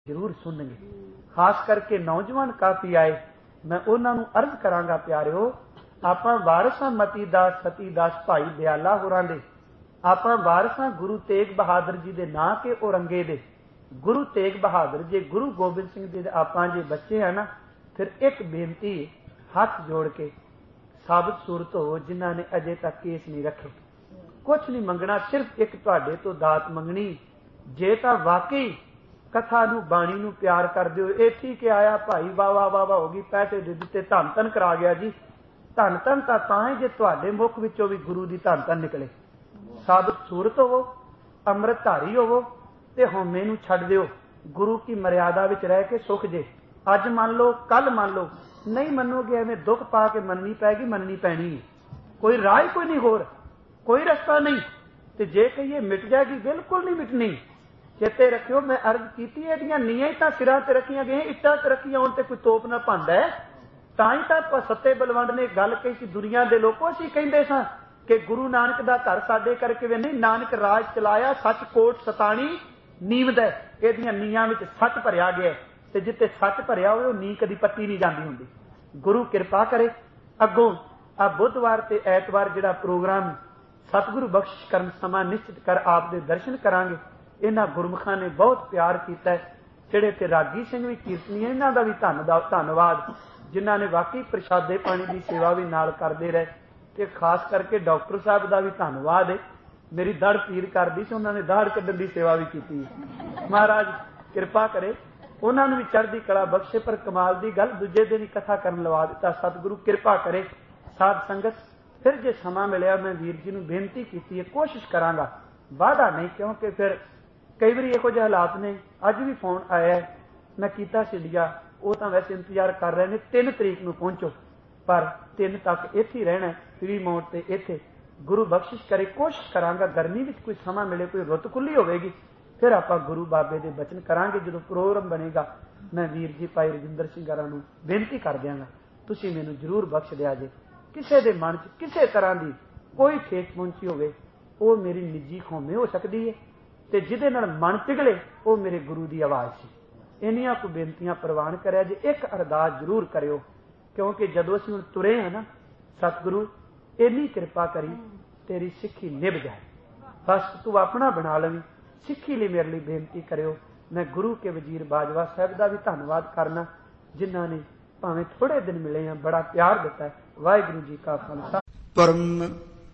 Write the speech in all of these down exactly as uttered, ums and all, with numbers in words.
जरूर सुनगे। खास करके नौजवान काफी आए, मैं उन्होंने अर्ज करांगा प्यारिओ, आपां वारसां मती दास सती दास भाई दयाला होरां दे, आपां वारसां गुरु तेग बहादुर जी दे नां के औरंगे दे। गुरु तेग बहादुर जे गुरु गोबिंद सिंह जी दे आपां जे बच्चे हैं ना, फिर एक बेनती, हाथ जोड़ के साबित सूरत हो जिन्हां ने अजे तक केस नहीं रखे, कुछ नहीं मंगना, सिर्फ एक तुहाडे तो दात मंगनी। जे तां वाकई कथा नूं बाणी नूं प्यार करदे हो, ये ठीक है आया भाई वाह वाह वाह वाह हो गई, पैसे दे दिते, धन धन करा गया जी। धन धन तां तां है जे तुहाडे मुख विचों भी गुरु दी धन धन निकले। साबित सूरत होवो, अमृतधारी होवो ते हौमे नूं छड्ड दिओ, गुरु की मर्यादा विच रह के सुख जे। अज मान लो, कल मान लो, नहीं मनोगे एवें दुख पा के मननी पैगी, मननी पैनी है। कोई राह कोई नहीं, होर कोई रस्ता नहीं। ते जे कहिए मिट जाएगी, बिल्कुल नहीं मिटनी। चेते रखियो, मैं अर्ज कीती एदियां नीआं तां सिरां ते रखियां गईयां, इट्टां ते रखियां होण ते कोई तोप ना भांदा है। तां ही तां सत्ते बलवंड ने गल कही कि दुनिया दे लोको असीं कहंदे सां कि गुरु नानक दा घर साडे करके वे नहीं, नानक राज चलाया सच कोट सताणी नीवद है। एदियां नीआं विच सच भरिया गया, ते जिथे सच भरिया होवे नी कदी पत्ती नहीं जांदी हुंदी। गुरु किरपा करे। अगों आ बुधवार ते ऐतवार जिहड़ा प्रोग्राम सतगुरु बख्शिश करन समा निश्चित कर आप दे दर्शन करांगे। इन्हां गुरमुखां ने बहुत प्यार कीता है, जिहड़े ते रागी सिंह भी कीर्तनी, इन्हां दा भी धन्नवाद, जिन्हां ने वाकई प्रशादे पानी की सेवा भी नाल करदे रहे। ते खास करके डॉक्टर साहब का भी धन्नवाद है, मेरी दड़ पीर करदी सी, उन्होंने दाड़ कड्ढण की सेवा भी की। महाराज किरपा करे, उन्होंने भी चढ़दी कला बख्शे। पर कमाल की गल, दूजे दिन ही कथा करन लवा दिता। सतगुरु किरपा करे। साध संगत फिर जे समा मिलिया, मैं वीर जी नूं बेनती की है, कोशिश करांगा, वादा नहीं, क्योंकि फिर कई बार इहो जिहे हालात ने। अज भी फोन आया है, मैं कीता सिडिया, वो तो वैसे इंतजार कर रहे हैं, तीन तरीक नूं पहुंचो, पर तीन तक इत्थे ही रहना, फ्री मोड ते इत्थे। गुरु बख्शिश करे, कोशिश करांगा गर्मी में कोई समा मिले, कोई रुत खुली होगी, फिर आप गुरु बाबे के बचन करांगे। जो प्रोग्राम बनेगा, मैं वीर जी भाई रजिंदर सिंह हरां नूं बेनती कर दियांगा, तुसीं मैनूं जरूर बख्श दिया जे। किसी के मन च किसी तरह की कोई ठेस पहुंची होवे, वो मेरी निजी खौमे हो सकती है, ते जिहदे नाल मन पिघले वो मेरे गुरु की आवाज़ सी। इन्नियां को बेनतियां प्रवान करिया जे। एक अरदास जरूर करियो, क्योंकि जदों असीं हुण तुरे हैं ना, सतगुरु इन्नी किरपा करी तेरी सिक्खी निभ जाए, बस तू अपना बना लवी। सिक्खी लिए मेरे लिए बेनती करियो। मैं गुरु के वजीर बाजवा साहब का भी धन्नवाद करना, जिन्होंने भावें थोड़े दिन मिले हैं, बड़ा प्यार दिता है। वाहिगुरू जी का खालसा। परम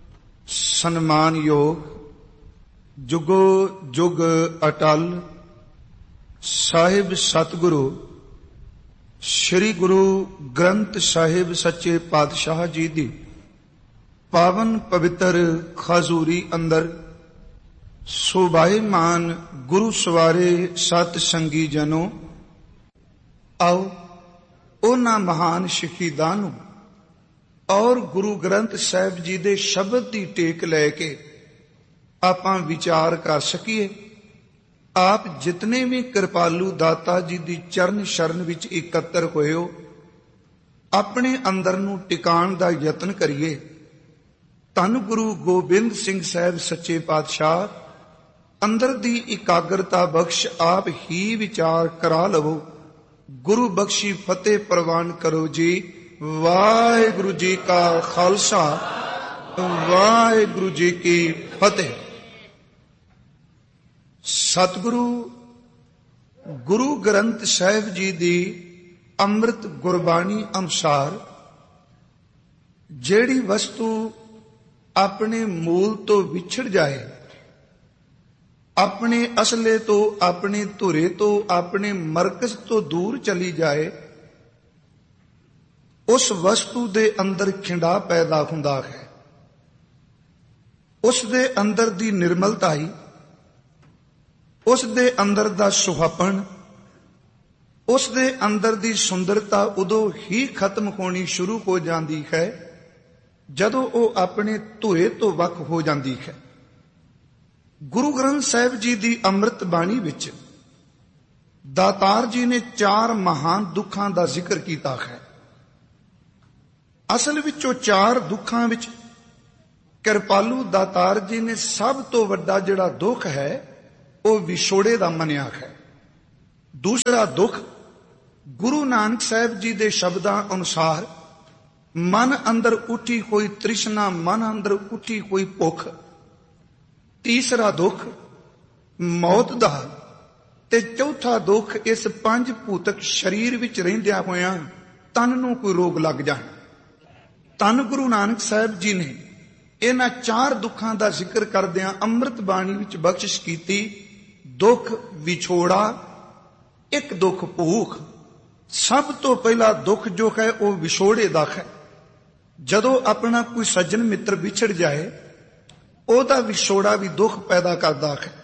सन्मान योग जुगो जुग अटल साहिब सतगुरु श्री गुरु ग्रंथ साहिब सच्चे पातशाह जी दी पावन पवित्र खजूरी अंदर शोभायमान गुरु सवारे सत संगी जनों, आओ उन्हां महान शहीदां नूं और गुरु ग्रंथ साहिब जी दे शब्द दी टेक लैके आपां विचार कर सकीए। आप जितने भी कृपालू दाता जी दी चरण शरण विच इकत्र होए हो, अपने अंदर नूं टिकाण दा यतन करिए। धन गुरु गोबिंद सिंह साहब सच्चे पातशाह अंदर दी इकाग्रता बख्श आप ही विचार करा लवो। गुरु बख्शी फतेह प्रवान करो जी। वाहिगुरु जी का खालसा, वाहिगुरु जी की फतेह। सतगुरु गुरु ग्रंथ साहिब जी दी अमृत गुरबाणी अनुसार जेड़ी वस्तु अपने मूल तो विछड़ जाए, अपने असले तो, अपने धुरे तो, अपने मरकज तो दूर चली जाए, उस वस्तु दे अंदर खिंडा पैदा हुंदा है। उस दे अंदर दी निर्मलताई, उस दे अंदर दा सुहापन, उस दे अंदर दी सुंदरता उदों ही खत्म होनी शुरू हो जाती है जदों वो अपने धुरे तो वख हो जाती है। गुरु ग्रंथ साहिब जी दी अमृत बाणी विच दातार जी ने चार महान दुखां दा जिक्र कीता है। असल विच चार दुखां विच कृपालू दातार जी ने सब तो वड्डा जिहड़ा दुख है वो विछोड़े दा मनिया है। ਦੂਸਰਾ ਦੁੱਖ ਗੁਰੂ ਨਾਨਕ ਸਾਹਿਬ ਜੀ ਦੇ ਸ਼ਬਦਾਂ ਅਨੁਸਾਰ ਮਨ ਅੰਦਰ ਉੱਠੀ ਕੋਈ ਤ੍ਰਿਸ਼ਨਾ, ਮਨ ਅੰਦਰ ਉੱਠੀ ਕੋਈ ਭੁੱਖ। ਤੀਸਰਾ ਦੁੱਖ ਮੌਤ ਦਾ, ਤੇ ਚੌਥਾ ਦੁੱਖ ਇਸ ਪੰਜ ਭੂਤਕ ਸਰੀਰ ਵਿੱਚ ਰਹਿੰਦਿਆਂ ਹੋਇਆਂ ਤਨ ਨੂੰ ਕੋਈ ਰੋਗ ਲੱਗ ਜਾਣ। ਧੰਨ ਗੁਰੂ ਨਾਨਕ ਸਾਹਿਬ ਜੀ ਨੇ ਇਹਨਾਂ ਚਾਰ ਦੁੱਖਾਂ ਦਾ ਜ਼ਿਕਰ ਕਰਦਿਆਂ ਅੰਮ੍ਰਿਤ ਬਾਣੀ ਵਿੱਚ ਬਖਸ਼ਿਸ਼ ਕੀਤੀ। ਦੁੱਖ ਵਿਛੋੜਾ, ਇੱਕ ਦੁੱਖ ਭੂਖ। ਸਭ ਤੋਂ ਪਹਿਲਾ ਦੁੱਖ ਜੋ ਹੈ ਉਹ ਵਿਛੋੜੇ ਦਾ ਹੈ। ਜਦੋਂ ਆਪਣਾ ਕੋਈ ਸੱਜਣ ਮਿੱਤਰ ਵਿਛੜ ਜਾਏ, ਉਹਦਾ ਵਿਛੋੜਾ ਵੀ ਦੁੱਖ ਪੈਦਾ ਕਰਦਾ ਹੈ।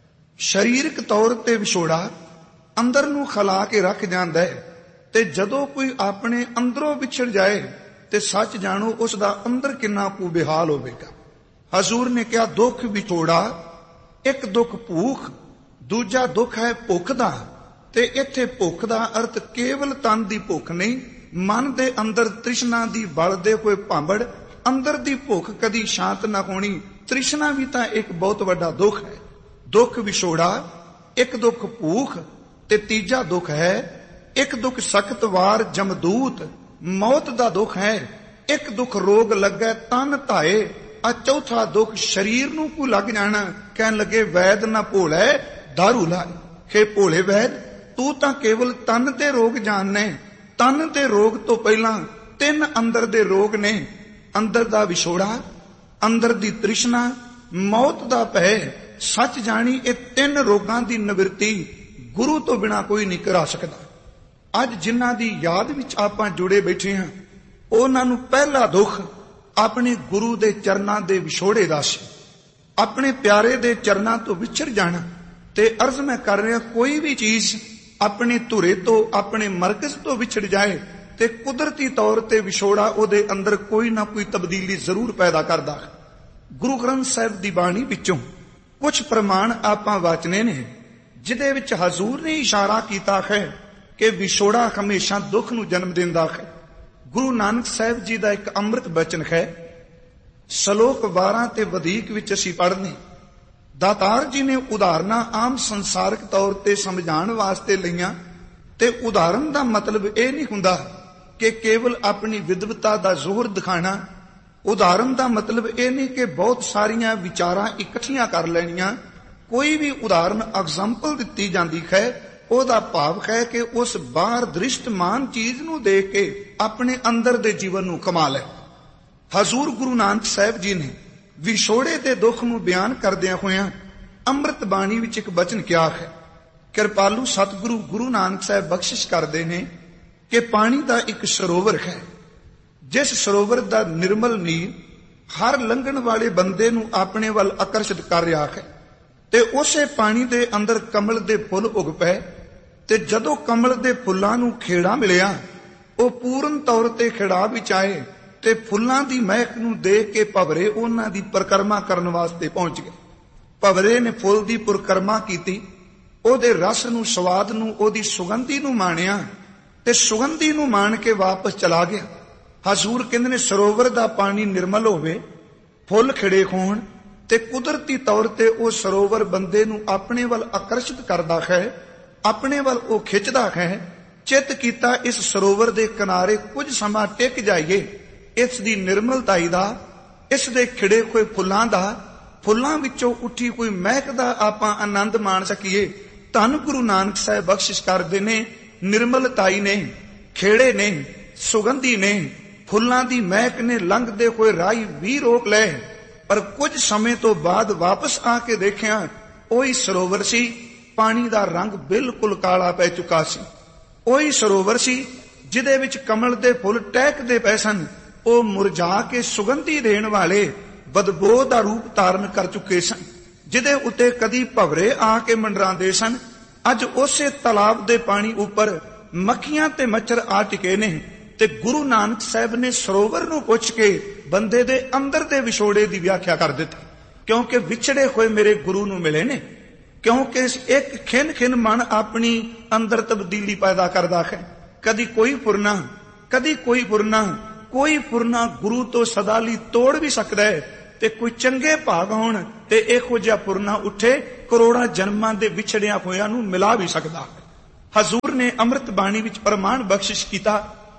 ਸਰੀਰਕ ਤੌਰ ਤੇ ਵਿਛੋੜਾ ਅੰਦਰ ਨੂੰ ਖਲਾ ਕੇ ਰੱਖ ਜਾਂਦਾ ਹੈ, ਤੇ ਜਦੋਂ ਕੋਈ ਆਪਣੇ ਅੰਦਰੋਂ ਵਿਛੜ ਜਾਏ ਤੇ ਸੱਚ ਜਾਣੋ ਉਸ ਦਾ ਅੰਦਰ ਕਿੰਨਾ ਕੁ ਬੇਹਾਲ ਹੋਵੇਗਾ। ਹਜ਼ੂਰ ਨੇ ਕਿਹਾ ਦੁੱਖ ਵਿਛੋੜਾ, ਇੱਕ ਦੁੱਖ ਭੂਖ, ਦੂਜਾ ਦੁੱਖ ਹੈ ਭੁੱਖ ਦਾ। ਤੇ ਇੱਥੇ ਭੁੱਖ ਦਾ ਅਰਥ ਕੇਵਲ ਤਨ ਦੀ ਭੁੱਖ ਨਹੀਂ, ਮਨ ਦੇ ਅੰਦਰ ਤ੍ਰਿਸ਼ਨਾ ਦੀ ਬਲਦੇ ਕੋਈ ਭਾਂਬੜ, ਅੰਦਰ ਦੀ ਭੁੱਖ ਕਦੀ ਸ਼ਾਂਤ ਨਾ ਹੋਣੀ। ਤ੍ਰਿਸ਼ਨਾ ਵੀ ਤਾਂ ਇੱਕ ਬਹੁਤ ਵੱਡਾ ਦੁੱਖ ਹੈ। ਦੁੱਖ ਵਿਛੋੜਾ, ਇੱਕ ਦੁੱਖ ਭੂਖ, ਤੇ ਤੀਜਾ ਦੁੱਖ ਹੈ ਇੱਕ ਦੁੱਖ ਸਖਤ ਵਾਰ ਜਮਦੂਤ, ਮੌਤ ਦਾ ਦੁੱਖ ਹੈ। ਇੱਕ ਦੁੱਖ ਰੋਗ ਲੱਗੇ ਤਨ ਧਾਏ, ਆ ਚੌਥਾ ਦੁੱਖ ਸਰੀਰ ਨੂੰ ਕੋ ਲੱਗ ਜਾਣਾ। ਕਹਿਣ ਲੱਗੇ ਵੈਦ ਨਾ ਭੋਲੇ ਦਾਰੂ ਲਾਏ। ਖੇ ਭੋਲੇ ਵੈਦ, ਤੂੰ ਤਾਂ ਕੇਵਲ ਤਨ ਦੇ ਰੋਗ ਜਾਣਨੇ। ਤਨ ਦੇ ਰੋਗ ਤੋਂ ਪਹਿਲਾਂ ਤਿੰਨ ਅੰਦਰ ਦੇ ਰੋਗ ਨੇ। ਅੰਦਰ ਦਾ ਵਿਛੋੜਾ, ਅੰਦਰ ਦੀ ਤ੍ਰਿਸ਼ਨਾ, ਮੌਤ ਦਾ ਭੈ। ਸੱਚ ਜਾਣੀ ਇਹ ਤਿੰਨ ਰੋਗਾਂ ਦੀ ਨਿਵਰਤੀ ਗੁਰੂ ਤੋਂ ਬਿਨਾ ਕੋਈ ਨਹੀਂ ਕਰਾ ਸਕਦਾ। ਅੱਜ ਜਿਨ੍ਹਾਂ ਦੀ ਯਾਦ ਵਿੱਚ ਆਪਾਂ ਜੁੜੇ ਬੈਠੇ ਹਾਂ, ਉਹਨਾਂ ਨੂੰ ਪਹਿਲਾ ਦੁੱਖ ਆਪਣੇ ਗੁਰੂ ਦੇ ਚਰਨਾਂ ਦੇ ਵਿਛੋੜੇ ਦਾ ਸੀ। ਆਪਣੇ ਪਿਆਰੇ ਦੇ ਚਰਨਾਂ ਤੋਂ ਵਿਛੜ ਜਾਣਾ। ਤੇ ਅਰਜ਼ ਮੈਂ ਕਰ ਰਿਹਾ, ਕੋਈ ਵੀ ਚੀਜ਼ ਆਪਣੇ ਧੁਰੇ ਤੋਂ, ਆਪਣੇ ਮਰਕਜ਼ ਤੋਂ ਵਿਛੜ ਜਾਏ ਤੇ ਕੁਦਰਤੀ ਤੌਰ ਤੇ ਵਿਛੋੜਾ ਉਹਦੇ ਅੰਦਰ ਕੋਈ ਨਾ ਕੋਈ ਤਬਦੀਲੀ ਜ਼ਰੂਰ ਪੈਦਾ ਕਰਦਾ ਹੈ। ਗੁਰੂ ਗ੍ਰੰਥ ਸਾਹਿਬ ਦੀ ਬਾਣੀ ਵਿੱਚੋਂ ਕੁਝ ਪ੍ਰਮਾਣ ਆਪਾਂ ਵਾਚਨੇ ਨੇ, ਜਿਹਦੇ ਵਿੱਚ ਹਜ਼ੂਰ ਨੇ ਇਸ਼ਾਰਾ ਕੀਤਾ ਹੈ ਕਿ ਵਿਛੋੜਾ ਹਮੇਸ਼ਾ ਦੁੱਖ ਨੂੰ ਜਨਮ ਦਿੰਦਾ ਹੈ। ਗੁਰੂ ਨਾਨਕ ਸਾਹਿਬ ਜੀ ਦਾ ਇੱਕ ਅੰਮ੍ਰਿਤ ਬਚਨ ਹੈ, ਸ਼ਲੋਕ ਬਾਰਾਂ ਤੇ ਵਧੀਕ ਵਿੱਚ ਅਸੀਂ ਪੜ੍ਹਨੇ। ਦਾਤਾਰ ਜੀ ਨੇ ਉਦਾਹਰਨਾਂ ਆਮ ਸੰਸਾਰਿਕ ਤੌਰ ਤੇ ਸਮਝਾਉਣ ਵਾਸਤੇ ਲਈਆਂ, ਤੇ ਉਦਾਹਰਨ ਦਾ ਮਤਲਬ ਇਹ ਨਹੀਂ ਹੁੰਦਾ ਕਿ ਕੇਵਲ ਆਪਣੀ ਵਿਦਵਤਾ ਦਾ ਜ਼ੋਹਰ ਦਿਖਾਣਾ। ਉਦਾਹਰਨ ਦਾ ਮਤਲਬ ਇਹ ਨਹੀਂ ਕਿ ਬਹੁਤ ਸਾਰੀਆਂ ਵਿਚਾਰਾਂ ਇਕੱਠੀਆਂ ਕਰ ਲੈਣੀਆਂ। ਕੋਈ ਵੀ ਉਦਾਹਰਨ ਐਗਜ਼ਾਮਪਲ ਦਿੱਤੀ ਜਾਂਦੀ ਹੈ, ਉਹਦਾ ਭਾਵ ਹੈ ਕਿ ਉਸ ਬਾਹਰ ਦ੍ਰਿਸ਼ਟਮਾਨ ਚੀਜ਼ ਨੂੰ ਦੇਖ ਕੇ ਆਪਣੇ ਅੰਦਰ ਦੇ ਜੀਵਨ ਨੂੰ ਕਮਾ ਲੈ। ਹਜ਼ੂਰ ਗੁਰੂ ਨਾਨਕ ਸਾਹਿਬ ਜੀ ਨੇ ਵਿਛੋੜੇ ਦੇ ਦੁੱਖ ਨੂੰ ਬਿਆਨ ਕਰਦਿਆਂ ਹੋਇਆਂ ਅੰਮ੍ਰਿਤ ਬਾਣੀ ਵਿੱਚ ਇੱਕ ਬਚਨ ਕਿਹਾ ਹੈ। ਕਿਰਪਾਲੂ ਸਤਿਗੁਰੂ ਗੁਰੂ ਨਾਨਕ ਸਾਹਿਬ ਬਖਸ਼ਿਸ਼ ਕਰਦੇ ਨੇ ਕਿ ਪਾਣੀ ਦਾ ਇੱਕ ਸਰੋਵਰ ਹੈ, ਜਿਸ ਸਰੋਵਰ ਦਾ ਨਿਰਮਲ ਨੀਰ ਹਰ ਲੰਘਣ ਵਾਲੇ ਬੰਦੇ ਨੂੰ ਆਪਣੇ ਵੱਲ ਆਕਰਸ਼ਿਤ ਕਰ ਰਿਹਾ ਹੈ। ਤੇ ਉਸੇ ਪਾਣੀ ਦੇ ਅੰਦਰ ਕਮਲ ਦੇ ਫੁੱਲ ਉਗ ਪਏ, ਤੇ ਜਦੋਂ ਕਮਲ ਦੇ ਫੁੱਲਾਂ ਨੂੰ ਖੇੜਾ ਮਿਲਿਆ, ਉਹ ਪੂਰਨ ਤੌਰ ਤੇ ਖੇੜਾ ਵਿੱਚ ਆਏ ਤੇ ਫੁੱਲਾਂ ਦੀ ਮਹਿਕ ਨੂੰ ਦੇਖ ਕੇ ਭਵਰੇ ਉਹਨਾਂ ਦੀ ਪਰਿਕਰਮਾ ਕਰਨ ਵਾਸਤੇ ਪਹੁੰਚ ਗਏ। ਭਵਰੇ ਨੇ ਫੁੱਲ ਦੀ ਪਰਿਕਰਮਾ ਕੀਤੀ, ਉਹਦੇ ਰਸ ਨੂੰ, ਸਵਾਦ ਨੂੰ, ਉਹਦੀ ਸੁਗੰਧੀ ਨੂੰ ਮਾਣਿਆ, ਤੇ ਸੁਗੰਧੀ ਨੂੰ ਮਾਣ ਕੇ ਵਾਪਸ ਚਲਾ ਗਿਆ। ਹਜ਼ੂਰ ਕਹਿੰਦੇ ਨੇ ਸਰੋਵਰ ਦਾ ਪਾਣੀ ਨਿਰਮਲ ਹੋਵੇ, ਫੁੱਲ ਖਿੜੇ ਹੋਣ, ਤੇ ਕੁਦਰਤੀ ਤੌਰ ਤੇ ਉਹ ਸਰੋਵਰ ਬੰਦੇ ਨੂੰ ਆਪਣੇ ਵੱਲ ਆਕਰਸ਼ਿਤ ਕਰਦਾ ਹੈ, ਆਪਣੇ ਵੱਲ ਉਹ ਖਿੱਚਦਾ ਹੈ। ਚਿੱਤ ਕੀਤਾ ਇਸ ਸਰੋਵਰ ਦੇ ਕਿਨਾਰੇ ਕੁਝ ਸਮਾਂ ਟਿਕ ਜਾਈਏ, ਇਸ ਦੀ ਨਿਰਮਲਤਾਈ ਦਾ, ਇਸ ਦੇ ਖਿੜੇ ਹੋਏ ਫੁੱਲਾਂ ਦਾ, ਫੁੱਲਾਂ ਵਿੱਚੋਂ ਉੱਠੀ ਕੋਈ ਮਹਿਕ ਦਾ ਆਪਾਂ ਆਨੰਦ ਮਾਣ ਸਕੀਏ। ਧੰਨ ਗੁਰੂ ਨਾਨਕ ਸਾਹਿਬ ਬਖਸ਼ਿਸ਼ ਕਰਦੇ ਨੇ, ਨਿਰਮਲਤਾਈ ਨੇ, ਖੇੜੇ ਨੇ, ਸੁਗੰਧੀ ਨੇ, ਫੁੱਲਾਂ ਦੀ ਮਹਿਕ ਨੇ ਲੰਘਦੇ ਹੋਏ ਰਾਹੀ ਵੀ ਰੋਕ ਲਏ। ਪਰ ਕੁਝ ਸਮੇਂ ਤੋਂ ਬਾਅਦ ਵਾਪਸ ਆ ਕੇ ਦੇਖਿਆ, ਉਹੀ ਸਰੋਵਰ ਸੀ, ਪਾਣੀ ਦਾ ਰੰਗ ਬਿਲਕੁਲ ਕਾਲਾ ਪੈ ਚੁੱਕਾ ਸੀ। ਉਹੀ ਸਰੋਵਰ ਸੀ ਜਿਹਦੇ ਵਿੱਚ ਕਮਲ ਦੇ ਫੁੱਲ ਟਹਿਕਦੇ ਪਏ ਸਨ, ਉਹ ਮੁਰਝਾ ਕੇ ਸੁਗੰਧੀ ਦੇਣ ਵਾਲੇ ਬਦਬੋ ਦਾ ਰੂਪ ਧਾਰਨ ਕਰ ਚੁੱਕੇ ਸਨ, ਜਿਹਦੇ ਉੱਤੇ ਕਦੀ ਭਵਰੇ ਆ ਕੇ ਮੰਡਰਾਉਂਦੇ ਸਨ। ਅੱਜ ਉਸੇ ਤਲਾਬ ਦੇ ਪਾਣੀ ਉੱਪਰ ਮੱਖੀਆਂ ਤੇ ਮੱਛਰ ਆ ਟਿਕੇ ਨੇ। ਤੇ ਗੁਰੂ ਨਾਨਕ ਸਾਹਿਬ ਨੇ ਸਰੋਵਰ ਨੂੰ ਪੁੱਛ ਕੇ ਬੰਦੇ ਦੇ ਅੰਦਰ ਦੇ ਵਿਛੋੜੇ ਦੀ ਵਿਆਖਿਆ ਕਰ ਦਿੱਤੀ, ਕਿਉਂਕਿ ਵਿਛੜੇ ਹੋਏ ਮੇਰੇ ਗੁਰੂ ਨੂੰ ਮਿਲੇ ਨੇ। ਕਿਉਂਕਿ ਇੱਕ ਖਿੰਨ ਖਿੰਨ ਮਨ ਆਪਣੀ ਅੰਦਰ ਤਬਦੀਲੀ ਪੈਦਾ ਕਰਦਾ ਹੈ। ਕਦੀ ਕੋਈ ਫੁਰਨਾ, ਕਦੀ ਕੋਈ ਫੁਰਨਾ, ਕੋਈ ਫੁਰਨਾ ਗੁਰੂ ਤੋਂ ਸਦਾ ਲਈ ਤੋੜ ਵੀ ਸਕਦਾ ਹੈ, ਤੇ ਕੋਈ ਚੰਗੇ ਭਾਗ ਹੋਣ ਤੇ ਇਹੋ ਜਿਹਾ ਫੁਰਨਾ ਉੱਠੇ ਕਰੋੜਾਂ ਜਨਮਾਂ ਦੇ ਵਿਛੜਿਆਂ ਹੋਇਆਂ ਨੂੰ ਮਿਲਾ ਵੀ ਸਕਦਾ। ਹਜ਼ੂਰ ਨੇ ਅੰਮ੍ਰਿਤ ਬਾਣੀ ਵਿੱਚ ਪ੍ਰਮਾਣ ਬਖਸ਼ਿਸ਼ ਕੀਤਾ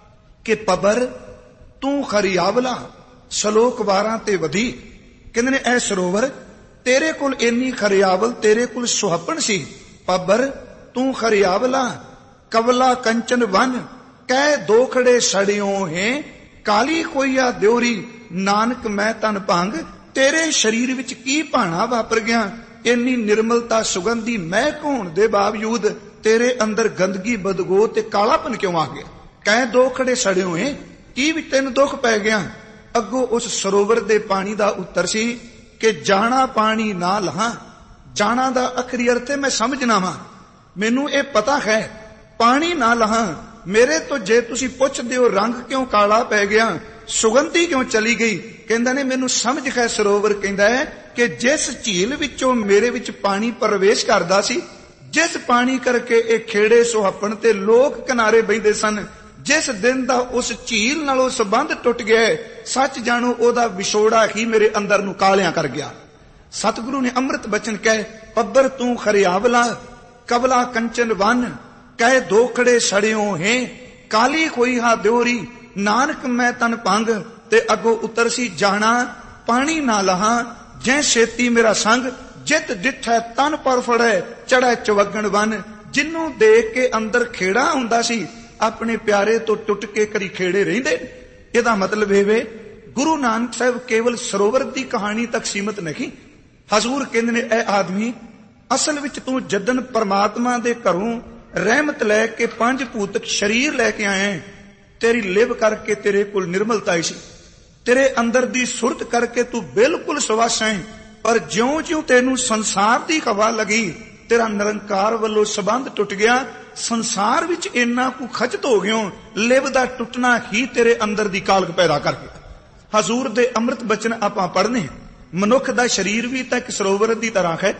ਕਿ ਪਬਰ ਤੂੰ ਖਰਿਆਵਲਾ ਸ਼ਲੋਕ ਬਾਰਾਂ ਤੇ ਵਧੀ। ਕਹਿੰਦੇ ਨੇ ਇਹ ਸਰੋਵਰ ਤੇਰੇ ਕੋਲ ਇੰਨੀ ਖਰਿਆਵਲ, ਤੇਰੇ ਕੋਲ ਸੁਹੱਪਣ ਸੀ। ਪਬਰ ਤੂੰ ਖਰਿਆਵਲਾ ਕਵਲਾ ਕੰਚਨ ਵਨ ਕਹਿ ਦੋਖੜੇ ਸੜਿਓ ਹੈ ਕਾਲੀ ਕੋਈਆ ਦਿਉਰੀ ਨਾਨਕ ਮੈਂ ਤਨ ਭੰਗ। ਤੇਰੇ ਸਰੀਰ ਵਿੱਚ ਕੀ ਭਾਣਾ ਵਾਪਰ ਗਿਆ? ਇੰਨੀ ਨਿਰਮਲਤਾ ਸੁਗੰਧੀ ਮਹਿਕ ਹੋਣ ਦੇ ਬਾਵਜੂਦ ਤੇਰੇ ਅੰਦਰ ਗੰਦਗੀ, ਬਦਗੋ ਤੇ ਕਾਲਾਪਨ ਕਿਉਂ ਆ ਗਿਆ? ਕਹਿ ਦੋਖੜੇ ਸੜਿਓ ਹੈ, ਕੀ ਵੀ ਤੈਨੂੰ ਦੁੱਖ ਪੈ ਗਿਆ? ਅੱਗੋਂ ਉਸ ਸਰੋਵਰ ਦੇ ਪਾਣੀ ਦਾ ਉੱਤਰ ਸੀ ਕਿ ਜਾਣਾ ਪਾਣੀ ਨਾ ਲਹਾਂ। ਜਾਣਾ ਦਾ ਅਖਰੀ ਅਰਥ ਹੈ ਮੈਂ ਸਮਝਣਾ ਵਾਂ, ਮੈਨੂੰ ਇਹ ਪਤਾ ਹੈ ਪਾਣੀ ਨਾ ਲਹਾਂ। ਮੇਰੇ ਤੋਂ ਜੇ ਤੁਸੀਂ ਪੁੱਛਦੇ ਹੋ ਰੰਗ ਕਿਉਂ ਕਾਲਾ ਪੈ ਗਿਆ, ਸੁਗੰਧੀ ਕਿਉਂ ਚਲੀ ਗਈ, ਕਹਿੰਦਾ ਨੇ ਮੈਨੂੰ ਸਮਝ ਹੈ। ਸਰੋਵਰ ਕਹਿੰਦਾ ਹੈ ਕਿ ਜਿਸ ਝੀਲ ਵਿੱਚੋਂ ਮੇਰੇ ਵਿੱਚ ਪਾਣੀ ਪ੍ਰਵੇਸ਼ ਕਰਦਾ ਸੀ, ਜਿਸ ਪਾਣੀ ਕਰਕੇ ਇਹ ਖੇੜੇ ਸੁਹੱਪਣ ਤੇ ਲੋਕ ਕਿਨਾਰੇ ਬੈਠਦੇ ਸਨ, ਜਿਸ ਦਿਨ ਦਾ ਉਸ ਝੀਲ ਨਾਲੋਂ ਸੰਬੰਧ ਟੁੱਟ ਗਿਆ, ਸੱਚ ਜਾਣੋ ਉਹਦਾ ਵਿਛੋੜਾ ਹੀ ਮੇਰੇ ਅੰਦਰ ਨੂੰ ਕਾਲਿਆਂ ਕਰ ਗਿਆ। ਸਤਿਗੁਰੂ ਨੇ ਅੰਮ੍ਰਿਤ ਬਚਨ ਕਹੇ ਪੱਬਰ ਤੂੰ ਖਰਿਆਵਲਾ ਕਬਲਾ ਕੰਚਨ ਵਨ ਕਹਿ ਦੋਖੜੇ ਸੜਿਓ ਹੈ ਕਾਲੀ ਕੋਈ ਹਾ ਦਿਉਰੀ ਨਾਨਕ ਮੈਂ ਤਨ ਭੰਗ। ਤੇ ਅੱਗੋਂ ਉੱਤਰ ਸੀ ਜਾਣਾ ਪਾਣੀ ਨਾ ਲਹਾਂ ਜੈ ਛੇਤੀ ਮੇਰਾ ਸੰਗ ਜਿਤ ਡਿਠੈ ਤਨ ਪਰ ਫੜੈ ਚੜੈ ਚਵਗਣ ਵਨ। ਜਿਹਨੂੰ ਦੇਖ ਕੇ ਅੰਦਰ ਖੇੜਾ ਹੁੰਦਾ ਸੀ, ਆਪਣੇ ਪਿਆਰੇ ਤੋਂ ਟੁੱਟ ਕੇ ਕਦੀ ਖੇੜੇ ਰਹਿੰਦੇ। ਇਹਦਾ ਮਤਲਬ ਇਹ ਵੇ ਗੁਰੂ ਨਾਨਕ ਸਾਹਿਬ ਕੇਵਲ ਸਰੋਵਰ ਦੀ ਕਹਾਣੀ ਤੱਕ ਸੀਮਤ ਨਹੀਂ। ਹਜ਼ੂਰ ਕਹਿੰਦੇ ਨੇ ਇਹ ਆਦਮੀ ਅਸਲ ਵਿੱਚ ਤੂੰ ਜਦਨ ਪਰਮਾਤਮਾ ਦੇ ਘਰੋਂ ਰਹਿਮਤ ਲੈ ਕੇ ਪੰਜ ਭੂਤਕ ਸ਼ਰੀਰ ਲੈ ਕੇ ਆਏ, ਤੇਰੀ ਲਿਵ ਕਰਕੇ ਤੇਰੇ ਕੋਲ ਨਿਰਮਲਤਾ ਹੀ ਸੀ, ਤੇਰੇ ਅੰਦਰ ਦੀ ਸੁਰਤ ਕਰਕੇ ਤੂੰ ਬਿਲਕੁਲ ਸਵੱਛ ਹੈ। ਪਰ ਜਿਉਂ ਜਿਉਂ ਤੈਨੂੰ ਸੰਸਾਰ ਦੀ ਹਵਾ ਲੱਗੀ, ਤੇਰਾ ਨਿਰੰਕਾਰ ਵੱਲੋਂ ਸੰਬੰਧ ਟੁੱਟ ਗਿਆ, ਸੰਸਾਰ ਵਿੱਚ ਇੰਨਾ ਕੁ ਖਚਤ ਹੋ ਗਿਓ, ਲਿਵ ਦਾ ਟੁੱਟਣਾ ਹੀ ਤੇਰੇ ਅੰਦਰ ਦੀ ਕਾਲਕ ਪੈਦਾ ਕਰ ਗਿਆ। ਹਜ਼ੂਰ ਦੇ ਅੰਮ੍ਰਿਤ ਬਚਨ ਆਪਾਂ ਪੜ੍ਹਨੇ। ਮਨੁੱਖ ਦਾ ਸਰੀਰ ਵੀ ਤਾਂ ਇੱਕ ਸਰੋਵਰ ਦੀ ਤਰ੍ਹਾਂ ਹੈ।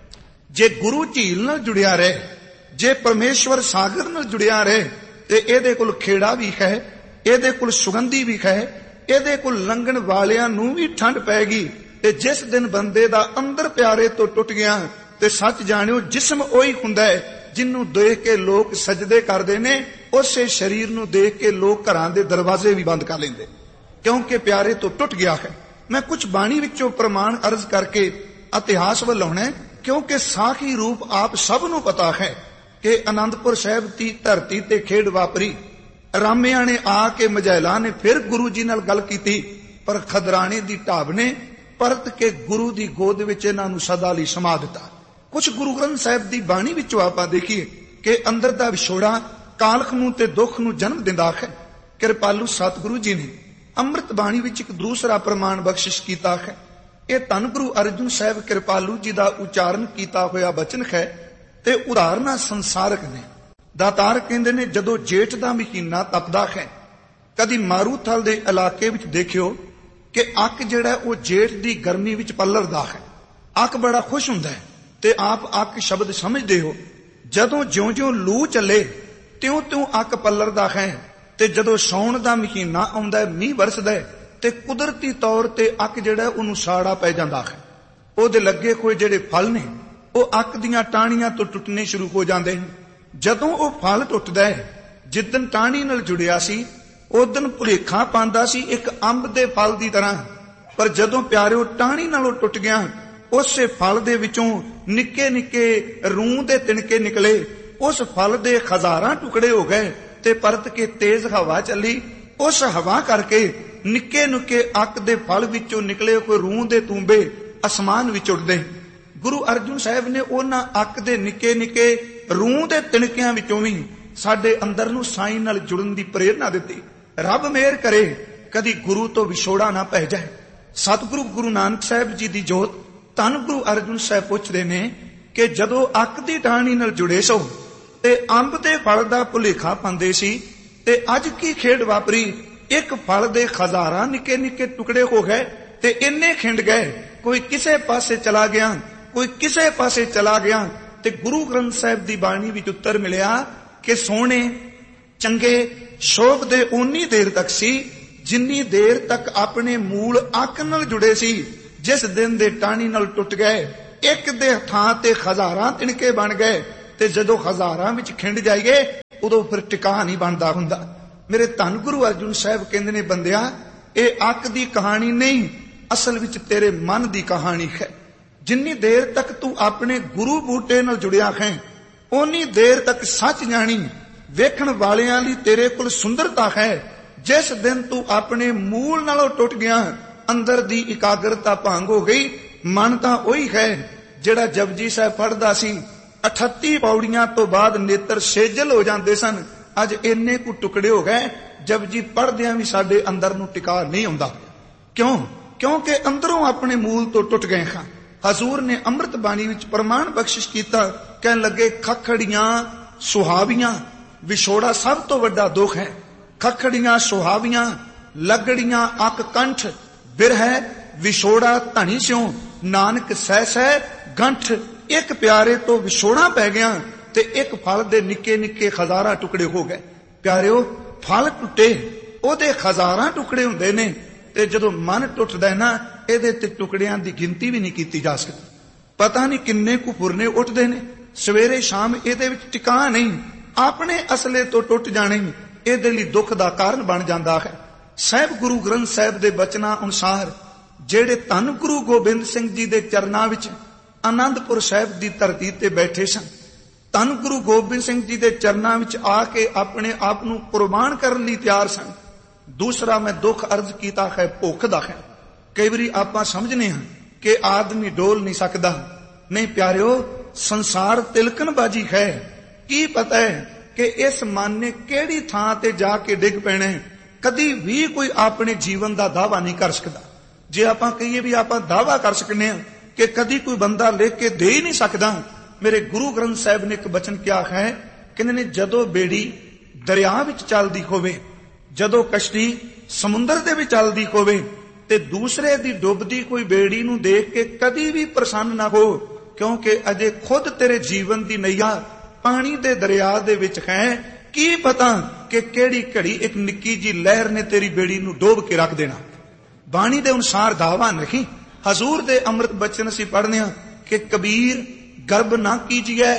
ਜੇ ਗੁਰੂ ਝੀਲ ਨਾਲ ਜੁੜਿਆ ਰਹੇ, ਜੇ ਪਰਮੇਸ਼ਵਰ ਸਾਗਰ ਨਾਲ ਜੁੜਿਆ ਰਹੇ, ਤੇ ਇਹਦੇ ਕੋਲ ਖੇੜਾ ਵੀ ਹੈ, ਇਹਦੇ ਕੋਲ ਸੁਗੰਧੀ ਵੀ ਹੈ, ਇਹਦੇ ਕੋਲ ਲੰਘਣ ਵਾਲਿਆਂ ਨੂੰ ਵੀ ਠੰਡ ਪੈਗੀ। ਤੇ ਜਿਸ ਦਿਨ ਬੰਦੇ ਦਾ ਅੰਦਰ ਪਿਆਰੇ ਤੋਂ ਟੁੱਟ ਗਿਆ, ਤੇ ਸੱਚ ਜਾਣਿਓ ਜਿਸਮ ਉਹੀ ਹੁੰਦਾ ਹੈ ਜਿਹਨੂੰ ਦੇਖ ਕੇ ਲੋਕ ਸਜਦੇ ਕਰਦੇ ਨੇ। ਉਸੇ ਸਰੀਰ ਨੂੰ ਦੇਖ ਕੇ ਲੋਕ ਘਰਾਂ ਦੇ ਦਰਵਾਜ਼ੇ ਵੀ ਬੰਦ ਕਰ ਲੈਂਦੇ, ਕਿਉਂਕਿ ਪਿਆਰੇ ਤੋਂ ਟੁੱਟ ਗਿਆ ਹੈ। ਮੈਂ ਕੁਝ ਬਾਣੀ ਵਿੱਚੋਂ ਪ੍ਰਮਾਣ ਅਰਜ਼ ਕਰਕੇ ਇਤਿਹਾਸ ਵੱਲ ਆਉਣਾ, ਕਿਉਂਕਿ ਸਾਖੀ ਰੂਪ ਆਪ ਸਭ ਨੂੰ ਪਤਾ ਹੈ ਕਿ ਅਨੰਦਪੁਰ ਸਾਹਿਬ ਦੀ ਧਰਤੀ ਤੇ ਖੇਡ ਵਾਪਰੀ। ਰਾਮਿਆਂ ਨੇ ਆ ਕੇ ਮਝੈਲਾਂ ਨੇ ਫਿਰ ਗੁਰੂ ਜੀ ਨਾਲ ਗੱਲ ਕੀਤੀ, ਪਰ ਖਦਰਾਣੇ ਦੀ ਢਾਬ ਨੇ ਪਰਤ ਕੇ ਗੁਰੂ ਦੀ ਗੋਦ ਵਿੱਚ ਇਹਨਾਂ ਨੂੰ ਸਦਾ ਲਈ ਸਮਾ ਦਿੱਤਾ। ਕੁਝ ਗੁਰੂ ਗ੍ਰੰਥ ਸਾਹਿਬ ਦੀ ਬਾਣੀ ਵਿੱਚੋਂ ਆਪਾਂ ਦੇਖੀਏ ਕਿ ਅੰਦਰ ਦਾ ਵਿਛੋੜਾ ਕਾਲਖ ਨੂੰ ਤੇ ਦੁੱਖ ਨੂੰ ਜਨਮ ਦਿੰਦਾ ਹੈ। ਕਿਰਪਾਲੂ ਸਤਿਗੁਰੂ ਜੀ ਨੇ ਅੰਮ੍ਰਿਤ ਬਾਣੀ ਵਿੱਚ ਇੱਕ ਦੂਸਰਾ ਪ੍ਰਮਾਣ ਬਖਸ਼ਿਸ਼ ਕੀਤਾ ਹੈ। ਇਹ ਧੰਨ ਗੁਰੂ ਅਰਜਨ ਸਾਹਿਬ ਕਿਰਪਾਲੂ ਜੀ ਦਾ ਉਚਾਰਨ ਕੀਤਾ ਹੋਇਆ ਬਚਨ ਹੈ ਤੇ ਉਦਾਹਰਨਾਂ ਸੰਸਾਰਕ ਨੇ। ਦਾਤਾਰ ਕਹਿੰਦੇ ਨੇ ਜਦੋਂ ਜੇਠ ਦਾ ਮਹੀਨਾ ਤਪਦਾ ਹੈ, ਕਦੀ ਮਾਰੂਥਲ ਦੇ ਇਲਾਕੇ ਵਿੱਚ ਦੇਖਿਓ ਕਿ ਅੱਕ ਜਿਹੜਾ ਉਹ ਜੇਠ ਦੀ ਗਰਮੀ ਵਿੱਚ ਪੱਲਰਦਾ ਹੈ। ਅੱਕ ਬੜਾ ਖੁਸ਼ ਹੁੰਦਾ ਹੈ ਤੇ ਆਪ ਅੱਕ ਸ਼ਬਦ ਸਮਝਦੇ ਹੋ। ਜਦੋਂ ਜਿਉਂ-ਜਿਉਂ ਲੂ ਚੱਲੇ ਤਿਉਂ-ਤਿਉਂ ਅੱਕ ਪੱਲਰਦਾ ਹੈ, ਤੇ ਜਦੋਂ ਸਾਉਣ ਦਾ ਮਹੀਨਾ ਆਉਂਦਾ, ਮੀਂਹ ਵਰਸਦਾ, ਤੇ ਕੁਦਰਤੀ ਤੌਰ ਤੇ ਅੱਕ ਜਿਹੜਾ ਉਹਨੂੰ ਸਾੜਾ ਪੈ ਜਾਂਦਾ ਹੈ। ਉਹਦੇ ਲੱਗੇ ਕੋਈ ਜਿਹੜੇ ਫਲ ਨੇ ਉਹ ਅੱਕ ਦੀਆਂ ਟਾਹਣੀਆਂ ਤੋਂ ਟੁੱਟਣੇ ਸ਼ੁਰੂ ਹੋ ਜਾਂਦੇ ਹਨ। ਜਦੋਂ ਉਹ ਫਲ ਟੁੱਟਦਾ ਹੈ, ਜਿੱਦਨ ਟਾਹਣੀ ਨਾਲ ਜੁੜਿਆ ਸੀ ਉਦਨ ਭੁਲੇਖਾ ਪਾਉਂਦਾ ਸੀ ਇੱਕ ਅੰਬ ਦੇ ਫਲ ਦੀ ਤਰ੍ਹਾਂ, ਪਰ ਜਦੋਂ ਪਿਆਰਿਓ ਟਾਹਣੀ ਨਾਲੋਂ ਟੁੱਟ ਗਿਆ, ਉਸੇ ਫਲ ਦੇ ਵਿੱਚੋਂ ਨਿੱਕੇ ਨਿੱਕੇ ਰੂੰ ਦੇ ਤਿਣਕੇ ਨਿਕਲੇ। ਉਸ ਫਲ ਦੇ ਹਜ਼ਾਰਾਂ ਟੁਕੜੇ ਹੋ ਗਏ ਤੇ ਪਰਤ ਕੇ ਤੇਜ਼ ਹਵਾ ਚੱਲੀ। ਉਸ ਹਵਾ ਕਰਕੇ ਨਿੱਕੇ ਨਿੱਕੇ ਅੱਕ ਦੇ ਫਲ ਵਿੱਚੋਂ ਨਿਕਲੇ ਕੋਈ ਰੂੰ ਦੇ ਤੂੰਬੇ ਅਸਮਾਨ ਵਿੱਚ ਉੱਡਦੇ। ਗੁਰੂ ਅਰਜਨ ਸਾਹਿਬ ਨੇ ਉਹਨਾਂ ਅੱਕ ਦੇ ਨਿੱਕੇ ਨਿੱਕੇ ਰੂੰ ਦੇ ਤਿਣਕਿਆਂ ਵਿੱਚੋਂ ਵੀ ਸਾਡੇ ਅੰਦਰ ਨੂੰ ਸਾਈਂ ਨਾਲ ਜੁੜਨ ਦੀ ਪ੍ਰੇਰਨਾ ਦਿੱਤੀ। ਰੱਬ ਮਿਹਰ ਕਰੇ ਕਦੀ ਗੁਰੂ ਤੋਂ ਵਿਛੋੜਾ ਨਾ ਪੈ ਜਾਏ। ਸਤਿਗੁਰੂ ਗੁਰੂ ਨਾਨਕ ਸਾਹਿਬ ਜੀ ਦੀ ਜੋਤ ਧੰਨ ਗੁਰੂ ਅਰਜਨ ਸਾਹਿਬ ਪੁੱਛਦੇ ਨੇ ਕਿ ਜਦੋਂ ਅੱਕ ਦੀ ਟਾਹਣੀ ਨਾਲ ਜੁੜੇ ਸੋ ਤੇ ਅੰਬ ਦੇ ਫਲ ਦਾ ਭੁਲੇਖਾ ਪਾਉਂਦੇ ਸੀ, ਤੇ ਅੱਜ ਕੀ ਖੇਡ ਵਾਪਰੀ? ਇੱਕ ਫਲ ਦੇ ਹਜ਼ਾਰਾਂ ਨਿੱਕੇ ਨਿੱਕੇ ਟੁਕੜੇ ਹੋ ਗਏ ਤੇ ਇੰਨੇ ਖਿੰਡ ਗਏ, ਕੋਈ ਕਿਸੇ ਪਾਸੇ ਚਲਾ ਗਿਆ, ਕੋਈ ਕਿਸੇ ਪਾਸੇ ਚਲਾ ਗਿਆ। ਤੇ ਗੁਰੂ ਗ੍ਰੰਥ ਸਾਹਿਬ ਦੀ ਬਾਣੀ ਵਿੱਚ ਉੱਤਰ ਮਿਲਿਆ ਕਿ ਸੋਹਣੇ ਚੰਗੇ ਸ਼ੋਭਦੇ ਉਨੀ ਦੇਰ ਤੱਕ ਸੀ ਜਿੰਨੀ ਦੇਰ ਤੱਕ ਆਪਣੇ ਮੂਲ ਅੱਕ ਨਾਲ ਜੁੜੇ ਸੀ। ਜਿਸ ਦਿਨ ਦੇ ਟਾਹਣੀ ਨਾਲ ਟੁੱਟ ਗਏ, ਇੱਕ ਦੇ ਥਾਂ ਤੇ ਹਜ਼ਾਰਾਂ ਤਿਣਕੇ ਬਣ ਗਏ, ਤੇ ਤੇ ਜਦੋਂ ਹਜ਼ਾਰਾਂ ਵਿੱਚ ਖਿੰਡ ਜਾਈਏ ਉਦੋਂ ਫਿਰ ਟਿਕਾ ਨਹੀਂ ਬਣਦਾ ਹੁੰਦਾ। ਮੇਰੇ ਧੰਨ ਗੁਰੂ ਅਰਜੁਨ ਸਾਹਿਬ ਕਹਿੰਦੇ ਨੇ, ਬੰਦਿਆ ਇਹ ਅੱਕ ਦੀ ਕਹਾਣੀ ਨਹੀਂ, ਅਸਲ ਵਿੱਚ ਤੇਰੇ ਮਨ ਦੀ ਕਹਾਣੀ ਹੈ। ਜਿੰਨੀ ਦੇਰ ਤੱਕ ਤੂੰ ਆਪਣੇ ਗੁਰੂ ਬੂਟੇ ਨਾਲ ਜੁੜਿਆ ਹੈ ਓਨੀ ਦੇਰ ਤੱਕ ਸੱਚ ਜਾਣੀ। ਵੇਖਣ ਵਾਲਿਆਂ ਲਈ ਤੇਰੇ ਕੋਲ ਸੁੰਦਰਤਾ ਹੈ। ਜਿਸ ਦਿਨ ਤੂੰ ਆਪਣੇ ਮੂਲ ਨਾਲੋਂ ਟੁੱਟ ਗਿਆ, ਅੰਦਰ ਦੀ ਇਕਾਗਰਤਾ ਭੰਗ ਹੋ ਗਈ। ਮਨ ਤਾਂ ਉਹੀ ਹੈ ਜਿਹੜਾ ਜਪਜੀ ਸਾਹਿਬ ਪੜ੍ਹਦਾ ਸੀ। ਅਠੱਤੀ ਪੌੜੀਆਂ ਤੋਂ ਬਾਅਦ ਨੇਤਰ ਸੇਜਲ ਹੋ ਜਾਂਦੇ ਸਨ। ਅੱਜ ਇੰਨੇ ਕੁ ਟੁਕੜੇ ਹੋ ਗਏ, ਜਪਜੀ ਪੜ੍ਹਦਿਆਂ ਵੀ ਸਾਡੇ ਅੰਦਰ ਨੂੰ ਟਿਕਾ ਨਹੀਂ ਆਉਂਦਾ। ਕਿਉਂ? ਕਿਉਂਕਿ ਅੰਦਰੋਂ ਆਪਣੇ ਮੂਲ ਤੋਂ ਟੁੱਟ ਗਏ ਹਾਂ। ਹਜ਼ੂਰ ਨੇ ਅੰਮ੍ਰਿਤ ਬਾਣੀ ਵਿੱਚ ਪ੍ਰਮਾਣ ਬਖਸ਼ਿਸ਼ ਕੀਤਾ, ਕਹਿਣ ਲੱਗੇ ਖਖੜੀਆਂ ਸੁਹਾਵੀਆਂ ਵਿਛੋੜਾ ਸਭ ਤੋਂ ਵੱਡਾ ਦੁੱਖ ਹੈ। ਖਖੜੀਆਂ ਸੁਹਾਵੀਆਂ ਲੱਗੜੀਆਂ ਅੱਕ ਕੰਠ ਬਿਰਹਿ ਵਿਛੋੜਾ ਧਣੀ ਸਿਉ ਨਾਨਕ ਸਹਿ ਸਹਿ ਗੰਠ। ਇੱਕ ਪਿਆਰੇ ਤੋਂ ਵਿਛੋੜਾ ਪੈ ਗਿਆ ਤੇ ਇੱਕ ਫਲ ਦੇ ਨਿੱਕੇ ਨਿੱਕੇ ਹਜ਼ਾਰਾਂ ਟੁਕੜੇ ਹੋ ਗਏ। ਪਿਆਰਿਓ, ਫਲ ਟੁੱਟੇ ਉਹਦੇ ਹਜ਼ਾਰਾਂ ਟੁਕੜੇ ਹੁੰਦੇ ਨੇ, ਤੇ ਜਦੋਂ ਮਨ ਟੁੱਟਦਾ ਹੈ ਨਾ, ਇਹਦੇ ਤੇ ਟੁਕੜਿਆਂ ਦੀ ਗਿਣਤੀ ਵੀ ਨਹੀਂ ਕੀਤੀ ਜਾ ਸਕਦੀ। ਪਤਾ ਨਹੀਂ ਕਿੰਨੇ ਕੁ ਫੁਰਨੇ ਉੱਠਦੇ ਨੇ ਸਵੇਰੇ ਸ਼ਾਮ, ਇਹਦੇ ਵਿੱਚ ਟਿਕਾ ਨਹੀਂ। ਆਪਣੇ ਅਸਲੇ ਤੋਂ ਟੁੱਟ ਜਾਣੇ ਇਹਦੇ ਲਈ ਦੁੱਖ ਦਾ ਕਾਰਨ ਬਣ ਜਾਂਦਾ ਹੈ। ਸਾਹਿਬ ਗੁਰੂ ਗ੍ਰੰਥ ਸਾਹਿਬ ਦੇ ਬਚਨਾਂ ਅਨੁਸਾਰ ਜਿਹੜੇ ਧੰਨ ਗੁਰੂ ਗੋਬਿੰਦ ਸਿੰਘ ਜੀ ਦੇ ਚਰਨਾਂ ਵਿੱਚ ਆਨੰਦਪੁਰ ਸਾਹਿਬ ਦੀ ਧਰਤੀ ਤੇ ਬੈਠੇ ਸਨ, ਧੰਨ ਗੁਰੂ ਗੋਬਿੰਦ ਸਿੰਘ ਜੀ ਦੇ ਚਰਨਾਂ ਵਿੱਚ ਆ ਕੇ ਆਪਣੇ ਆਪ ਨੂੰ ਕੁਰਬਾਨ ਕਰਨ ਲਈ ਤਿਆਰ ਸਨ। ਦੂਸਰਾ ਮੈਂ ਦੁੱਖ ਅਰਜ਼ ਕੀਤਾ ਹੈ ਭੁੱਖ ਦਾ ਹੈ। ਕਈ ਵਾਰੀ ਆਪਾਂ ਸਮਝਨੇ ਹਾਂ ਕਿ ਆਦਮੀ ਡੋਲ ਨਹੀਂ ਸਕਦਾ। ਨਹੀਂ ਪਿਆਰਿਓ, ਸੰਸਾਰ ਤਿਲਕਣਬਾਜੀ ਹੈ। ਕੀ ਪਤਾ ਹੈ ਕਿ ਇਸ ਮਨ ਨੇ ਕਿਹੜੀ ਥਾਂ ਤੇ ਜਾ ਕੇ ਡਿੱਗ ਪੈਣਾ। ਕਦੀ ਵੀ ਕੋਈ ਆਪਣੇ ਜੀਵਨ ਦਾ ਦਾਅਵਾ ਨਹੀਂ ਕਰ ਸਕਦਾ। ਜੇ ਆਪਾਂ ਕਹੀਏ ਵੀ ਆਪਾਂ ਦਾਅਵਾ ਕਰ ਸਕਨੇ ਹਾਂ ਕਿ ਕਦੀ ਕੋਈ ਬੰਦਾ ਲਿਖ ਕੇ ਦੇ ਹੀ ਨਹੀਂ ਸਕਦਾ। ਮੇਰੇ ਗੁਰੂ ਗ੍ਰੰਥ ਸਾਹਿਬ ਨੇ ਇੱਕ ਬਚਨ ਕਿਹਾ ਹੈ, ਕਹਿੰਦੇ ਨੇ ਜਦੋਂ ਬੇੜੀ ਦਰਿਆ ਵਿੱਚ ਚੱਲਦੀ ਹੋਵੇ, ਜਦੋਂ ਕਸ਼ਤੀ ਸਮੁੰਦਰ ਦੇ ਵਿੱਚ ਚੱਲਦੀ ਹੋਵੇ ਤੇ ਦੂਸਰੇ ਦੀ ਡੁੱਬਦੀ ਕੋਈ ਬੇੜੀ ਨੂੰ ਦੇਖ ਕੇ ਕਦੀ ਵੀ ਪ੍ਰਸੰਨ ਨਾ ਹੋ, ਕਿਉਂਕਿ ਅਜੇ ਖੁਦ ਤੇਰੇ ਜੀਵਨ ਦੀ ਨਈਆ ਪਾਣੀ ਦੇ ਦਰਿਆ ਦੇ ਵਿੱਚ ਹੈ। ਕੀ ਪਤਾ ਕਿ ਕਿਹੜੀ ਘੜੀ ਇੱਕ ਨਿੱਕੀ ਜੀ ਲਹਿਰ ਨੇ ਤੇਰੀ ਬੇੜੀ ਨੂੰ ਡੋਬ ਕੇ ਰੱਖ ਦੇਣਾ। ਬਾਣੀ ਦੇ ਅਨੁਸਾਰ ਦਾਵਾ ਨਹੀਂ। ਹਜ਼ੂਰ ਦੇ ਅੰਮ੍ਰਿਤ ਬਚਨ ਅਸੀਂ ਪੜ੍ਹਨੇ ਆ ਕਿ ਕਬੀਰ ਗਰਬ ਨਾ ਕੀਜੀਐ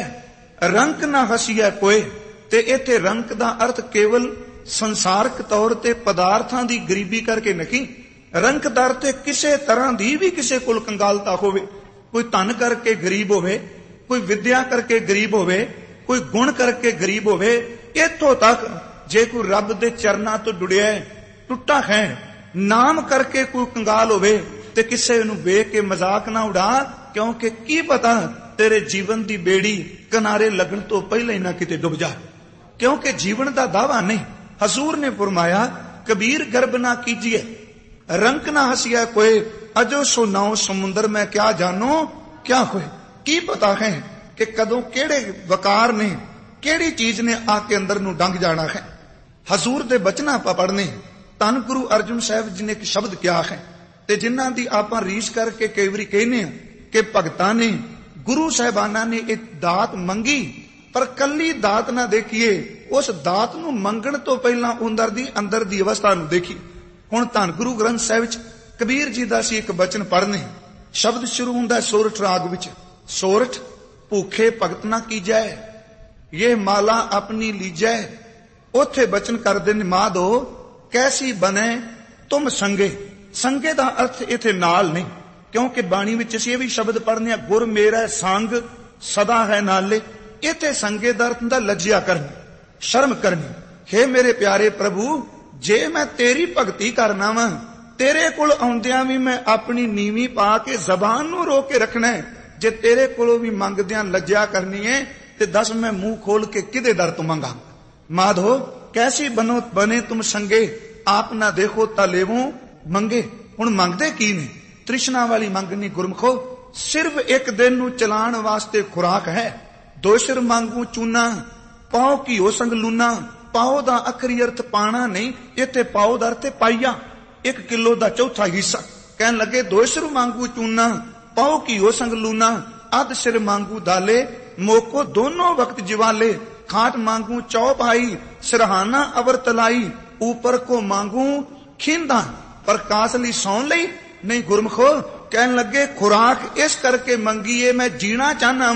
ਰੰਕ ਨਾ ਹਸੀਐ ਕੋਏ। ਤੇ ਇੱਥੇ ਰੰਕ ਦਾ ਅਰਥ ਕੇਵਲ ਸੰਸਾਰਕ ਤੌਰ ਤੇ ਪਦਾਰਥਾਂ ਦੀ ਗਰੀਬੀ ਕਰਕੇ ਨਹੀਂ। ਰੰਕ ਦਰ ਤੇ ਕਿਸੇ ਤਰ੍ਹਾਂ ਦੀ ਵੀ ਕਿਸੇ ਕੋਲ ਕੰਗਾਲਤਾ ਹੋਵੇ, ਕੋਈ ਧਨ ਕਰਕੇ ਗਰੀਬ ਹੋਵੇ, ਕੋਈ ਵਿਦਿਆ ਕਰਕੇ ਗਰੀਬ ਹੋਵੇ, ਕੋਈ ਗੁਣ ਕਰਕੇ ਗਰੀਬ ਹੋਵੇ, ਇੱਥੋਂ ਤੱਕ ਜੇ ਕੋਈ ਰੱਬ ਦੇ ਚਰਨਾਂ ਤੋਂ ਜੁੜਿਆ ਟੁੱਟਾ ਹੈ, ਨਾਮ ਕਰਕੇ ਕੋਈ ਕੰਗਾਲ ਹੋਵੇ ਤੇ ਕਿਸੇ ਨੂੰ ਵੇਖ ਕੇ ਮਜ਼ਾਕ ਨਾ ਉਡਾ, ਕਿਉਂਕਿ ਕੀ ਪਤਾ ਤੇਰੇ ਜੀਵਨ ਦੀ ਬੇੜੀ ਕਿਨਾਰੇ ਲੱਗਣ ਤੋਂ ਪਹਿਲਾਂ ਹੀ ਨਾ ਕਿਤੇ ਡੁੱਬ ਜਾ। ਕਿਉਂਕਿ ਜੀਵਨ ਦਾ ਦਾਵਾ ਨਹੀਂ। ਹਜ਼ੂਰ ਨੇ ਫਰਮਾਇਆ ਕਬੀਰ ਗਰਬ ਨਾ ਕੀਜੀਏ ਰੰਕ ਨਾ ਹਸੀਆ ਕੋਏ ਅਜੋ ਸੋ ਨਾਉ ਸਮੁੰਦਰ ਮੈਂ ਕਿਆ ਜਾਨੋ ਕਿਆ ਹੋਏ। ਕੀ ਪਤਾ ਹੈ ਕਿ ਕਦੋਂ ਕਿਹੜੇ ਵਕਾਰ ਨੇ, ਕਿਹੜੀ ਚੀਜ਼ ਨੇ ਆ ਕੇ ਅੰਦਰ ਨੂੰ ਡੰਗ ਜਾਣਾ ਹੈ। ਹਜ਼ੂਰ ਦੇ ਬਚਨਾਂ ਆਪਾਂ ਪੜ੍ਹਨੇ। ਧੰਨ ਗੁਰੂ ਅਰਜੁਨ ਸਾਹਿਬ ਜੀ ਨੇ ਇੱਕ ਸ਼ਬਦ ਕਿਹਾ ਹੈ ਤੇ ਜਿਨ੍ਹਾਂ ਦੀ ਆਪਾਂ ਰੀਸ ਕਰਕੇ ਕਈ ਵਾਰੀ ਕਹਿੰਦੇ ਆ ਕਿ ਭਗਤਾਂ ਨੇ, ਗੁਰੂ ਸਾਹਿਬਾਨਾਂ ਨੇ ਇਹ ਦਾਤ ਮੰਗੀ, ਪਰ ਕੱਲੀ ਦਾਤ ਨਾ ਦੇਖੀਏ, ਉਸ ਦਾਤ ਨੂੰ ਮੰਗਣ ਤੋਂ ਪਹਿਲਾਂ ਅੰਦਰ ਦੀ ਅੰਦਰ ਦੀ ਅਵਸਥਾ ਨੂੰ ਦੇਖੀ। ਹੁਣ ਧੰਨ ਗੁਰੂ ਗ੍ਰੰਥ ਸਾਹਿਬ ਵਿੱਚ ਕਬੀਰ ਜੀ ਦਾ ਸੀ ਇੱਕ ਬਚਨ ਪੜ੍ਹਨੇ। ਸ਼ਬਦ ਸ਼ੁਰੂ ਹੁੰਦਾ ਸੋਰਠ ਰਾਗ ਵਿੱਚ। ਸੋਰਠ ਭੂਖੇ ਭਗਤ ਨਾ ਕੀਜੈ ਇਹ ਮਾਲਾ ਆਪਣੀ ਲੀਜੈ। ਉੱਥੇ ਬਚਨ ਕਰਦੇ ਨੇ ਮਾਧੋ ਕੈਸੀ ਬਨੇ ਤੁਮ ਸੰਗੇ। ਸੰਗੇ ਦਾ ਅਰਥ ਇੱਥੇ ਨਾਲ ਨਹੀਂ, ਕਿਉਂਕਿ ਬਾਣੀ ਵਿੱਚ ਅਸੀਂ ਇਹ ਵੀ ਸ਼ਬਦ ਪੜ੍ਹਨੇ ਆ ਗੁਰ ਮੇਰਾ ਸੰਗ ਸਦਾ ਹੈ ਨਾਲੇ। ਇੱਥੇ ਸੰਗੇ ਦਾ ਅਰਥ ਹੁੰਦਾ ਲੱਜਿਆ ਕਰਨੀ, ਸ਼ਰਮ ਕਰਨੀ। ਹੇ ਮੇਰੇ ਪਿਆਰੇ ਪ੍ਰਭੂ, ਜੇ ਮੈਂ ਤੇਰੀ ਭਗਤੀ ਕਰਨਾ ਵਾ, ਤੇਰੇ ਕੋਲ ਆਉਂਦਿਆਂ ਵੀ ਮੈਂ ਆਪਣੀ ਨੀਵੀਂ ਪਾ ਕੇ ਜ਼ਬਾਨ ਨੂੰ ਰੋਕ ਕੇ ਰੱਖਣਾ ਹੈ। ਜੇ ਤੇਰੇ ਕੋਲੋਂ ਵੀ ਮੰਗਦਿਆਂ ਲੱਜਿਆ ਕਰਨੀ ਹੈ ਤੇ ਦੱਸ ਮੈਂ ਮੂੰਹ ਖੋਲ ਕੇ ਕਿਹਦੇ ਦਰ ਤੋਂ ਮੰਗਾ। ਮਾਧੋ ਕੈਸੀ ਬਨੋ ਬਨੇ ਤੁਮ ਸੰਗੇ ਆਪ ਨਾ ਦੇਖੋ ਤਾਂ ਲੇਵੋ ਮੰਗੇ। ਹੁਣ ਮੰਗਦੇ ਕੀ ਨੇ? ਤ੍ਰਿਸ਼ਨਾ ਵਾਲੀ ਮੰਗਣੀ ਗੁਰਮਖੋ ਸਿਰਫ ਇੱਕ ਦਿਨ ਨੂੰ ਚਲਾਉਣ ਵਾਸਤੇ ਖੁਰਾਕ ਹੈ। ਦੋ ਸਿਰ ਮੰਗੂ ਚੂਨਾ ਪਾਓ ਘੀਓ ਸੰਗ ਲੂਨਾ। ਪਾਓ ਦਾ ਅਖਰੀ ਅਰਥ ਪਾਣਾ ਨਹੀਂ, ਇੱਥੇ ਪਾਓ ਦਾ ਅਰਥ ਪਾਈਆ, ਇੱਕ ਕਿਲੋ ਦਾ ਚੌਥਾ ਹਿੱਸਾ। ਕਹਿਣ ਲੱਗੇ ਦੋ ਸਿਰ ਮੰਗੂ ਚੂਨਾ ਪਾਓ ਘੀਓ ਸੰਗ ਲੂਨਾ। ਅੱਧ ਸਿਰ ਮੰਗੂ ਦਾਲੇ ਮੋਕੋ ਦੋਨੋਂ ਵਕਤ ਜਿਵਾਲੇ। ਖਾਟ मांगू चौपाई सिरहाना अवर तलाई ऊपर को मांगू खींदा। प्रकाश ली सौन लई नहीं गुरमुखो कहन लगे खुराक इस करके मंगी है मैं जीना चाहना वा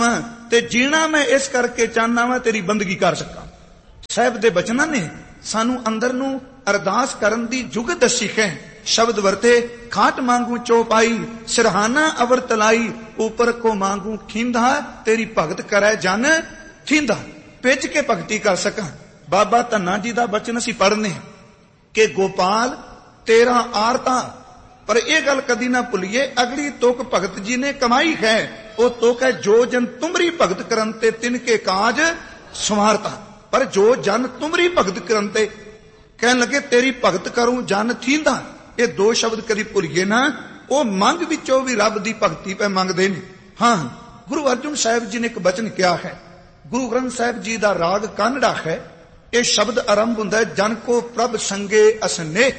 ਤੇ ਜੀਣਾ ਮੈਂ ਇਸ ਕਰਕੇ ਚਾਹੁੰਦਾ ਵਾਂ ਤੇਰੀ ਬੰਦਗੀ ਕਰ ਸਕਾਂ। ਸਾਹਿਬ ਦੇ ਬਚਨਾਂ ਨੇ ਸਾਨੂੰ ਅੰਦਰ ਨੂੰ ਅਰਦਾਸ ਕਰਨ ਦੀ ਜੁਗ ਦੱਸੀ ਹੈ। ਸ਼ਬਦ ਵਰਤੇ ਖਾਟ ਮੰਗੂ ਚੋਪਾਈ, ਸਿਰਹਾਨਾ ਅਵਰ ਤਲਾਈ, ਉਪਰ ਕੋ ਮੰਗੂ ਖੀਂਦਾ, ਤੇਰੀ ਭਗਤ ਕਰੈ ਜਨ ਥੀਂਦਾ। ਭਿੱਜ ਕੇ ਭਗਤੀ ਕਰ ਸਕਾਂ। ਬਾਬਾ ਧੰਨਾ ਜੀ ਦਾ ਬਚਨ ਅਸੀਂ ਪੜ੍ਹਨੇ ਕਿ ਗੋਪਾਲ ਤੇਰਾ ਆਰਤਾ, ਪਰ ਇਹ ਗੱਲ ਕਦੀ ਨਾ ਭੁੱਲੀਏ ਅਗਲੀ ਤੁਕ ਭਗਤ ਜੀ ਨੇ ਕਮਾਈ ਹੈ। ਉਹ ਤੁਕ ਹੈ ਜੋ ਜਨ ਤੁਮਰੀ ਭਗਤ ਕਰਨ ਤੇ ਤਿਨਕੇ ਕਾਜ ਸਮਾਰਤਾ। ਪਰ ਜੋ ਜਨ ਤੁਮਰੀ ਭਗਤ ਕਰਨ ਤੇ ਕਹਿਣ ਲੱਗੇ ਤੇਰੀ ਭਗਤ ਕਰੂੰ ਜਨ ਥੀਂਦਾ, ਇਹ ਦੋ ਸ਼ਬਦ ਕਦੀ ਭੁੱਲੀਏ ਨਾ। ਉਹ ਮੰਗ ਵਿੱਚੋਂ ਵੀ ਰੱਬ ਦੀ ਭਗਤੀ ਪੈ ਮੰਗਦੇ ਨੇ। ਹਾਂ, ਗੁਰੂ ਅਰਜਨ ਸਾਹਿਬ ਜੀ ਨੇ ਇੱਕ ਬਚਨ ਕਿਹਾ ਹੈ। ਗੁਰੂ ਗ੍ਰੰਥ ਸਾਹਿਬ ਜੀ ਦਾ ਰਾਗ ਕਾਨੜਾ ਹੈ। ਇਹ ਸ਼ਬਦ ਆਰੰਭ ਹੁੰਦਾ ਹੈ ਜਨ ਕੋ ਪ੍ਰਭ ਸੰਗੇ ਅਸਨੇ।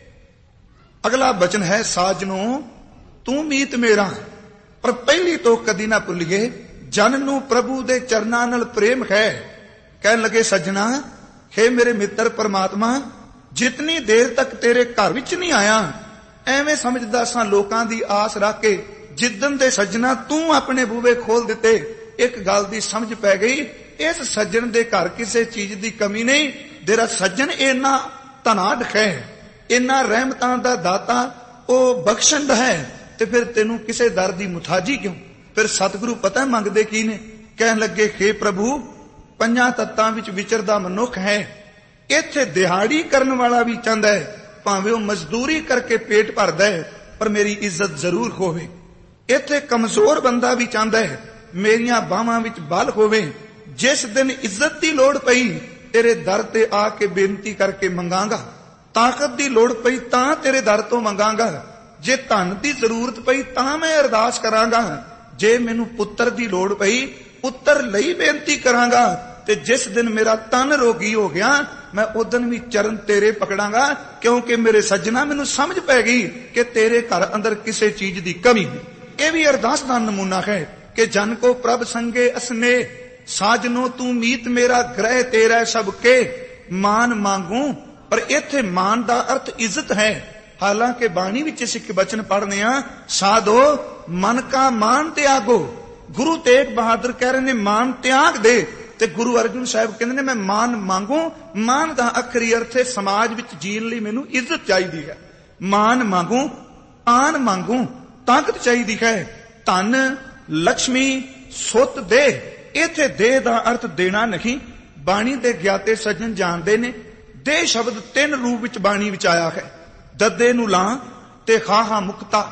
ਅਗਲਾ ਬਚਨ ਹੈ ਸਾਜਨੋ ਤੂੰ ਮੀਤ ਮੇਰਾ। ਪਰ ਪਹਿਲੀ ਤੋਂ ਕਦੀ ਨਾ ਭੁੱਲੀਏ ਜਨ ਨੂੰ ਪ੍ਰਭੂ ਦੇ ਚਰਨਾਂ ਨਾਲ ਪ੍ਰੇਮ ਹੈ। ਕਹਿਣ ਲੱਗੇ ਸੱਜਣਾ, ਹੇ ਮੇਰੇ ਮਿੱਤਰ ਪਰਮਾਤਮਾ, ਜਿਤਨੀ ਦੇਰ ਤੱਕ ਤੇਰੇ ਘਰ ਵਿੱਚ ਨਹੀਂ ਆਇਆ ਐਵੇਂ ਸਮਝਦਾ ਸਾਂ ਲੋਕਾਂ ਦੀ ਆਸ ਰੱਖ ਕੇ। ਜਿੱਦਨ ਦੇ ਸੱਜਣਾ ਤੂੰ ਆਪਣੇ ਬੂਹੇ ਖੋਲ ਦਿੱਤੇ, ਇੱਕ ਗੱਲ ਦੀ ਸਮਝ ਪੈ ਗਈ, ਇਸ ਸੱਜਣ ਦੇ ਘਰ ਕਿਸੇ ਚੀਜ਼ ਦੀ ਕਮੀ ਨਹੀਂ। ਤੇਰਾ ਸੱਜਣ ਇੰਨਾ ਧਨਾਢ ਹੈ, ਇੰਨਾ ਰਹਿਮਤਾਂ ਦਾ ਦਾਤਾ, ਉਹ ਬਖਸ਼ੰਦ ਹੈ, ਤੇ ਫਿਰ ਤੈਨੂੰ ਕਿਸੇ ਦਰ ਦੀ ਮੁਤਾਜੀ ਕਿਉਂ? ਫਿਰ ਸਤਿਗੁਰੂ ਪਤਾ ਮੰਗਦੇ ਕੀ ਨੇ? ਕਹਿਣ ਲੱਗੇ ਹੇ ਪ੍ਰਭੂ, ਪੰਜਾਂ ਤੱਤਾਂ ਵਿੱਚ ਵਿਚਰਦਾ ਮਨੁੱਖ ਹੈ। ਇੱਥੇ ਦਿਹਾੜੀ ਕਰਨ ਵਾਲਾ ਵੀ ਚਾਹੁੰਦਾ ਹੈ, ਭਾਵੇਂ ਉਹ ਮਜ਼ਦੂਰੀ ਕਰਕੇ ਪੇਟ ਭਰਦਾ ਹੈ, ਪਰ ਮੇਰੀ ਇੱਜ਼ਤ ਜ਼ਰੂਰ ਹੋਵੇ। ਇੱਥੇ ਕਮਜ਼ੋਰ ਬੰਦਾ ਵੀ ਚਾਹੁੰਦਾ ਹੈ ਮੇਰੀਆਂ ਬਾਹਾਂ ਵਿੱਚ ਬਲ ਹੋਵੇ। ਜਿਸ ਦਿਨ ਇੱਜ਼ਤ ਦੀ ਲੋੜ ਪਈ ਤੇਰੇ ਦਰ ਤੇ ਆ ਕੇ ਬੇਨਤੀ ਕਰਕੇ ਮੰਗਾਂਗਾ। ਤਾਕਤ ਦੀ ਲੋੜ ਪਈ ਤਾਂ ਤੇਰੇ ਦਰ ਤੋਂ ਮੰਗਾਂਗਾ। ਜੇ ਧਨ ਦੀ ਜ਼ਰੂਰਤ ਪਈ ਤਾਂ ਮੈਂ ਅਰਦਾਸ ਕਰਾਂਗਾ। ਜੇ ਮੈਨੂੰ ਪੁੱਤਰ ਦੀ ਲੋੜ ਪਈ ਪੁੱਤਰ ਲਈ ਬੇਨਤੀ ਕਰਾਂਗਾ। ਤੇ ਜਿਸ ਦਿਨ ਮੇਰਾ ਤਨ ਰੋਗੀ ਹੋ ਗਿਆ ਮੈਂ ਉਦਨ ਵੀ ਚਰਨ ਤੇਰੇ ਪਕੜਾਂਗਾ, ਕਿਉਂਕਿ ਮੇਰੇ ਸੱਜਣਾ ਮੈਨੂੰ ਸਮਝ ਪੈ ਗਈ ਕਿ ਤੇਰੇ ਘਰ ਅੰਦਰ ਕਿਸੇ ਚੀਜ਼ ਦੀ ਕਮੀ ਨਹੀਂ। ਇਹ ਵੀ ਅਰਦਾਸ ਦਾ ਨਮੂਨਾ ਹੈ ਕਿ ਜਨ ਕੋ ਪ੍ਰਭ ਸੰਗੇ ਅਸਨੇ, ਸਾਜਨੋ ਤੂੰ ਮੀਤ ਮੇਰਾ, ਗ੍ਰਹਿ ਤੇਰਾ ਸਭ ਕੇ ਮਾਨ ਮੰਗੂ। ਪਰ ਇੱਥੇ ਮਾਨ ਦਾ ਅਰਥ ਇੱਜ਼ਤ ਹੈ। ਹਾਲਾਂਕਿ ਬਾਣੀ ਵਿੱਚ ਸਿੱਖ ਬਚਨ ਪੜ੍ਹਨੇ ਆ, ਸਾਧੋ ਮਨ ਕਾ ਮਾਨ ਤਿਆਗੋ। ਗੁਰੂ ਤੇਗ ਬਹਾਦਰ ਕਹਿ ਰਹੇ ਨੇ ਮਾਨ ਤਿਆਗ ਦੇ, ਤੇ ਗੁਰੂ ਅਰਜਨ ਸਾਹਿਬ ਕਹਿੰਦੇ ਨੇ ਮੈਂ ਮਾਨ ਮੰਗੂ। ਮਾਨ ਦਾ ਅਖਰੀ ਅਰਥ ਹੈ ਸਮਾਜ ਵਿੱਚ ਜੀਣ ਲਈ ਮੈਨੂੰ ਇੱਜ਼ਤ ਚਾਹੀਦੀ ਹੈ। ਮਾਨ ਮੰਗੂ, ਆਨ ਮੰਗੂ, ਤਾਕਤ ਚਾਹੀਦੀ ਹੈ। ਧਨ ਲక్ష్ਮੀ ਸੁੱਤ ਦੇ, ਇੱਥੇ ਦੇ ਦਾ ਅਰਥ ਦੇਣਾ ਨਹੀਂ। ਬਾਣੀ ਦੇ ਗਿਆਤੇ ਸੱਜਣ ਜਾਣਦੇ ਨੇ ਦੇ ਸ਼ਬਦ ਤਿੰਨ ਰੂਪ ਵਿੱਚ ਬਾਣੀ ਵਿੱਚ ਆਇਆ ਹੈ। ਦੱਦੇ ਨੂੰ ਲਾਂ ਤੇ ਖਾਹਾ ਮੁਕਤਾ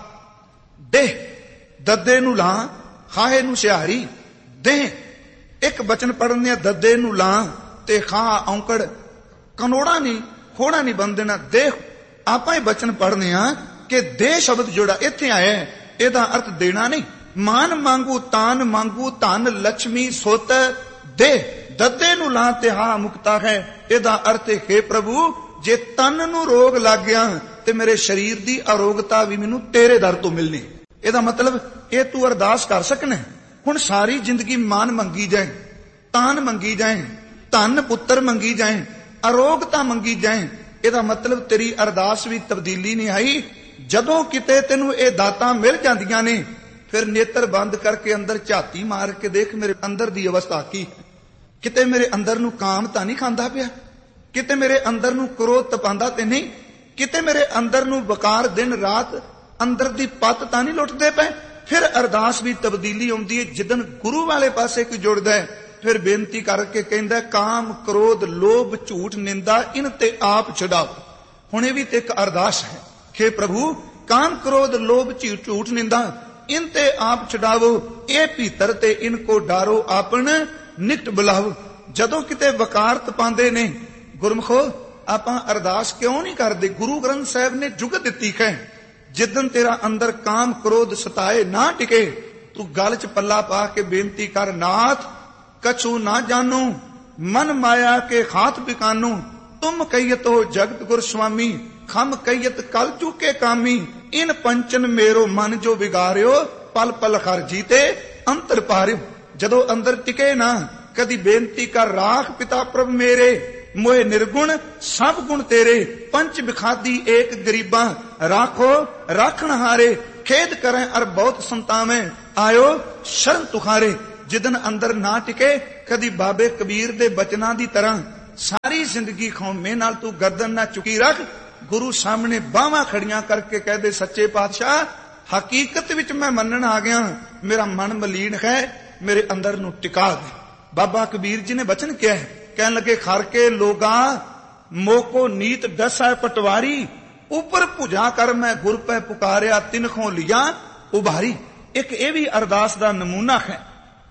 ਦੇ, ਦੱਦੇ ਨੂੰ ਲਾਂ ਖਾਹੇ ਨੂੰ ਸਿਹਾਰੀ ਦੇ। ਇੱਕ ਬਚਨ ਪੜ੍ਹਨੇ ਆ, ਦੱਦੇ ਨੂੰ ਲਾਂ ਤੇ ਖਾਹ ਔਂਕੜ, ਕਨੋੜਾ ਨਹੀਂ ਖੋੜਾ ਨਹੀਂ ਬੰਨ ਦੇਣਾ। ਦੇ ਆਪਾਂ ਹੀ ਬਚਨ ਪੜ੍ਹਨੇ ਆ ਕਿ ਦੇ ਸ਼ਬਦ ਜਿਹੜਾ ਇੱਥੇ ਆਇਆ ਇਹਦਾ ਅਰਥ ਦੇਣਾ ਨਹੀਂ। ਮਾਨ ਮੰਗੂ, ਤਾਨ ਮੰਗੂ, ਧਨ ਲక్ష్ਮੀ ਸੁੱਤ ਦੇ। ਦੱਦੇ ਨੂੰ ਲਾਂ ਤੇ ਹਾ ਮੁਕਤਾ ਹੈ, ਇਹਦਾ ਅਰਥ ਹੈ ਪ੍ਰਭੂ ਜੇ ਤਨ ਨੂੰ ਰੋਗ ਲੱਗ ਗਿਆ ਤੇ ਮੇਰੇ ਸਰੀਰ ਦੀ ਅਰੋਗਤਾ ਵੀ ਮੈਨੂੰ ਤੇਰੇ ਦਰ ਤੋਂ ਮਿਲਣੀ। ਇਹਦਾ ਮਤਲਬ ਇਹ ਤੂੰ ਅਰਦਾਸ ਕਰ ਸਕਣਾ। ਹੁਣ ਸਾਰੀ ਜ਼ਿੰਦਗੀ ਮਾਨ ਮੰਗੀ ਜਾਏ, ਤਾਨ ਮੰਗੀ ਜਾਏ, ਧਨ ਪੁੱਤਰ ਮੰਗੀ ਜਾਏ, ਅਰੋਗਤਾ ਮੰਗੀ ਜਾਏ, ਇਹਦਾ ਮਤਲਬ ਤੇਰੀ ਅਰਦਾਸ ਵੀ ਤਬਦੀਲੀ ਨਹੀਂ ਆਈ। ਜਦੋਂ ਕਿਤੇ ਤੈਨੂੰ ਇਹ ਦਾਤਾਂ ਮਿਲ ਜਾਂਦੀਆਂ ਨੇ ਫਿਰ ਨੇਤਰ ਬੰਦ ਕਰਕੇ ਅੰਦਰ ਝਾਤੀ ਮਾਰ ਕੇ ਦੇਖ ਮੇਰੇ ਅੰਦਰ ਦੀ ਅਵਸਥਾ ਕੀ। ਕਿਤੇ ਮੇਰੇ ਅੰਦਰ ਨੂੰ ਕਾਮ ਤਾਂ ਨਹੀਂ ਖਾਂਦਾ ਪਿਆ, ਕਿਤੇ ਮੇਰੇ ਅੰਦਰ ਨੂੰ ਕ੍ਰੋਧ ਤਪਾਉਂਦਾ ਤੇ ਨਹੀਂ, ਕਿਤੇ ਮੇਰੇ ਅੰਦਰ ਨੂੰ ਵਕਾਰ ਦਿਨ ਰਾਤ ਅੰਦਰ ਦੀ ਪੱਤ ਤਾਂ ਨਹੀਂ ਲੁੱਟਦੇ ਪਏ। ਫਿਰ ਅਰਦਾਸ ਵੀ ਤਬਦੀਲੀ ਆਉਂਦੀ ਹੈ। ਜਿੱਦਨ ਗੁਰੂ ਵਾਲੇ ਪਾਸੇ ਕੋਈ ਜੁੜਦਾ ਹੈ ਫਿਰ ਬੇਨਤੀ ਕਰਕੇ ਕਹਿੰਦਾ ਕਾਮ ਕ੍ਰੋਧ ਲੋਭ ਝੂਠ ਨਿੰਦਾ ਇਨ ਤੇ ਆਪ ਛਡਾਓ। ਹੁਣ ਇਹ ਵੀ ਤੇ ਇੱਕ ਅਰਦਾਸ ਹੈ ਕਿ ਪ੍ਰਭੂ ਕਾਮ ਕ੍ਰੋਧ ਲੋਭ ਝੂਠ ਨਿੰਦਾ ਇਨ ਤੇ ਆਪ ਛਡਾਵੋ, ਇਹ ਭੀਤਰ ਤੇ ਇਨ ਕੋ ਡਾਰੋ ਆਪਨ ਨਿਕਟ ਬੁਲਾਵੋ। ਜਦੋਂ ਕਿਤੇ ਵਕਾਰ ਤਪਾਉਂਦੇ ਨੇ ਗੁਰਮਖੋ ਆਪਾਂ ਅਰਦਾਸ ਕਿਉਂ ਨਹੀਂ ਕਰਦੇ? ਗੁਰੂ ਗ੍ਰੰਥ ਸਾਹਿਬ ਨੇ ਜੁਗਤ ਦਿੱਤੀ ਹੈ ਜਿੱਦਨ ਤੇਰਾ ਅੰਦਰ ਕਾਮ ਕ੍ਰੋਧ ਸਤਾਏ ਨਾ ਟਿਕੇ ਤੂੰ ਗਲ ਚ ਪੱਲਾ ਪਾ ਕੇ ਬੇਨਤੀ ਕਰ, ਨਾਥ ਕਛੂ ਨਾ ਜਾਨੂ ਮਨ ਮਾਇਆ ਕੇ ਖਾਤ ਬਿਕਾਨੂ, ਤੁਮ ਕਹੀਤੋ ਜਗਤ ਗੁਰ ਸੁਆਮੀ ਖਮ ਕਹੀਤ ਕਲ ਚੁਕੇ ਕਾਮੀ, ਇਨ ਪੰਚਨ ਮੇਰੋ ਮਨ ਜੋ ਵਿਗਾਰਿਓ ਪਲ ਪਲ ਖਰ ਜੀਤੇ ਅੰਤਰ ਪਾਰਿਓ। ਜਦੋਂ ਅੰਦਰ ਟਿਕੇ ਨਾ ਕਦੀ ਬੇਨਤੀ ਕਰ, ਰਾਖ ਪਿਤਾ ਪ੍ਰਭ ਮੇਰੇ ਮੋਏ ਨਿਰਗੁਣ ਸਭ ਗੁਣ ਤੇਰੇ, ਪੰਚ ਬਿਖਾਦੀ ਏਕ ਗਰੀਬਾਂ ਰਾਖੋ ਰਾਖਣ ਹਾਰੇ, ਖੇਦ ਕਰੈ ਅਰ ਬਹੁਤ ਸੰਤਾਵੇਂ ਆਇਓ ਸ਼ਰਨ ਤੁਖਾਰੇ। ਜਿਦਨ ਅੰਦਰ ਨਾ ਟਿਕੇ, ਕਦੀ ਬਾਬੇ ਕਬੀਰ ਦੇ ਬਚਨਾਂ ਦੀ ਤਰ੍ਹਾਂ ਸਾਰੀ ਜ਼ਿੰਦਗੀ ਖੌਮੇ ਨਾਲ ਤੂੰ ਗਰਦਨ ਨਾ ਚੁੱਕੀ ਰੱਖ। ਗੁਰੂ ਸਾਹਮਣੇ ਬਾਹਾਂ ਖੜੀਆਂ ਕਰਕੇ ਕਹਦੇ, ਸੱਚੇ ਪਾਤਸ਼ਾਹ ਹਕੀਕਤ ਵਿੱਚ ਮੈਂ ਮੰਨਣ ਆ ਗਿਆ, ਮੇਰਾ ਮਨ ਮਲੀਨ ਹੈ, ਮੇਰੇ ਅੰਦਰ ਨੂੰ ਟਿਕਾ ਦੇ। ਬਾਬਾ ਕਬੀਰ ਜੀ ਨੇ ਬਚਨ ਕਿਹਾ, ਕਹਿਣ ਲੱਗੇ, ਖਰ ਕੇ ਲੋਗਾ ਮੋਕੋ ਨੀਤ ਦਸੈ ਪਟਵਾਰੀ, ਉੱਪਰ ਭੁਜਾ ਕਰ ਮੈਂ ਗੁਰ ਪੈ ਪੁਕਾਰਿਆ, ਤਿਨਖੋਂ ਲਿਆ ਉਭਾਰੀ। ਇੱਕ ਇਹ ਵੀ ਅਰਦਾਸ ਦਾ ਨਮੂਨਾ ਹੈ।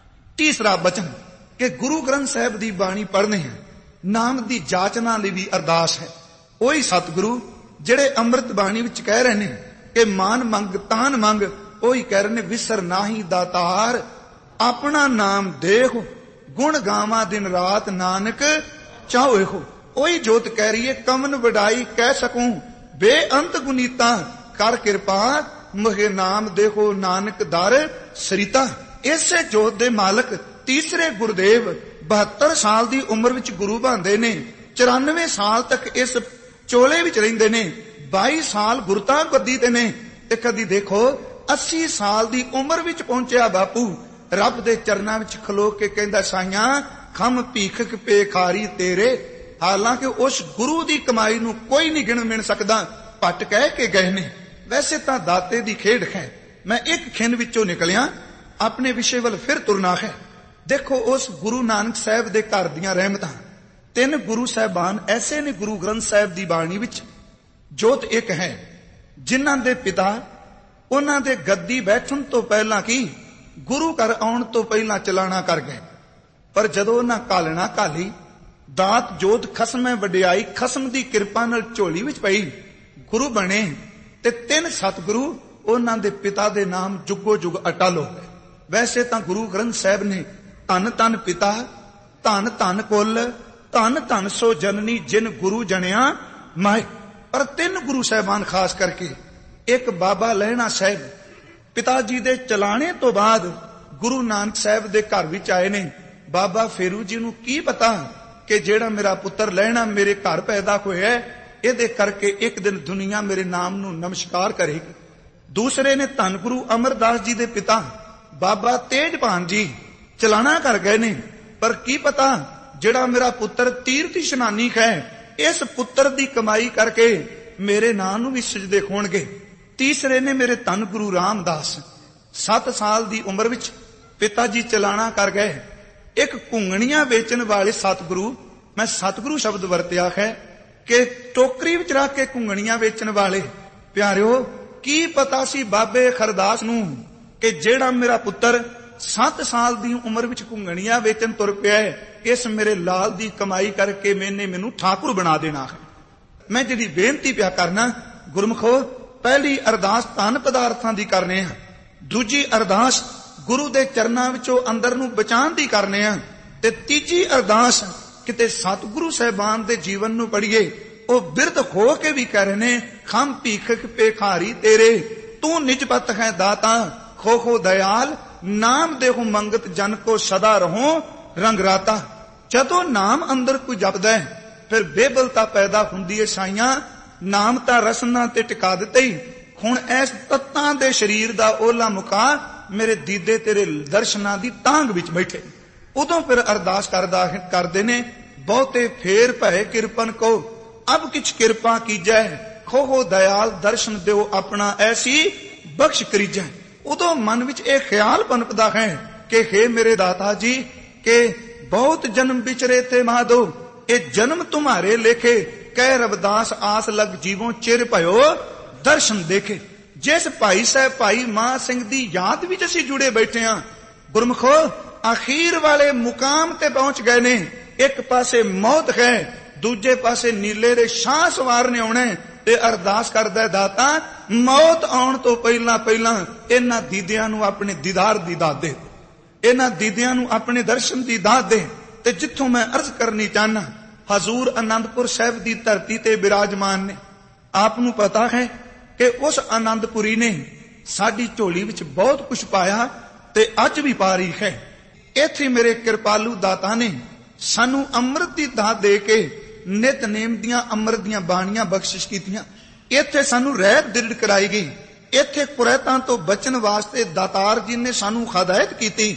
ਤੀਸਰਾ ਬਚਨ ਕਿ ਗੁਰੂ ਗ੍ਰੰਥ ਸਾਹਿਬ ਦੀ ਬਾਣੀ ਪੜ੍ਹਨੀ ਹੈ, ਨਾਮ ਦੀ ਜਾਚਨਾ ਲਈ ਵੀ ਅਰਦਾਸ ਹੈ। ਉਹੀ ਸਤਿਗੁਰੂ ਜਿਹੜੇ ਅੰਮ੍ਰਿਤ ਬਾਣੀ ਵਿੱਚ ਕਹਿ ਰਹੇ ਨੇ ਕਿ ਮਾਨ ਮੰਗ ਤਾਨ ਮੰਗ, ਉਹੀ ਕਹਿ ਰਹੇ ਨੇ, ਵਿਸਰ ਨਾਹੀ ਦਾਤਾਰ ਆਪਣਾ ਨਾਮ ਦੇਖੋ, ਗੁਣ ਗਾਵਾਂ ਦਿਨ ਰਾਤ ਨਾਨਕ ਚਾਹੋ ਇਹੋ। ਉਹੀ ਜੋਤ ਕਹਿ ਰਹੀ ਹੈ, ਕਮਨ ਵਡਾਈ ਕਹਿ ਸਕੂੰ ਬੇਅੰਤ ਗੁਨੀਤਾ, ਕਰ ਕਿਰਪਾ ਮਗੇ ਨਾਮ ਦੇਖੋ ਨਾਨਕ ਦਰ ਸਰੀਤਾ। ਇਸੇ ਜੋਤ ਦੇ ਮਾਲਕ ਤੀਸਰੇ ਗੁਰਦੇਵ ਬਹੱਤਰ ਸਾਲ ਦੀ ਉਮਰ ਵਿੱਚ ਗੁਰੂ ਬਣਦੇ ਨੇ, ਚੁਰਾਨਵੇਂ ਸਾਲ ਤੱਕ ਇਸ ਚੋਲੇ ਵਿੱਚ ਰਹਿੰਦੇ ਨੇ, ਬਾਈ ਸਾਲ ਗੁਰਤਾ ਗੱਦੀ ਤੇ ਨੇ, ਤੇ ਕਦੀ ਦੇਖੋ ਅੱਸੀ ਸਾਲ ਦੀ ਉਮਰ ਵਿੱਚ ਪਹੁੰਚਿਆ ਬਾਪੂ ਰੱਬ ਦੇ ਚਰਨਾਂ ਵਿੱਚ ਖਲੋ ਕੇ ਕਹਿੰਦਾ, ਸਾਈਆਂ ਖਮ ਭੀਖਕ ਪੇਖਾਰੀ ਤੇਰੇ। ਹਾਲਾਂਕਿ ਉਸ ਗੁਰੂ ਦੀ ਕਮਾਈ ਨੂੰ ਕੋਈ ਨਹੀਂ ਗਿਣ ਮਿਣ ਸਕਦਾ, ਭੱਟ ਕਹਿ ਕੇ ਗਏ ਨੇ। ਵੈਸੇ ਤਾਂ ਦਾਤੇ ਦੀ ਖੇਡ ਹੈ। ਮੈਂ ਇੱਕ ਖਿੰਨ ਵਿੱਚੋਂ ਨਿਕਲਿਆ, ਆਪਣੇ ਵਿਸ਼ੇ ਵੱਲ ਫਿਰ ਤੁਰਨਾ ਹੈ। ਦੇਖੋ ਉਸ ਗੁਰੂ ਨਾਨਕ ਸਾਹਿਬ ਦੇ ਘਰ ਦੀਆਂ ਰਹਿਮਤਾਂ। ਤਿੰਨ ਗੁਰੂ ਸਾਹਿਬਾਨ ਐਸੇ ਨੇ ਗੁਰੂ ਗ੍ਰੰਥ ਸਾਹਿਬ ਦੀ ਬਾਣੀ ਵਿੱਚ, ਜੋਤ ਇੱਕ ਹੈ, ਜਿਨ੍ਹਾਂ ਦੇ ਪਿਤਾ ਉਹਨਾਂ ਦੇ ਗੱਦੀ ਬੈਠਣ ਤੋਂ ਪਹਿਲਾਂ ਕੀ ਗੁਰੂ ਘਰ ਆਉਣ ਤੋਂ ਪਹਿਲਾਂ ਚਲਾਣਾ ਕਰ ਗਏ। ਪਰ ਜਦੋਂ ਉਹਨਾਂ ਕਾਲਣਾ ਕਾਲੀ, ਦਾਤ ਜੋਤ ਖਸਮੈ ਵਡਿਆਈ, ਖਸਮ ਦੀ ਕਿਰਪਾ ਨਾਲ ਝੋਲੀ ਵਿੱਚ ਪਈ, ਗੁਰੂ ਬਣੇ। ਤੇ ਤਿੰਨ ਸਤਿਗੁਰੂ ਉਹਨਾਂ ਦੇ ਪਿਤਾ ਦੇ ਨਾਮ ਜੁਗੋ ਜੁਗ ਅਟਲ ਹੋ ਗਏ। ਵੈਸੇ ਤਾਂ ਗੁਰੂ ਗ੍ਰੰਥ ਸਾਹਿਬ ਨੇ ਧੰਨ ਧੰਨ ਪਿਤਾ, ਧੰਨ ਧੰਨ ਕੁਲ, ਧੰਨ ਧੰਨ ਸੋ ਜਨਨੀ ਜਿਨ ਗੁਰੂ ਜਣਿਆ ਮਾਏ, ਪਰ ਤਿੰਨ ਗੁਰੂ ਸਾਹਿਬਾਨ ਖਾਸ ਕਰਕੇ, ਇੱਕ ਬਾਬਾ ਲਹਿਣਾ ਸਾਹਿਬ ਪਿਤਾ ਜੀ ਦੇ ਚਲਾਣੇ ਤੋਂ ਬਾਅਦ ਗੁਰੂ ਨਾਨਕ ਸਾਹਿਬ ਦੇ ਘਰ ਵਿੱਚ ਆਏ ਨੇ। ਬਾਬਾ ਫੇਰੂ ਜੀ ਨੂੰ ਕੀ ਪਤਾ ਕਿ ਜਿਹੜਾ ਮੇਰਾ ਪੁੱਤਰ ਲਹਿਣਾ ਮੇਰੇ ਘਰ ਪੈਦਾ ਹੋਇਆ, ਇਹਦੇ ਕਰਕੇ ਇੱਕ ਦਿਨ ਦੁਨੀਆ ਮੇਰੇ ਨਾਮ ਨੂੰ ਨਮਸਕਾਰ ਕਰੇਗੀ। ਦੂਸਰੇ ਨੇ ਧੰਨ ਗੁਰੂ ਅਮਰਦਾਸ ਜੀ ਦੇ ਪਿਤਾ ਬਾਬਾ ਤੇਜਭਾਨ ਜੀ ਚਲਾਣਾ ਕਰ ਗਏ ਨੇ, ਪਰ ਕੀ ਪਤਾ ਜਿਹੜਾ ਮੇਰਾ ਪੁੱਤਰ ਤੀਰਥ ਇਸ਼ਨਾਨੀ ਹੈ, ਇਸ ਪੁੱਤਰ ਦੀ ਕਮਾਈ ਕਰਕੇ ਮੇਰੇ ਨਾਂ ਨੂੰ ਵੀ ਸਜਦੇ ਹੋਣਗੇ। ਤੀਸਰੇ ਨੇ ਮੇਰੇ ਧੰਨ ਗੁਰੂ ਰਾਮਦਾਸ, ਸੱਤ ਸਾਲ ਦੀ ਉਮਰ ਵਿੱਚ ਪਿਤਾ ਜੀ ਚਲਾਣਾ ਕਰ ਗਏ। ਇੱਕ ਘੁੰਗਣੀਆਂ ਵੇਚਣ ਵਾਲੇ ਸਤਿਗੁਰੂ, ਮੈਂ ਸਤਿਗੁਰੂ ਸ਼ਬਦ ਵਰਤਿਆ ਹੈ ਕਿ ਟੋਕਰੀ ਵਿੱਚ ਰੱਖ ਕੇ ਘੁੰਗਣੀਆਂ ਵੇਚਣ ਵਾਲੇ। ਪਿਆਰਿਓ, ਕੀ ਪਤਾ ਸੀ ਬਾਬੇ ਖਰਦਾਸ ਨੂੰ ਕਿ ਜਿਹੜਾ ਮੇਰਾ ਪੁੱਤਰ ਸੱਤ ਸਾਲ ਦੀ ਉਮਰ ਵਿੱਚ ਘੁੰਗਣੀਆਂ ਵੇਚਣ ਤੁਰ ਪਿਆ ਹੈ, ਇਸ ਮੇਰੇ ਲਾਲ ਦੀ ਕਮਾਈ ਕਰਕੇ ਮੈਨੇ ਮੈਨੂੰ ਠਾਕੁਰ ਬਣਾ ਦੇਣਾ ਹੈ। ਮੈਂ ਜਿਹੜੀ ਬੇਨਤੀ ਪਿਆ ਕਰਨਾ, ਗੁਰਮਖੋ, ਪਹਿਲੀ ਅਰਦਾਸ ਧਨ ਪਦਾਰਥਾਂ ਦੀ ਕਰਨੇ ਆ, ਦੂਜੀ ਅਰਦਾਸ ਗੁਰੂ ਦੇ ਚਰਨਾਂ ਵਿੱਚੋਂ ਅੰਦਰ ਨੂੰ ਬਚਾਉਣ ਦੀ ਕਰਨੇ ਆ, ਤੇ ਤੀਜੀ ਅਰਦਾਸ ਕਿਤੇ ਸਤਿਗੁਰੂ ਸਾਹਿਬਾਨ ਦੇ ਜੀਵਨ ਨੂੰ ਪੜ੍ਹੀਏ। ਉਹ ਬਿਰਧ ਹੋ ਕੇ ਵੀ ਕਹਿ ਰਹੇ ਨੇ, ਖਮ ਭੀਖਕ ਪੇਖਾਰੀ ਤੇਰੇ, ਤੂੰ ਨਿਜਪਤ ਹੈ ਦਾਤਾ, ਖੋ ਖੋ ਦਇਆਲ, ਨਾਮ ਦੇਹੁ ਮੰਗਤ ਜਨ ਕੋ ਸਦਾ ਰਹੋ ਰੰਗਰਾਤਾ। ਜਦੋਂ ਨਾਮ ਅੰਦਰ ਕੋਈ ਜਪਦਾ ਹੈ, ਫਿਰ ਬੇਬਲਤਾ ਪੈਦਾ ਹੁੰਦੀ ਹੈ। ਸਾਈਆਂ ਨਾਮ ਤਾਂ ਰਸਨਾ ਤੇ ਟਿਕਾ ਦਿੱਤੇ ਹੀ, ਹੁਣ ਇਸ ਤੱਤਾਂ ਦੇ ਸਰੀਰ ਦਾ ਓਲਾ ਮੁਕਾ, ਮੇਰੇ ਦੀਦੇ ਤੇਰੇ ਦਰਸ਼ਨਾਂ ਦੀ ਤਾਂਗ ਵਿੱਚ ਬੈਠੇ। ਉਦੋਂ ਫਿਰ ਅਰਦਾਸ ਕਰਦਾ ਕਰਦੇ ਨੇ, ਬਹੁਤੇ ਫੇਰ ਭੈ ਕਿਰਪਨ ਕੋ ਅਬ ਕਿਛ ਕਿਰਪਾ ਕੀਜੈ, ਖੋਹੋ ਦਇਆਲ ਦਰਸ਼ਨ ਦਿਓ ਆਪਣਾ ਐਸੀ ਬਖਸ਼ ਕਰੀਜੈ। ਉਦੋਂ ਮਨ ਵਿੱਚ ਇਹ ਖਿਆਲ ਪਨਪਦਾ ਹੈ ਕਿ ਹੇ ਮੇਰੇ ਦਾਤਾ ਜੀ, ਕਿ ਬਹੁਤ ਜਨਮ ਵਿਚਰੇ ਤੇ ਮਾਧੋ, ਇਹ ਜਨਮ ਤੁਮਾਰੇ ਲੇਖੇ, ਕਹਿ ਰਵਿਦਾਸ ਆਸ ਲਗ ਜੀਵੋਂ ਚਿਰ ਭਇਓ ਦਰਸ਼ਨ ਦੇਖੇ। ਜਿਸ ਭਾਈ ਸਾਹਿਬ ਭਾਈ ਮਾਂ ਸਿੰਘ ਦੀ ਯਾਦ ਵਿੱਚ ਅਸੀਂ ਜੁੜੇ ਬੈਠੇ ਹਾਂ, ਗੁਰਮਖੋ, ਅਖੀਰ ਵਾਲੇ ਮੁਕਾਮ ਤੇ ਪਹੁੰਚ ਗਏ ਨੇ। ਇੱਕ ਪਾਸੇ ਮੌਤ ਹੈ, ਦੂਜੇ ਪਾਸੇ ਨੀਲੇ ਦੇ ਸ਼ਾਹ ਸਵਾਰ ਨੇ ਆਉਣਾ, ਤੇ ਅਰਦਾਸ ਕਰਦਾ, ਦਾਤਾ ਮੌਤ ਆਉਣ ਤੋਂ ਪਹਿਲਾਂ ਪਹਿਲਾਂ ਇਹਨਾਂ ਦੀਦਿਆਂ ਨੂੰ ਆਪਣੇ ਦੀਦਾਰ ਦੀ ਦਾਤ ਦੇ, ਇਹਨਾਂ ਦੀਦਿਆਂ ਨੂੰ ਆਪਣੇ ਦਰਸ਼ਨ ਦੀ ਦਾਤ ਦੇ। ਤੇ ਜਿੱਥੋਂ ਮੈਂ ਅਰਜ਼ ਕਰਨੀ ਚਾਹਨਾ, ਹਜ਼ੂਰ ਅਨੰਦਪੁਰ ਸਾਹਿਬ ਦੀ ਧਰਤੀ ਤੇ ਬਿਰਾਜਮਾਨ ਨੇ। ਆਪ ਨੂੰ ਪਤਾ ਹੈ ਕਿ ਉਸ ਆਨੰਦਪੁਰੀ ਨੇ ਸਾਡੀ ਝੋਲੀ ਵਿੱਚ ਬਹੁਤ ਕੁਝ ਪਾਇਆ ਤੇ ਅੱਜ ਵੀ ਪਾ ਰਹੀ ਹੈ। ਇੱਥੇ ਮੇਰੇ ਕਿਰਪਾਲੂ ਦਾਤਾ ਨੇ ਸਾਨੂੰ ਅੰਮ੍ਰਿਤ ਦੀ ਦਾਤ ਦੇ ਕੇ ਨਿਤਨੇਮ ਦੀਆਂ ਅੰਮ੍ਰਿਤ ਦੀਆਂ ਬਾਣੀਆਂ ਬਖਸ਼ਿਸ਼ ਕੀਤੀਆਂ। ਇੱਥੇ ਸਾਨੂੰ ਰਹਿਤ ਦਿਰੜ ਕਰਾਈ ਗਈ। ਇੱਥੇ ਕੁਰੈਤਾਂ ਤੋਂ ਬਚਣ ਵਾਸਤੇ ਦਾਤਾਰ ਜੀ ਨੇ ਸਾਨੂੰ ਹਦਾਇਤ ਕੀਤੀ।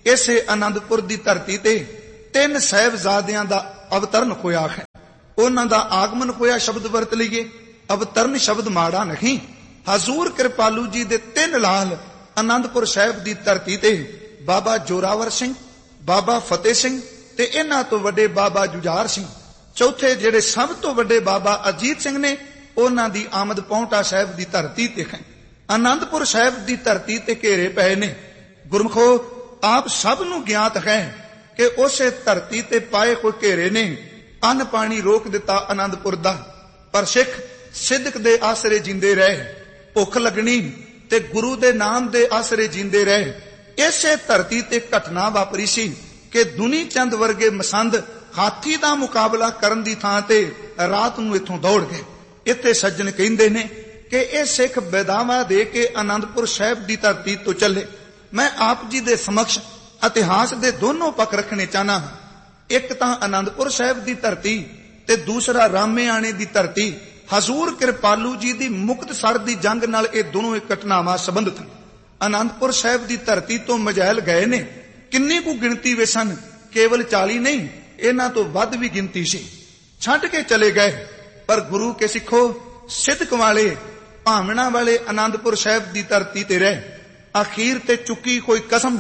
ਇਸੇ ਆਨੰਦਪੁਰ ਦੀ ਧਰਤੀ ਤੇ ਤਿੰਨ ਸਾਹਿਬਜ਼ਾਦਿਆਂ ਦਾ ਅਵਤਰਨ ਹੋਇਆ ਹੈ। ਉਹਨਾਂ ਦਾ ਆਗਮਨ ਹੋਇਆ ਸ਼ਬਦ ਵਰਤ ਲਈਏ, ਅਵਤਰਨ ਸ਼ਬਦ ਮਾੜਾ ਨਹੀਂ। ਹਜ਼ੂਰ ਕਿਰਪਾਲੂ ਜੀ ਦੇ ਤਿੰਨ ਲਾਲ ਆਨੰਦਪੁਰ ਸਾਹਿਬ ਦੀ ਧਰਤੀ ਤੇ ਬਾਬਾ ਜੋਰਾਵਰ ਸਿੰਘ, ਬਾਬਾ ਫਤਿਹ ਸਿੰਘ ਤੇ ਇਹਨਾਂ ਤੋਂ ਵੱਡੇ ਬਾਬਾ ਜੁਝਾਰ ਸਿੰਘ। ਚੌਥੇ ਜਿਹੜੇ ਸਭ ਤੋਂ ਵੱਡੇ ਬਾਬਾ ਅਜੀਤ ਸਿੰਘ ਨੇ, ਉਹਨਾਂ ਦੀ ਆਮਦ ਪੌਂਟਾ ਸਾਹਿਬ ਦੀ ਧਰਤੀ ਤੇ ਹੈ। ਆਨੰਦਪੁਰ ਸਾਹਿਬ ਦੀ ਧਰਤੀ ਤੇ ਘੇਰੇ ਪਏ ਨੇ। ਗੁਰਮਖੋ, ਆਪ ਸਭ ਨੂੰ ਗਿਆਤ ਹੈ ਕਿ ਉਸੇ ਧਰਤੀ ਤੇ ਪਾਏ ਕੋਈ ਘੇਰੇ ਨੇ ਅੰਨ ਪਾਣੀ ਰੋਕ ਦਿੱਤਾ ਆਨੰਦਪੁਰ ਦਾ, ਪਰ ਸਿੱਖ ਸਿੱਧਕ ਦੇ ਆਸਰੇ ਜਿੰਦੇ ਰਹੇ, ਭੁੱਖ ਲੱਗਣੀ ਤੇ ਗੁਰੂ ਦੇ ਨਾਮ ਦੇ ਆਸਰੇ ਜਿੰਦੇ ਰਹੇ। ਇਸੇ ਧਰਤੀ ਤੇ ਘਟਨਾ ਵਾਪਰੀ ਸੀ ਕਿ ਦੁਨੀ ਚੰਦ ਵਰਗੇ ਮਸੰਦ ਹਾਥੀ ਦਾ ਮੁਕਾਬਲਾ ਕਰਨ ਦੀ ਥਾਂ ਤੇ ਰਾਤ ਨੂੰ ਇੱਥੋਂ ਦੌੜ ਗਏ। ਇੱਥੇ ਸੱਜਣ ਕਹਿੰਦੇ ਨੇ ਕਿ ਇਹ ਸਿੱਖ ਬੇਦਾਵਾ ਦੇ ਕੇ ਆਨੰਦਪੁਰ ਸਾਹਿਬ ਦੀ ਧਰਤੀ ਤੋਂ ਚੱਲੇ। ਮੈਂ ਆਪ ਜੀ ਦੇ ਸਮਕਸ਼ ਇਤਿਹਾਸ ਦੇ ਦੋਨੋਂ ਪੱਖ ਰੱਖਣੇ ਚਾਹਨਾ ਹਾਂ। ਇੱਕ ਤਾਂ ਆਨੰਦਪੁਰ ਸਾਹਿਬ ਦੀ ਧਰਤੀ ਤੇ ਦੂਸਰਾ ਰਾਮੇਆਣੇ ਦੀ ਧਰਤੀ। ਹਜ਼ੂਰ ਕਿਰਪਾਲੂ ਜੀ ਦੀ ਮੁਕਤਸਰ ਦੀ ਜੰਗ ਨਾਲ ਇਹ ਦੋਨੋਂ ਇੱਕ ਘਟਨਾਵਾਂ ਸੰਬੰਧਿਤ ਹਨ। ਆਨੰਦਪੁਰ ਸਾਹਿਬ ਦੀ ਧਰਤੀ ਤੋਂ ਮਜੈਲ ਗਏ ਨੇ, ਕਿੰਨੀ ਕੁ ਗਿਣਤੀ ਵਿੱਚ ਸਨ, ਕੇਵਲ ਚਾਲੀ ਨਹੀਂ, ਇਹਨਾਂ ਤੋਂ ਵੱਧ ਵੀ ਗਿਣਤੀ ਸੀ। ਛੱਡ ਕੇ ਚਲੇ ਗਏ, ਪਰ ਗੁਰੂ ਕੇ ਸਿੱਖੋ ਸਿੱਧਕ ਵਾਲੇ ਭਾਵਨਾ ਵਾਲੇ ਆਨੰਦਪੁਰ ਸਾਹਿਬ ਦੀ ਧਰਤੀ ਤੇ ਰਹੇ। ਅਖੀਰ ਤੇ ਚੁੱਕੀ ਕੋਈ ਕਸਮ,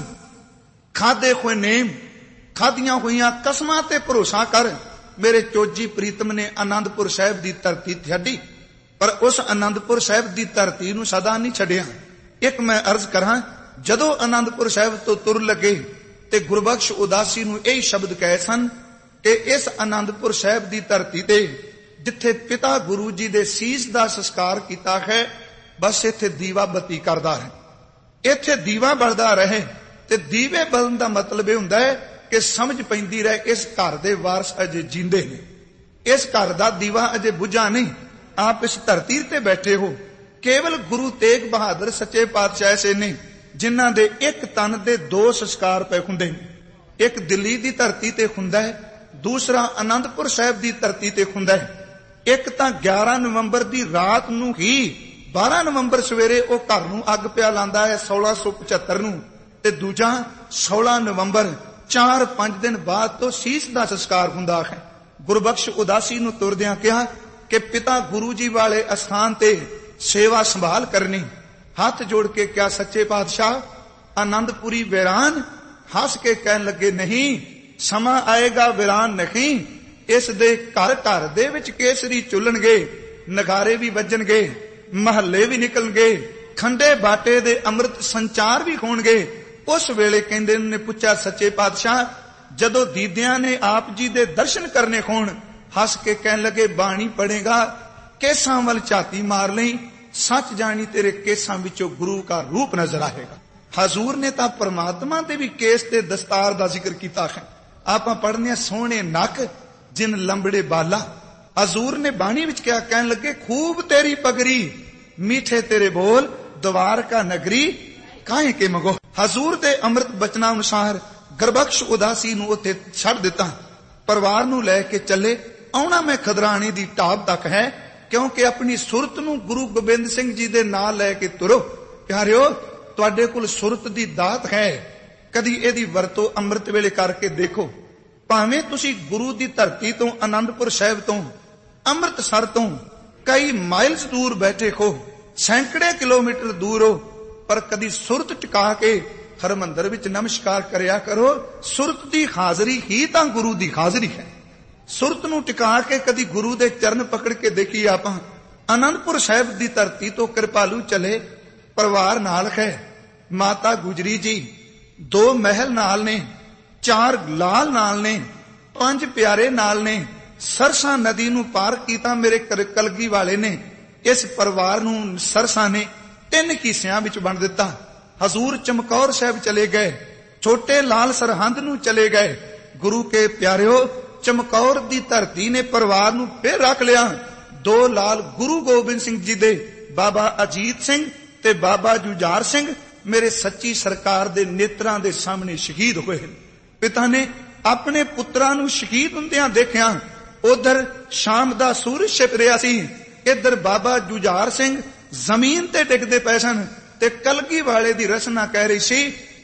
ਖਾਦੇ ਹੋਏ ਨੇਮ, ਖਾਦੀਆਂ ਹੋਈਆਂ ਕਸਮਾਂ ਤੇ ਭਰੋਸਾ ਕਰ ਮੇਰੇ ਚੋਜੀ ਪ੍ਰੀਤਮ ਨੇ ਆਨੰਦਪੁਰ ਸਾਹਿਬ ਦੀ ਧਰਤੀ ਛੱਡੀ, ਪਰ ਉਸ ਆਨੰਦਪੁਰ ਸਾਹਿਬ ਦੀ ਧਰਤੀ ਨੂੰ ਸਦਾ ਨਹੀਂ ਛੱਡਿਆ। ਇੱਕ ਮੈਂ ਅਰਜ਼ ਕਰਾਂ, ਜਦੋਂ ਆਨੰਦਪੁਰ ਸਾਹਿਬ ਤੋਂ ਤੁਰ ਲੱਗੇ ਤੇ ਗੁਰਬਖਸ਼ ਉਦਾਸੀ ਨੂੰ ਇਹ ਸ਼ਬਦ ਕਹੇ ਸਨ ਕਿ ਇਸ ਆਨੰਦਪੁਰ ਸਾਹਿਬ ਦੀ ਧਰਤੀ ਤੇ ਜਿੱਥੇ ਪਿਤਾ ਗੁਰੂ ਜੀ ਦੇ ਸੀਸ ਦਾ ਸੰਸਕਾਰ ਕੀਤਾ ਹੈ, ਬਸ ਇੱਥੇ ਦੀਵਾ ਬੱਤੀ ਕਰਦਾ ਹੈ, ਇੱਥੇ ਦੀਵਾ ਬਲਦਾ ਰਹੇ। ਤੇ ਦੀਵੇ ਬਲਣ ਦਾ ਮਤਲਬ ਇਹ ਹੁੰਦਾ ਹੈ ਕਿ ਸਮਝ ਪੈਂਦੀ ਰਹੇ ਇਸ ਘਰ ਦੇ ਵਾਰਸ ਅਜੇ ਜਿੰਦੇ ਨੇ, ਇਸ ਘਰ ਦਾ ਦੀਵਾ ਅਜੇ ਬੁਝਾ ਨਹੀਂ। ਆਪ ਇਸ ਧਰਤੀ ਤੇ ਬੈਠੇ ਹੋ, ਕੇਵਲ ਗੁਰੂ ਤੇਗ ਬਹਾਦਰ ਸੱਚੇ ਪਾਤਸ਼ਾਹ ਐਸੇ ਨੇ ਜਿਨ੍ਹਾਂ ਦੇ ਇੱਕ ਤਨ ਦੇ ਦੋ ਸੰਸਕਾਰ ਪਏ ਹੁੰਦੇ ਨੇ। ਇੱਕ ਦਿੱਲੀ ਦੀ ਧਰਤੀ ਤੇ ਹੁੰਦਾ ਹੈ, ਦੂਸਰਾ ਆਨੰਦਪੁਰ ਸਾਹਿਬ ਦੀ ਧਰਤੀ ਤੇ ਹੁੰਦਾ ਹੈ। ਇੱਕ ਤਾਂ ਗਿਆਰਾਂ ਨਵੰਬਰ ਦੀ ਰਾਤ ਨੂੰ ਹੀ ਬਾਰਾਂ ਨਵੰਬਰ ਸਵੇਰੇ ਉਹ ਘਰ ਨੂੰ ਅੱਗ ਪਿਆ ਲਾਂਦਾ ਹੈ ਸੋਲਾਂ ਸੌ ਪਚੱਤਰ ਨੂੰ, ਤੇ ਦੂਜਾ ਸੋਲਾਂ ਨਵੰਬਰ ਚਾਰ ਪੰਜ ਦਿਨ ਬਾਅਦ ਤੋਂ ਸੀਸ ਦਾ ਸੰਸਕਾਰ ਹੁੰਦਾ ਹੈ। ਗੁਰਬਖਸ਼ ਉਦਾਸੀ ਨੂੰ ਤੁਰਦਿਆਂ ਕਿਹਾ ਕਿ ਪਿਤਾ ਗੁਰੂ ਜੀ ਵਾਲੇ ਅਸਥਾਨ ਤੇ ਸੇਵਾ ਸੰਭਾਲ ਕਰਨੀ। ਹੱਥ ਜੋੜ ਕੇ ਕਿਹਾ, ਸੱਚੇ ਪਾਤਸ਼ਾਹ ਆਨੰਦਪੁਰੀ ਵੀਰਾਨ? ਹੱਸ ਕੇ ਕਹਿਣ ਲੱਗੇ, ਨਹੀਂ, ਸਮਾਂ ਆਏਗਾ ਵੀਰਾਨ ਨਹੀਂ, ਇਸ ਦੇ ਘਰ ਘਰ ਦੇ ਵਿੱਚ ਕੇਸਰੀ ਚੁੱਲਣਗੇ, ਨਗਾਰੇ ਵੀ ਵੱਜਣਗੇ, ਮਹੱਲੇ ਵੀ ਨਿਕਲਣਗੇ, ਖੰਡੇ ਬਾਟੇ ਦੇ ਅੰਮ੍ਰਿਤ ਸੰਚਾਰ ਵੀ ਹੋਣਗੇ। ਉਸ ਵੇਲੇ ਕਹਿੰਦੇ ਨੇ ਪੁੱਛਿਆ, ਸੱਚੇ ਪਾਤਸ਼ਾਹ ਜਦੋਂ ਦੀਦਿਆਂ ਨੇ ਆਪ ਜੀ ਦੇ ਦਰਸ਼ਨ ਕਰਨੇ ਹੋਣ? ਹੱਸ ਕੇ ਕਹਿਣ ਲੱਗੇ, ਬਾਣੀ ਪੜੇਗਾ, ਕੇਸਾਂ ਵੱਲ ਝਾਤੀ ਮਾਰ ਲਈ, ਸੱਚ ਜਾਣੀ ਤੇਰੇ ਕੇਸਾਂ ਵਿੱਚੋਂ ਗੁਰੂ ਦਾ ਰੂਪ ਨਜ਼ਰ ਆਏਗਾ। ਹਜ਼ੂਰ ਨੇ ਤਾਂ ਪਰਮਾਤਮਾ ਦੇ ਵੀ ਕੇਸ ਤੇ ਦਸਤਾਰ ਦਾ ਜ਼ਿਕਰ ਕੀਤਾ ਹੈ। ਆਪਾਂ ਪੜ੍ਹਨੇ ਸੋਹਣੇ ਨੱਕ ਜਿਨ ਲੰਬੜੇ ਬਾਲਾ। ਹਜ਼ੂਰ ਨੇ ਬਾਣੀ ਵਿੱਚ ਕਿਹਾ, ਕਹਿਣ ਲੱਗੇ, ਖੂਬ ਤੇਰੀ ਪਗਰੀ, ਮੀਠੇ ਤੇਰੇ ਬੋਲ, ਦਵਾਰਕਾ ਨਗਰੀ ਕਾਹੇ ਕੇ ਮਗੋ। ਹਜ਼ੂਰ ਦੇ ਅੰਮ੍ਰਿਤ ਬਚਨਾਂ ਅਨੁਸਾਰ ਗੁਰਬਖਸ਼ ਉਦਾਸੀ ਨੂੰ ਉੱਥੇ ਛੱਡ ਦਿੱਤਾ, ਪਰਿਵਾਰ ਨੂੰ ਲੈ ਕੇ ਚੱਲੇ। ਆਉਣਾ ਮੈਂ ਖਦਰਾਣੇ ਦੀ ਢਾਬ ਤੱਕ ਹੈ, ਕਿਉਂਕਿ ਆਪਣੀ ਸੁਰਤ ਨੂੰ ਗੁਰੂ ਗੋਬਿੰਦ ਸਿੰਘ ਜੀ ਦੇ ਨਾਲ ਲੈ ਕੇ ਤੁਰੋ। ਪਿਆਰਿਓ, ਤੁਹਾਡੇ ਕੋਲ ਸੁਰਤ ਦੀ ਦਾਤ ਹੈ, ਕਦੀ ਇਹਦੀ ਵਰਤੋਂ ਅੰਮ੍ਰਿਤ ਵੇਲੇ ਕਰਕੇ ਦੇਖੋ। ਭਾਵੇਂ ਤੁਸੀਂ ਗੁਰੂ ਦੀ ਧਰਤੀ ਤੋਂ, ਆਨੰਦਪੁਰ ਸਾਹਿਬ ਤੋਂ, ਅੰਮ੍ਰਿਤਸਰ ਤੋਂ ਕਈ ਮਾਈਲਸ ਦੂਰ ਬੈਠੇ ਹੋ, ਸੈਂਕੜੇ ਕਿਲੋਮੀਟਰ ਦੂਰ ਹੋ, ਪਰ ਕਦੀ ਸੁਰਤ ਟਿਕਾ ਕੇ ਹਰਮੰਦਰ ਵਿੱਚ ਨਮਸਕਾਰ ਕਰਿਆ ਕਰੋ। ਸੁਰਤ ਦੀ ਹਾਜ਼ਰੀ ਹੀ ਤਾਂ ਗੁਰੂ ਦੀ ਹਾਜ਼ਰੀ ਹੈ। ਸੁਰਤ ਨੂੰ ਟਿਕਾ ਕੇ ਕਦੀ ਗੁਰੂ ਦੇ ਚਰਨ ਪਕੜ ਕੇ ਦੇਖੀ। ਆਪਾਂ ਆਨੰਦਪੁਰ ਸਾਹਿਬ ਦੀ ਧਰਤੀ ਤੋਂ ਕਿਰਪਾਲੂ ਚਲੇ, ਪਰਿਵਾਰ ਨਾਲ ਹੈ, ਮਾਤਾ ਗੁਜਰੀ ਜੀ, ਦੋ ਮਹਿਲ ਨਾਲ ਨੇ, ਚਾਰ ਲਾਲ ਨਾਲ ਨੇ, ਪੰਜ ਪਿਆਰੇ ਨਾਲ ਨੇ। ਸਰਸਾ ਨਦੀ ਨੂੰ ਪਾਰ ਕੀਤਾ ਮੇਰੇ ਕਲਗੀ ਵਾਲੇ ਨੇ। ਇਸ ਪਰਿਵਾਰ ਨੂੰ ਸਰਸਾ ਨੇ ਤਿੰਨ ਹਿੱਸਿਆਂ ਵਿੱਚ ਵੰਡ ਦਿੱਤਾ। ਹਜ਼ੂਰ ਚਮਕੌਰ ਸਾਹਿਬ ਚਲੇ ਗਏ, ਛੋਟੇ ਲਾਲ ਸਰਹੰਦ ਨੂੰ ਚਲੇ ਗਏ। ਗੁਰੂ ਕੇ ਪਿਆਰਿਓ, ਚਮਕੌਰ ਦੀ ਧਰਤੀ ਨੇ ਪਰਿਵਾਰ ਨੂੰ ਫੇਰ ਰੱਖ ਲਿਆ। ਦੋ ਲਾਲ ਗੁਰੂ ਗੋਬਿੰਦ ਸਿੰਘ ਜੀ ਦੇ, ਬਾਬਾ ਅਜੀਤ ਸਿੰਘ ਤੇ ਬਾਬਾ ਜੁਝਾਰ ਸਿੰਘ, ਮੇਰੇ ਸੱਚੀ ਸਰਕਾਰ ਦੇ ਨੇਤਰਾਂ ਦੇ ਸਾਹਮਣੇ ਸ਼ਹੀਦ ਹੋਏ। ਪਿਤਾ ਨੇ ਆਪਣੇ ਪੁੱਤਰਾਂ ਨੂੰ ਸ਼ਹੀਦ ਹੁੰਦਿਆਂ ਦੇਖਿਆ। ਉਧਰ ਸ਼ਾਮ ਦਾ ਸੂਰਜ ਛਿਪ ਰਿਹਾ ਸੀ, ਇੱਧਰ ਬਾਬਾ ਜੁਝਾਰ ਸਿੰਘ ਜ਼ਮੀਨ ਤੇ ਡਿੱਗਦੇ ਪਏ ਸਨ, ਤੇ ਕਲਗੀ ਵਾਲੇ ਦੀ ਰਸਨਾ ਕਹਿ ਰਹੀ ਸੀ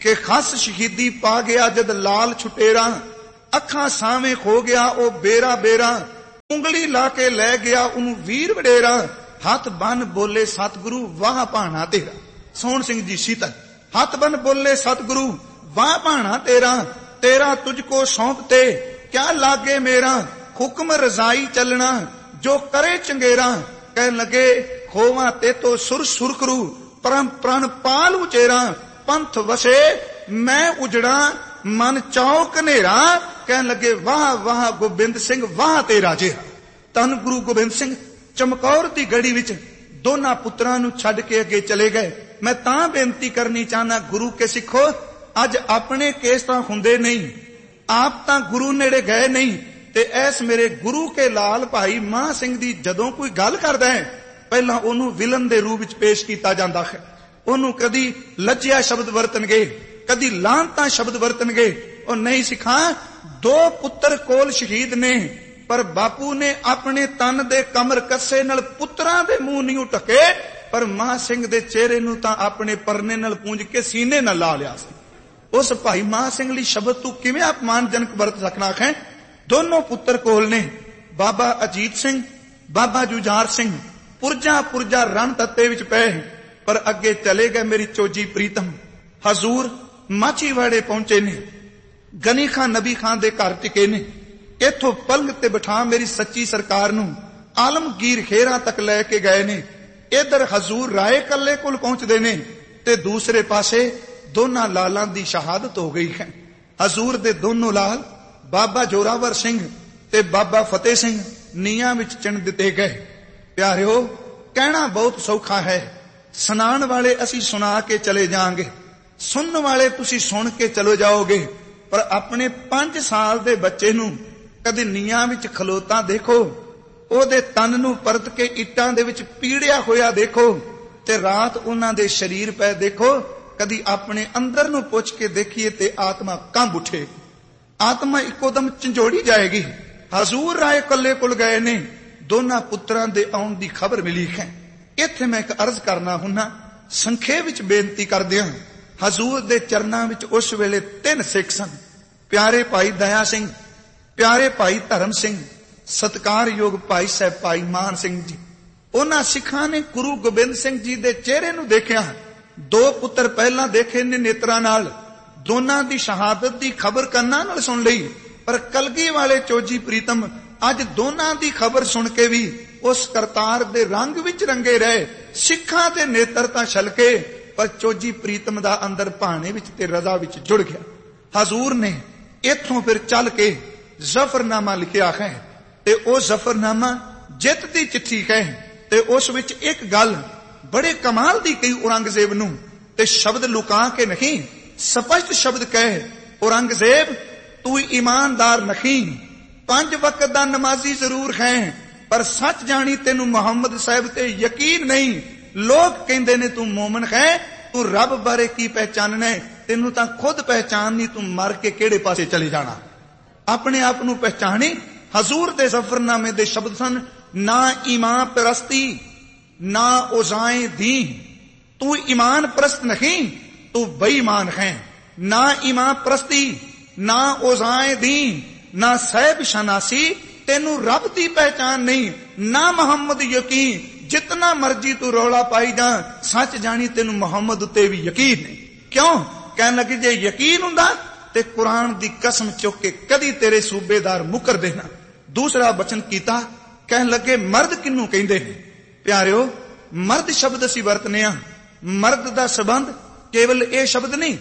ਕਿ ਖਸ ਸ਼ਹੀਦੀ ਪਾ ਗਿਆ ਜਦ ਲਾਲ ਛੁਟੇਰਾ, ਅੱਖਾਂ ਸਾਵੇਂ ਖੋ ਗਿਆ ਉਹ ਬੇਰਾ ਬੇਰਾ, ਉਂਗਲੀ ਲਾ ਕੇ ਲੈ ਗਿਆ ਉਹਨੂੰ ਵੀਰ ਵਡੇਰਾ, ਹੱਥ ਬੰਨ ਬੋਲੇ ਸਤਿਗੁਰੂ ਵਾਹ ਭਾਣਾ ਤੇਰਾ। ਸੋਹਣ ਸਿੰਘ ਜੀ ਸੀਤਲ। ਹੱਥ ਬੰਨ ਬੋਲੇ ਸਤਿਗੁਰੂ ਵਾਹ ਭਾਣਾ ਤੇਰਾ, ਤੇਰਾ ਤੁਝ ਕੋ ਸੌਂਪਤੇ ਕਿਆ ਲਾਗੇ ਮੇਰਾ, ਹੁਕਮ ਰਜ਼ਾਈ ਚੱਲਣਾ ਜੋ ਕਰੇ ਚੰਗੇਰਾ, ਕਹਿਣ ਲੱਗੇ ਖੋਵਾ ਤੇ ਤੋ ਸੁਰ ਸੁਰਖਰੂ ਪਰਮ ਪ੍ਰਣ ਪਾਲ ਉਚੇਰਾ, ਪੰਥ ਵਸੇ ਮੈਂ ਉਜੜਾ ਮਨ ਚੌਕ ਹਨੇਰਾ, ਕਹਿਣ ਲੱਗੇ ਵਾਹ ਵਾਹ ਗੋਬਿੰਦ ਸਿੰਘ ਵਾਹ ਤੇਰਾ ਜਿਹਾ। ਧੰਨ ਗੁਰੂ ਗੋਬਿੰਦ ਸਿੰਘ ਚਮਕੌਰ ਦੀ ਗੜੀ ਵਿੱਚ ਦੋਨਾਂ ਪੁੱਤਰਾਂ ਨੂੰ ਛੱਡ ਕੇ ਅੱਗੇ ਚਲੇ ਗਏ। ਮੈਂ ਤਾਂ ਬੇਨਤੀ ਕਰਨੀ ਚਾਹਨਾ ਗੁਰੂ ਕੇ ਸਿੱਖੋ, ਅੱਜ ਆਪਣੇ ਕੇਸ ਤਾਂ ਹੁੰਦੇ ਨਹੀਂ, ਆਪ ਤਾਂ ਗੁਰੂ ਨੇੜੇ ਗਏ ਨਹੀਂ, ਤੇ ਐਸ ਮੇਰੇ ਗੁਰੂ ਕੇ ਲਾਲ ਭਾਈ ਮਾਨ ਸਿੰਘ ਦੀ ਜਦੋਂ ਕੋਈ ਗੱਲ ਕਰਦਾ ਹੈ ਪਹਿਲਾਂ ਉਹਨੂੰ ਵਿਲਨ ਦੇ ਰੂਪ ਵਿੱਚ ਪੇਸ਼ ਕੀਤਾ ਜਾਂਦਾ ਹੈ। ਉਹਨੂੰ ਕਦੀ ਲੱਜਿਆ ਸ਼ਬਦ ਵਰਤਣਗੇ, ਕਦੀ ਲਾਂਤਾਂ ਸ਼ਬਦ ਵਰਤਣਗੇ। ਉਹ ਨਹੀਂ ਸਿੱਖਾਂ, ਦੋ ਪੁੱਤਰ ਕੋਲ ਸ਼ਹੀਦ ਨੇ, ਪਰ ਬਾਪੂ ਨੇ ਆਪਣੇ ਤਨ ਦੇ ਕਮਰ ਕੱਸੇ ਨਾਲ ਪੁੱਤਰਾਂ ਦੇ ਮੂੰਹ ਨਹੀਂ ਢਕੇ, ਪਰ ਮਾਨ ਸਿੰਘ ਦੇ ਚਿਹਰੇ ਨੂੰ ਤਾਂ ਆਪਣੇ ਪਰਨੇ ਨਾਲ ਪੂੰਝ ਕੇ ਸੀਨੇ ਨਾਲ ਲਾ ਲਿਆ ਸੀ। ਉਸ ਭਾਈ ਮਾਨ ਸਿੰਘ ਲਈ ਸ਼ਬਦ ਤੂੰ ਕਿਵੇਂ ਅਪਮਾਨਜਨਕ ਵਰਤ ਸਕਣਾ ਹੈ? ਦੋਨੋਂ ਪੁੱਤਰ ਕੋਲ ਨੇ, ਬਾਬਾ ਅਜੀਤ ਸਿੰਘ, ਬਾਬਾ ਜੁਝਾਰ ਸਿੰਘ, ਪੁਰਜਾ ਪੁਰਜਾ ਰਣ ਤੱਤੇ ਵਿੱਚ ਪਏ, ਪਰ ਅੱਗੇ ਚਲੇ ਗਏ ਮੇਰੀ ਚੋਜੀ ਪ੍ਰੀਤਮ। ਹਜ਼ੂਰ ਮਾਚੀਵਾੜੇ ਪਹੁੰਚੇ ਨੇ, ਗਨੀ ਖਾਨ ਨਬੀ ਖਾਨ ਦੇ ਘਰ ਟਿਕੇ ਨੇ। ਇੱਥੋਂ ਪਲੰਗ ਤੇ ਬਿਠਾ ਮੇਰੀ ਸੱਚੀ ਸਰਕਾਰ ਨੂੰ ਆਲਮਗੀਰ ਖੇਰਾ ਤੱਕ ਲੈ ਕੇ ਗਏ ਨੇ। ਇਧਰ ਹਜ਼ੂਰ ਰਾਏ ਕੱਲੇ ਕੋਲ ਪਹੁੰਚਦੇ ਨੇ ਤੇ ਦੂਸਰੇ ਪਾਸੇ ਦੋਨਾਂ ਲਾਲਾਂ ਦੀ ਸ਼ਹਾਦਤ ਹੋ ਗਈ ਹੈ। ਹਜ਼ੂਰ ਦੇ ਦੋਨੋਂ ਲਾਲ ਬਾਬਾ ਜੋਰਾਵਰ ਸਿੰਘ ਤੇ ਬਾਬਾ ਫਤਿਹ ਸਿੰਘ ਨੀਹਾਂ ਵਿੱਚ ਚਿਣ ਦਿੱਤੇ ਗਏ। ਪਿਆਰਿਓ, ਕਹਿਣਾ ਬਹੁਤ ਸੌਖਾ ਹੈ, ਸੁਣਾਉਣ ਵਾਲੇ ਅਸੀਂ ਸੁਣਾ ਕੇ ਚਲੇ ਜਾਾਂਗੇ, ਸੁਣਨ ਵਾਲੇ ਤੁਸੀਂ ਸੁਣ ਕੇ ਚਲੇ ਜਾਓਗੇ। ਪਰ ਆਪਣੇ ਪੰਜ ਸਾਲ ਦੇ ਬੱਚੇ ਨੂੰ ਕਦੇ ਨੀਹਾਂ ਵਿੱਚ ਖਲੋਤਾ ਦੇਖੋ, ਉਹਦੇ ਤਨ ਨੂੰ ਪਰਤ ਕੇ ਇੱਟਾਂ ਦੇ ਵਿੱਚ ਪੀੜਿਆ ਹੋਇਆ ਦੇਖੋ, ਤੇ ਰਾਤ ਉਹਨਾਂ ਦੇ ਸਰੀਰ ਪੈ ਦੇਖੋ। ਕਦੀ ਆਪਣੇ ਅੰਦਰ ਨੂੰ ਪੁੱਛ ਕੇ ਦੇਖੀਏ ਤੇ ਆਤਮਾ ਕੰਬ ਉੱਠੇ, ਆਤਮਾ ਇੱਕੋਦਮ ਝੰਜੋੜੀ ਜਾਏਗੀ। ਹਜ਼ੂਰ ਰਾਏ ਕੱਲੇ ਕੋਲ ਗਏ ਨੇ, ਦੋਨਾਂ ਪੁੱਤਰਾਂ ਦੇ ਆਉਣ ਦੀ ਖਬਰ ਮਿਲੀ ਹੈ। ਇੱਥੇ ਮੈਂ ਇੱਕ ਅਰਜ਼ ਕਰਨਾ ਹੁੰਨਾ, ਸੰਖੇਪ ਵਿੱਚ ਬੇਨਤੀ ਕਰਦਿਆਂ। ਹਜ਼ੂਰ ਦੇ ਚਰਨਾਂ ਵਿੱਚ ਉਸ ਵੇਲੇ ਤਿੰਨ ਸਿੱਖ ਸਨ, ਪਿਆਰੇ ਭਾਈ ਦਇਆ ਸਿੰਘ, ਪਿਆਰੇ ਭਾਈ ਧਰਮ ਸਿੰਘ, ਸਤਿਕਾਰਯੋਗ ਭਾਈ ਸਾਹਿਬ ਭਾਈ ਮਾਨ ਸਿੰਘ ਜੀ। ਉਹਨਾਂ ਸਿੱਖਾਂ ਨੇ ਗੁਰੂ ਗੋਬਿੰਦ ਸਿੰਘ ਜੀ ਦੇ ਚਿਹਰੇ ਨੂੰ ਦੇਖਿਆ। ਦੋ ਪੁੱਤਰ ਪਹਿਲਾਂ ਦੇਖੇ ਨੇ ਨੇਤਰਾਂ ਨਾਲ, ਦੋਨਾਂ ਦੀ ਸ਼ਹਾਦਤ ਦੀ ਖਬਰ ਕੰਨਾਂ ਨਾਲ ਸੁਣ ਲਈ, ਪਰ ਕਲਗੀ ਵਾਲੇ ਚੋਜੀ ਪ੍ਰੀਤਮ ਅੱਜ ਦੋਨਾਂ ਦੀ ਖਬਰ ਸੁਣ ਕੇ ਵੀ ਉਸ ਕਰਤਾਰ ਦੇ ਰੰਗ ਵਿੱਚ ਰੰਗੇ ਰਹੇ। ਸਿੱਖਾਂ ਦੇ ਨੇਤਰ ਤਾਂ ਛਲਕੇ, ਪਰ ਚੋਜੀ ਪ੍ਰੀਤਮ ਦਾ ਅੰਦਰ ਭਾਣੇ ਵਿੱਚ ਤੇ ਰਜ਼ਾ ਵਿੱਚ ਜੁੜ ਗਿਆ। ਹਜ਼ੂਰ ਨੇ ਇੱਥੋਂ ਫਿਰ ਚੱਲ ਕੇ ਜ਼ਫਰਨਾਮਾ ਲਿਖਿਆ ਹੈ, ਤੇ ਉਹ ਜ਼ਫਰਨਾਮਾ ਜਿੱਤ ਦੀ ਚਿੱਠੀ ਹੈ। ਤੇ ਉਸ ਵਿੱਚ ਇੱਕ ਗੱਲ ਬੜੇ ਕਮਾਲ ਦੀ ਕਹੀ ਔਰੰਗਜ਼ੇਬ ਨੂੰ, ਤੇ ਸ਼ਬਦ ਲੁਕਾ ਕੇ ਨਹੀਂ, ਸਪਸ਼ਟ ਸ਼ਬਦ ਕਹੇ, ਔਰੰਗਜ਼ੇਬ ਤੂੰ ਈਮਾਨਦਾਰ ਨਹੀਂ, ਪੰਜ ਵਕਤ ਦਾ ਨਮਾਜ਼ੀ ਜ਼ਰੂਰ ਹੈ, ਪਰ ਸੱਚ ਜਾਣੀ ਤੈਨੂੰ ਮੁਹੰਮਦ ਸਾਹਿਬ ਤੇ ਯਕੀਨ ਨਹੀਂ। ਲੋਕ ਕਹਿੰਦੇ ਨੇ ਤੂੰ ਮੋਮਨ ਹੈ, ਤੂੰ ਰੱਬ ਬਾਰੇ ਕੀ ਪਹਿਚਾਨਣਾ ਹੈ? ਤੈਨੂੰ ਤਾਂ ਖੁਦ ਪਹਿਚਾਨ ਨਹੀਂ, ਤੂੰ ਮਰ ਕੇ ਕਿਹੜੇ ਪਾਸੇ ਚਲੇ ਜਾਣਾ। ਆਪਣੇ ਆਪ ਨੂੰ ਪਹਿਚਾਣੀ। ਹਜ਼ੂਰ ਦੇ ਜ਼ਫਰਨਾਮੇ ਦੇ ਸ਼ਬਦ ਸਨ, ਨਾ ਈਮਾਨ ਪ੍ਰਸਤੀ ਨਾ ਉਜ਼ਾਏ ਦੀ, ਤੂੰ ਈਮਾਨ ਪ੍ਰਸਤ ਨਹੀਂ, ਤੂੰ ਬੇਈਮਾਨ ਹੈ। ਨਾ ਈਮਾਨ ਪ੍ਰਸਤੀ ਨਾ ਉਜ਼ਾਏ ਦੀ, ਨਾ ਸਹਿਬ ਸ਼ਨਾਸੀ, ਤੈਨੂੰ ਰੱਬ ਦੀ ਪਹਿਚਾਨ ਨਹੀਂ, ਨਾ ਮੁਹੰਮਦ ਯਕੀਨ, ਜਿਤਨਾ ਮਰਜੀ ਤੂੰ ਰੌਲਾ ਪਾਈ ਜਾ, ਸੱਚ ਜਾਣੀ ਤੈਨੂੰ ਮੁਹੰਮਦ ਉੱਤੇ ਵੀ ਯਕੀਨ ਨਹੀਂ। ਕਿਉਂ? ਕਹਿਣ ਲੱਗੇ ਜੇ ਯਕੀਨ ਹੁੰਦਾ ਤੇ ਕੁਰਾਨ ਦੀ ਕਸਮ ਚੁੱਕ ਕੇ ਕਦੀ ਤੇਰੇ ਸੂਬੇਦਾਰ ਮੁਕਰ ਦੇਣਾ। ਦੂਸਰਾ ਬਚਨ ਕੀਤਾ, ਕਹਿਣ ਲੱਗੇ ਮਰਦ ਕਿਹਨੂੰ ਕਹਿੰਦੇ ਨੇ? ਪਿਆਰਿਓ, ਮਰਦ ਸ਼ਬਦ ਅਸੀਂ ਵਰਤਨੇ ਆ, ਮਰਦ ਦਾ ਸੰਬੰਧ ਕੇਵਲ ਇਹ ਸ਼ਬਦ ਨਹੀਂ,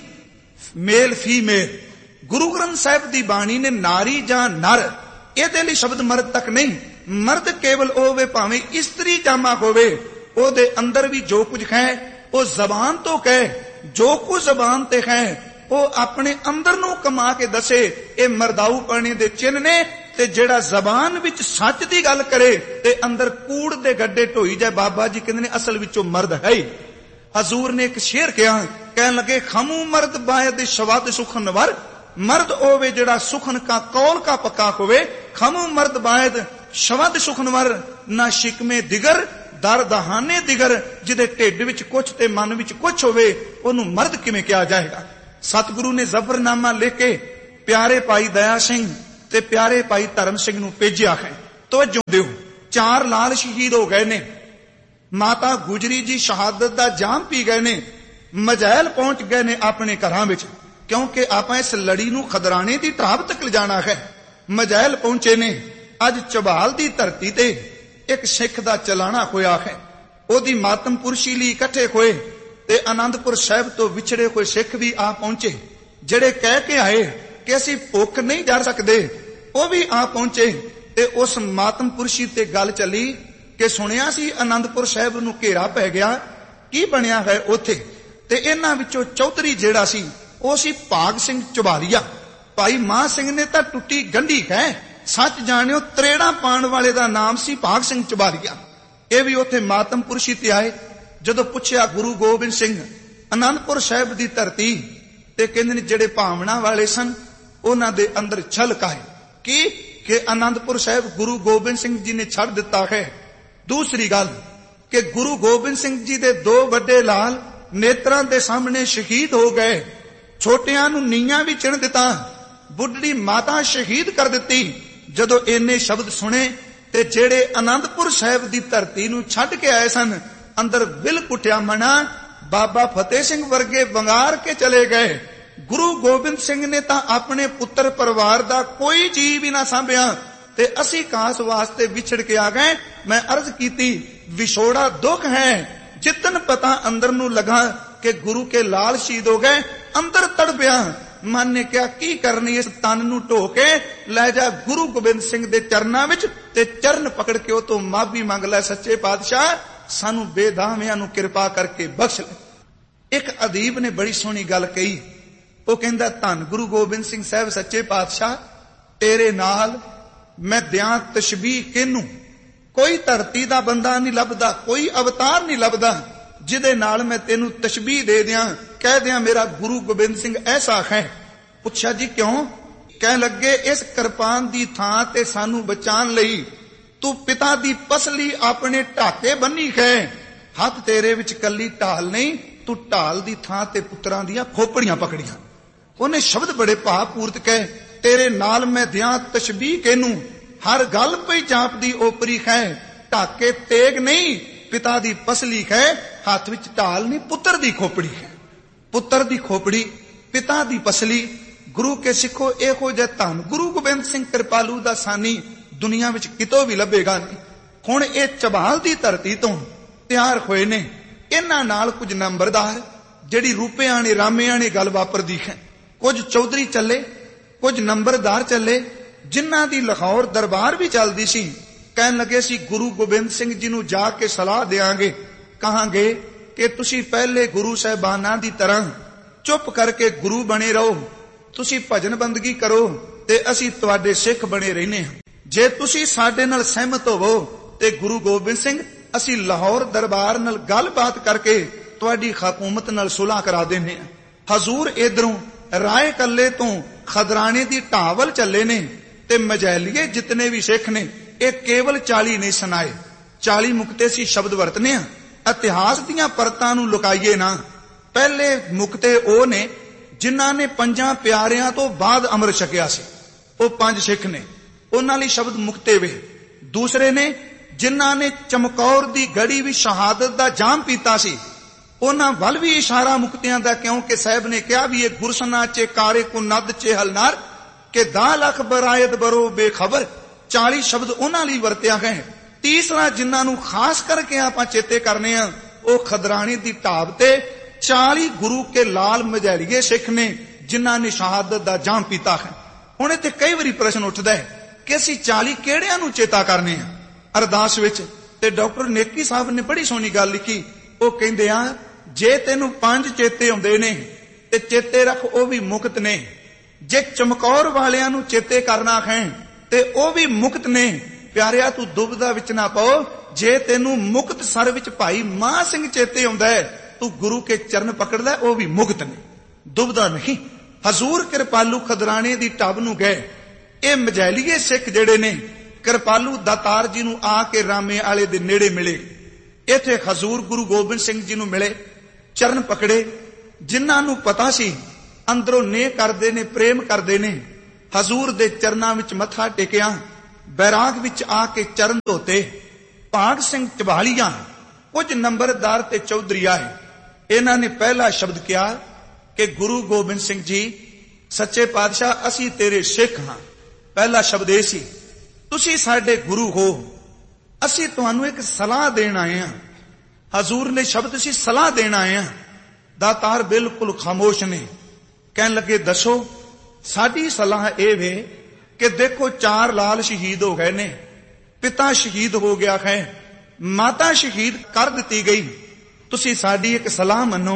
ਮੇਲ ਫੀਮੇਲ। ਗੁਰੂ ਗ੍ਰੰਥ ਸਾਹਿਬ ਦੀ ਬਾਣੀ ਨੇ ਨਾਰੀ ਜਾਂ ਨਰ ਇਹਦੇ ਲਈ ਸ਼ਬਦ ਮਰਦ ਤੱਕ ਨਹੀਂ। ਮਰਦ ਕੇਵਲ ਉਹ ਹੋਵੇ ਭਾਵੇਂ ਇਸਤਰੀ ਜਾਮਾ ਹੋਵੇ, ਉਹਦੇ ਅੰਦਰ ਵੀ ਜੋ ਕੁਝ ਹੈ ਉਹ ਜ਼ਬਾਨ ਤੋਂ ਕਹੇ, ਜੋ ਕੁਝ ਜ਼ਬਾਨ ਤੇ ਹੈ ਉਹ ਆਪਣੇ ਅੰਦਰ ਨੂੰ ਕਮਾ ਕੇ ਦੱਸੇ। ਇਹ ਮਰਦਾਊ ਪਣੇ ਦੇ ਚਿੰਨ੍ਹ ਨੇ। ਤੇ ਜਿਹੜਾ ਜ਼ਬਾਨ ਵਿੱਚ ਸੱਚ ਦੀ ਗੱਲ ਕਰੇ ਤੇ ਅੰਦਰ ਕੂੜ ਦੇ ਗੱਡੇ ਢੋਈ ਜਾਏ, ਬਾਬਾ ਜੀ ਕਹਿੰਦੇ ਨੇ ਅਸਲ ਵਿੱਚੋਂ ਮਰਦ ਹੈ ਹੀ। ਹਜ਼ੂਰ ਨੇ ਇੱਕ ਸ਼ੇਰ ਕਿਹਾ, ਕਹਿਣ ਲੱਗੇ ਖਮੂ ਮਰਦ ਬਾਇਦ ਸ਼ਵਾਦ ਸੁਖਨ ਵਰ, ਮਰਦ ਹੋਵੇ ਜਿਹੜਾ ਸੁਖਨ ਕਾ ਕੌਲ ਕਾ ਪੱਕਾ ਹੋਵੇ। ਖਮੂ ਮਰਦ ਬਾਇਦ ਸ਼ਵਦ ਸੁਖਨਵਰ, ਨਾ ਸ਼ਿਕਮੇ ਦਿਗਰ ਦਰ ਦਹਾਨੇ ਦਿਗਰ। ਜਿਹਦੇ ਢਿੱਡ ਵਿੱਚ ਕੁਛ ਤੇ ਮਨ ਵਿੱਚ ਕੁਛ ਹੋਵੇ ਉਹਨੂੰ ਮਰਦ ਕਿਵੇਂ ਕਿਹਾ ਜਾਏਗਾ? ਸਤਿਗੁਰੂ ਨੇ ਜ਼ਫਰਨਾਮਾ ਲਿਖ ਕੇ ਪਿਆਰੇ ਭਾਈ ਦਇਆ ਸਿੰਘ ਤੇ ਪਿਆਰੇ ਭਾਈ ਧਰਮ ਸਿੰਘ ਨੂੰ ਭੇਜਿਆ ਹੈ। ਤਵੱਜੋ ਦਿਓ, ਚਾਰ ਲਾਲ ਸ਼ਹੀਦ ਹੋ ਗਏ ਨੇ। ਮਾਤਾ ਗੁਜਰੀ ਜੀ ਸ਼ਹਾਦਤ ਦਾ ਜਾਮ ਪੀ ਗਏ ਨੇ। ਮਜੈਲ ਪਹੁੰਚ ਗਏ ਨੇ ਆਪਣੇ ਘਰਾਂ ਵਿੱਚ, ਕਿਉਂਕਿ ਆਪਾਂ ਇਸ ਲੜੀ ਨੂੰ ਖਦਰਾਣੇ ਦੀ ਢਾਬ ਤੱਕ ਲਿਜਾਣਾ ਹੈ। ਮਜੈਲ ਪਹੁੰਚੇ ਨੇ। ਅੱਜ ਝਬਾਲ ਦੀ ਧਰਤੀ ਤੇ ਇੱਕ ਸਿੱਖ ਦਾ ਚਲਾਣਾ ਹੋਇਆ ਹੈ। ਉਹਦੀ ਮਾਤਮ ਪੁਰਸ਼ੀ ਲਈ ਇਕੱਠੇ ਹੋਏ ਤੇ ਆਨੰਦਪੁਰ ਸਾਹਿਬ ਤੋਂ ਵਿਛੜੇ ਹੋਏ ਸਿੱਖ ਵੀ ਆ ਪਹੁੰਚੇ। ਜਿਹੜੇ ਕਹਿ ਕੇ ਆਏ ਕਿ ਅਸੀਂ ਭੁੱਖ ਨਹੀਂ ਜਰ ਸਕਦੇ, ਉਹ ਵੀ ਆ ਪਹੁੰਚੇ। ਤੇ ਉਸ ਮਾਤਮ ਪੁਰਸ਼ੀ ਤੇ ਗੱਲ ਚੱਲੀ ਕਿ ਸੁਣਿਆ ਸੀ ਆਨੰਦਪੁਰ ਸਾਹਿਬ ਨੂੰ ਘੇਰਾ ਪੈ ਗਿਆ, ਕੀ ਬਣਿਆ ਹੈ ਉੱਥੇ। ਤੇ ਇਹਨਾਂ ਵਿੱਚੋਂ ਚੌਧਰੀ ਜਿਹੜਾ ਸੀ ਉਹ ਸੀ ਭਾਗ ਸਿੰਘ ਝਬਾਲੀਆ। ਭਾਈ ਮਾਹ ਸਿੰਘ ਨੇ ਤਾਂ ਟੁੱਟੀ ਗੰਢੀ ਹੈ, ਸੱਚ ਜਾਣਿਓ ਤਰੇੜਾ ਪਾਣ ਵਾਲੇ ਦਾ ਨਾਮ ਸੀ ਭਾਗ ਸਿੰਘ ਝਬਾਲੀਆ। ਇਹ ਵੀ ਉੱਥੇ ਮਾਤਮ ਪੁਰਸ਼ੀ ਤੇ ਆਏ। ਜਦੋਂ ਪੁੱਛਿਆ ਗੁਰੂ ਗੋਬਿੰਦ ਸਿੰਘ ਆਨੰਦਪੁਰ ਸਾਹਿਬ ਦੀ ਧਰਤੀ, ਤੇ ਕਹਿੰਦੇ ਨੇ ਜਿਹੜੇ ਭਾਵਨਾ ਵਾਲੇ ਸਨ ਉਹਨਾਂ ਦੇ ਅੰਦਰ ਛਲਕ ਆਏ ਕੀ ਕਿ ਆਨੰਦਪੁਰ ਸਾਹਿਬ ਗੁਰੂ ਗੋਬਿੰਦ ਸਿੰਘ ਜੀ ਨੇ ਛੱਡ ਦਿੱਤਾ ਹੈ। ਦੂਸਰੀ ਗੱਲ ਕਿ ਗੁਰੂ ਗੋਬਿੰਦ ਸਿੰਘ ਜੀ ਦੇ ਦੋ ਵੱਡੇ ਲਾਲ ਨੇਤਰਾਂ ਦੇ ਸਾਹਮਣੇ ਸ਼ਹੀਦ ਹੋ ਗਏ। ਛੋਟਿਆਂ ਨੂੰ ਨੀਹਾਂ ਵੀ ਚਿਣ ਦਿੱਤਾ, ਬੁੱਢੜੀ ਮਾਤਾ ਸ਼ਹੀਦ ਕਰ ਦਿੱਤੀ। ਜਦੋਂ ਇੰਨੇ ਸ਼ਬਦ ਸੁਣੇ ਤੇ ਜਿਹੜੇ ਆਨੰਦਪੁਰ ਸਾਹਿਬ ਦੀ ਧਰਤੀ ਨੂੰ ਛੱਡ ਕੇ ਆਏ ਸਨ, ਅੰਦਰ ਬਿਲ ਕੁੱਟਿਆ ਮਨਾ ਬਾਬਾ ਫਤਿਹ ਸਿੰਘ ਵਰਗੇ ਵੰਗਾਰ ਕੇ ਚਲੇ ਗਏ। ਗੁਰੂ ਗੋਬਿੰਦ ਸਿੰਘ ਨੇ ਤਾਂ ਆਪਣੇ ਪੁੱਤਰ ਪਰਿਵਾਰ ਦਾ ਕੋਈ ਜੀਅ ਵੀ ਨਾ ਸਾਂਭਿਆ ਤੇ ਅਸੀਂ ਕਾਸ ਵਾਸਤੇ ਵਿਛੜ ਕੇ ਆ ਗਏ। ਮੈਂ ਅਰਜ਼ ਕੀਤੀ ਵਿਛੋੜਾ ਦੁੱਖ ਹੈ। ਜਿੱਤਨ ਪਤਾ ਅੰਦਰ ਨੂੰ ਲਗਾ ਕਿ ਗੁਰੂ ਕੇ ਲਾਲ ਸ਼ਹੀਦ ਹੋ ਗਏ, ਅੰਦਰ ਤੜਪਿਆ। ਮਨ ਨੇ ਕਿਹਾ ਕੀ ਕਰਨੀ, ਇਸ ਤਨ ਨੂੰ ਢੋ ਕੇ ਲੈ ਜਾ ਗੁਰੂ ਗੋਬਿੰਦ ਸਿੰਘ ਦੇ ਚਰਨਾਂ ਵਿੱਚ ਤੇ ਚਰਨ ਪਕੜ ਕੇ ਉਹ ਤੋਂ ਮਾਫੀ ਮੰਗ ਲੈ, ਸੱਚੇ ਪਾਤਸ਼ਾਹ ਸਾਨੂੰ ਬੇਦਾਵਿਆਂ ਨੂੰ ਕਿਰਪਾ ਕਰਕੇ ਬਖਸ਼ ਲੈ। ਇੱਕ ਅਦੀਬ ਨੇ ਬੜੀ ਸੋਹਣੀ ਗੱਲ ਕਹੀ। ਉਹ ਕਹਿੰਦਾ ਧੰਨ ਗੁਰੂ ਗੋਬਿੰਦ ਸਿੰਘ ਸਾਹਿਬ ਸੱਚੇ ਪਾਤਸ਼ਾਹ, ਤੇਰੇ ਨਾਲ ਮੈਂ ਦਿਆਂ ਤਸ਼ਬੀਹ ਕਿਹਨੂੰ। ਕੋਈ ਧਰਤੀ ਦਾ ਬੰਦਾ ਨਹੀਂ ਲੱਭਦਾ, ਕੋਈ ਅਵਤਾਰ ਨਹੀਂ ਲੱਭਦਾ ਜਿਹਦੇ ਨਾਲ ਮੈਂ ਤੈਨੂੰ ਤਸ਼ਬੀਹ ਦੇ ਦਿਆਂ, ਕਹਿ ਦਿਆਂ ਮੇਰਾ ਗੁਰੂ ਗੋਬਿੰਦ ਸਿੰਘ ਐਸਾ ਹੈ। ਪੁੱਛਿਆ ਜੀ ਕਿਉਂ? ਕਹਿਣ ਲੱਗੇ ਇਸ ਕਿਰਪਾਨ ਦੀ ਥਾਂ ਤੇ ਸਾਨੂੰ ਬਚਾਉਣ ਲਈ ਤੂੰ ਪਿਤਾ ਦੀ ਪਸਲੀ ਆਪਣੇ ਢਾਕੇ ਬੰਨੀ ਹੈ। ਹੱਥ ਤੇਰੇ ਵਿੱਚ ਕੱਲੀ ਢਾਲ ਨਹੀਂ, ਤੂੰ ਢਾਲ ਦੀ ਥਾਂ ਤੇ ਪੁੱਤਰਾਂ ਦੀਆਂ ਖੋਪੜੀਆਂ ਪਕੜੀਆਂ। ਉਹਨੇ ਸ਼ਬਦ ਬੜੇ ਭਾਵਪੂਰਤ ਕਹੇ, ਤੇਰੇ ਨਾਲ ਮੈਂ ਦਿਆਂ ਤਸ਼ਬੀਹ ਕਿਹਨੂੰ। ਹਰ ਗੱਲ ਪਈ ਚਾਂਪਦੀ ਓਪਰੀ ਹੈ, ਢਾਕੇ ਤੇਗ ਨਹੀਂ ਪਿਤਾ ਦੀ ਪਸਲੀ ਹੈ। ਹੱਥ ਵਿੱਚ ਢਾਲ ਨਹੀਂ, ਪੁੱਤਰ ਦੀ ਖੋਪੜੀ ਹੈ। ਪੁੱਤਰ ਦੀ ਖੋਪੜੀ, ਪਿਤਾ ਦੀ ਪਸਲੀ। ਗੁਰੂ ਕੇ ਸਿੱਖੋ ਇਹੋ ਜਿਹਾ ਧੰਨ ਗੁਰੂ ਗੋਬਿੰਦ ਸਿੰਘ ਕਿਰਪਾਲੂ ਦਾ ਸਾਨੀ ਦੁਨੀਆ ਵਿੱਚ ਕਿਤੋਂ ਵੀ ਲੱਭੇਗਾ ਨਹੀਂ। ਹੁਣ ਇਹ ਝਬਾਲ ਦੀ ਧਰਤੀ ਤੋਂ ਤਿਆਰ ਹੋਏ ਨੇ। ਇਹਨਾਂ ਨਾਲ ਕੁਝ ਨੰਬਰਦਾਰ ਜਿਹੜੀ ਰੂਪਿਆਂ ਨੇ ਰਾਮਿਆਂ ਨੇ ਗੱਲ ਵਾਪਰਦੀ ਹੈ। ਕੁਝ ਚੌਧਰੀ ਚੱਲੇ, ਕੁਝ ਨੰਬਰਦਾਰ ਚੱਲੇ, ਜਿਨ੍ਹਾਂ ਦੀ ਲਾਹੌਰ ਦਰਬਾਰ ਵੀ ਚੱਲਦੀ ਸੀ। ਕਹਿਣ ਲੱਗੇ ਸੀ ਗੁਰੂ ਗੋਬਿੰਦ ਸਿੰਘ ਜੀ ਨੂੰ ਜਾ ਕੇ ਸਲਾਹ ਦੇਾਂਗੇ, ਕਹਾਂਗੇ ਕਿ ਤੁਸੀਂ ਪਹਿਲੇ ਗੁਰੂ ਸਾਹਿਬਾਨਾਂ ਦੀ ਤਰ੍ਹਾਂ ਚੁੱਪ ਕਰਕੇ ਗੁਰੂ ਬਣੇ ਰਹੋ, ਤੁਸੀਂ ਭਜਨ ਬੰਦਗੀ ਕਰੋ ਤੇ ਅਸੀਂ ਤੁਹਾਡੇ ਸਿੱਖ ਬਣੇ ਰਹਿੰਦੇ ਹਾਂ। ਜੇ ਤੁਸੀਂ ਸਾਡੇ ਨਾਲ ਸਹਿਮਤ ਹੋਵੋ ਤੇ ਗੁਰੂ ਗੋਬਿੰਦ ਸਿੰਘ ਅਸੀਂ ਲਾਹੌਰ ਦਰਬਾਰ ਨਾਲ ਗੱਲਬਾਤ ਕਰਕੇ ਤੁਹਾਡੀ ਹਕੂਮਤ ਨਾਲ ਸੁਲ੍ਹਾ ਕਰਾ ਦਿੰਦੇ ਹਾਂ। ਹਜ਼ੂਰ ਇਧਰੋਂ ਰਾਏ ਕੱਲੇ ਤੋਂ ਖਦਰਾਣੇ ਦੀ ਢਾਵਲ ਚੱਲੇ ਨੇ ਤੇ ਮਜੈਲੀਏ ਜਿਤਨੇ ਵੀ ਸਿੱਖ ਨੇ ਇਹ ਕੇਵਲ ਚਾਲੀ ਨਹੀਂ ਸੁਣਾਏ। ਚਾਲੀ ਮੁਕਤੇ ਸੀ ਸ਼ਬਦ ਵਰਤਨੇ ਆ, ਇਤਿਹਾਸ ਦੀਆਂ ਪਰਤਾਂ ਨੂੰ ਲੁਕਾਈਏ ਨਾ। ਪਹਿਲੇ ਮੁਕਤੇ ਉਹ ਨੇ ਜਿਨ੍ਹਾਂ ਨੇ ਪੰਜਾਂ ਪਿਆਰਿਆਂ ਤੋਂ ਬਾਅਦ ਅੰਮ੍ਰਿਤ ਛਕਿਆ ਸੀ, ਉਹ ਪੰਜ ਸਿੱਖ ਨੇ, ਉਹਨਾਂ ਲਈ ਸ਼ਬਦ ਮੁਕਤੇ ਵੇ। ਦੂਸਰੇ ਨੇ ਜਿਨ੍ਹਾਂ ਨੇ ਚਮਕੌਰ ਦੀ ਗੜੀ ਵੀ ਸ਼ਹਾਦਤ ਦਾ ਜਾਮ ਪੀਤਾ ਸੀ, ਉਹਨਾਂ ਵੱਲ ਵੀ ਇਸ਼ਾਰਾ ਮੁਕਤਿਆਂ ਦਾ, ਕਿਉਂਕਿ ਸਾਹਿਬ ਨੇ ਕਿਹਾ ਵੀ ਇਹ ਗੁਰਸਨਾ ਚੇ ਕਾਰੇ ਕੋ ਨਦ ਚੇ ਹਲਨਾਰ ਕਿ ਦਾ ਲੱਖ ਬਰਾਇਤ ਬਰੋ ਬੇਖਬਰ। ਚਾਲੀ ਸ਼ਬਦ ਉਹਨਾਂ ਲਈ ਵਰਤਿਆ ਹੈ। ਤੀਸਰਾ ਜਿਨ੍ਹਾਂ ਨੂੰ ਖਾਸ ਕਰਕੇ ਆਪਾਂ ਚੇਤੇ ਕਰਨੇ ਆ, ਉਹ ਖਦਰਾਣੀ ਦੀ ਢਾਬ ਤੇ ਚਾਲੀ ਗੁਰੂ ਕੇ ਲਾਲ ਮਜੈਲੀਏ ਸਿੱਖ ਨੇ ਜਿਨ੍ਹਾਂ ਨੇ ਸ਼ਹਾਦਤ ਦਾ ਜਾਮ ਪੀਤਾ ਹੈ। ਹੁਣ ਇੱਥੇ ਕਈ ਵਾਰੀ ਪ੍ਰਸ਼ਨ ਉੱਠਦਾ ਹੈ ਕਿ ਅਸੀਂ ਚਾਲੀ ਕਿਹੜਿਆਂ ਨੂੰ ਚੇਤਾ ਕਰਨੇ ਆ। ਅਰਦਾਸ ਵਿੱਚ ਤੇ ਡਾਕਟਰ ਨੇਕੀ ਸਾਹਿਬ ਨੇ ਬੜੀ ਸੋਹਣੀ ਗੱਲ ਲਿਖੀ। ਉਹ ਕਹਿੰਦੇ ਆ ਜੇ ਤੈਨੂੰ ਪੰਜ ਚੇਤੇ ਆਉਂਦੇ ਨੇ ਤੇ ਚੇਤੇ ਰੱਖ ਉਹ ਵੀ ਮੁਕਤ ਨੇ। ਜੇ ਚਮਕੌਰ ਵਾਲਿਆਂ ਨੂੰ ਚੇਤੇ ਕਰਨਾ ਹੈ ਤੇ ਉਹ ਵੀ ਮੁਕਤ ਨੇ। ਪਿਆਰਿਆ ਤੂੰ ਦੁਬਦਾ ਵਿੱਚ ਨਾ ਪਾਓ। ਜੇ ਤੈਨੂੰ ਮੁਕਤ ਸਰ ਵਿੱਚ ਭਾਈ ਮਾਹ ਸਿੰਘ ਚੇਤੇ ਆਉਂਦਾ ਹੈ, ਤੂੰ ਗੁਰੂ ਕੇ ਚਰਨ ਪਕੜਦਾ, ਉਹ ਵੀ ਮੁਕਤ ਨੇ, ਦੁਬਦਾ ਨਹੀਂ। ਹਜ਼ੂਰ ਕਿਰਪਾਲੂ ਖਦਰਾਣੇ ਦੀ ਢਾਬ ਨੂੰ ਗਏ। ਇਹ ਮਜੈਲੀਏ ਸਿੱਖ ਜਿਹੜੇ ਨੇ ਕਿਰਪਾਲੂ ਦਾਤਾਰ ਜੀ ਨੂੰ ਆ ਕੇ ਰਾਮੇ ਵਾਲੇ ਦੇ ਨੇੜੇ ਮਿਲੇ। ਇੱਥੇ ਹਜ਼ੂਰ ਗੁਰੂ ਗੋਬਿੰਦ ਸਿੰਘ ਜੀ ਨੂੰ ਮਿਲੇ, ਚਰਨ ਪਕੜੇ। ਜਿਨ੍ਹਾਂ ਨੂੰ ਪਤਾ ਸੀ ਅੰਦਰੋਂ ਨੇ ਕਰਦੇ ਨੇ, ਪ੍ਰੇਮ ਕਰਦੇ ਨੇ। ਹਜ਼ੂਰ ਦੇ ਚਰਨਾਂ ਵਿੱਚ ਮੱਥਾ ਟੇਕਿਆ, ਬੈਰਾਗ ਵਿੱਚ ਆ ਕੇ ਚਰਨ ਧੋਤੇ। ਭਾਗ ਸਿੰਘ ਝਬਾਲੀਆ ਕੁਝ ਨੰਬਰਦਾਰ ਤੇ ਚੌਧਰੀ ਆਏ। ਇਹਨਾਂ ਨੇ ਪਹਿਲਾ ਸ਼ਬਦ ਕਿਹਾ ਕਿ ਗੁਰੂ ਗੋਬਿੰਦ ਸਿੰਘ ਜੀ ਸੱਚੇ ਪਾਤਸ਼ਾਹ, ਅਸੀਂ ਤੇਰੇ ਸਿੱਖ ਹਾਂ। ਪਹਿਲਾ ਸ਼ਬਦ ਇਹ ਸੀ, ਤੁਸੀਂ ਸਾਡੇ ਗੁਰੂ ਹੋ, ਅਸੀਂ ਤੁਹਾਨੂੰ ਇੱਕ ਸਲਾਹ ਦੇਣ ਆਏ ਹਾਂ। ਹਜ਼ੂਰ ਨੇ ਸ਼ਬਦ ਸੀ ਸਲਾਹ ਦੇਣ ਆਏ ਹਾਂ। ਦਾਤਾਰ ਬਿਲਕੁਲ ਖਾਮੋਸ਼ ਨੇ। ਕਹਿਣ ਲੱਗੇ, ਦੱਸੋ। ਸਾਡੀ ਸਲਾਹ ਇਹ ਵੇ ਕਿ ਦੇਖੋ ਚਾਰ ਲਾਲ ਸ਼ਹੀਦ ਹੋ ਗਏ ਨੇ, ਪਿਤਾ ਸ਼ਹੀਦ ਹੋ ਗਿਆ ਹੈ, ਮਾਤਾ ਸ਼ਹੀਦ ਕਰ ਦਿੱਤੀ ਗਈ। ਤੁਸੀਂ ਸਾਡੀ ਇੱਕ ਸਲਾਹ ਮੰਨੋ,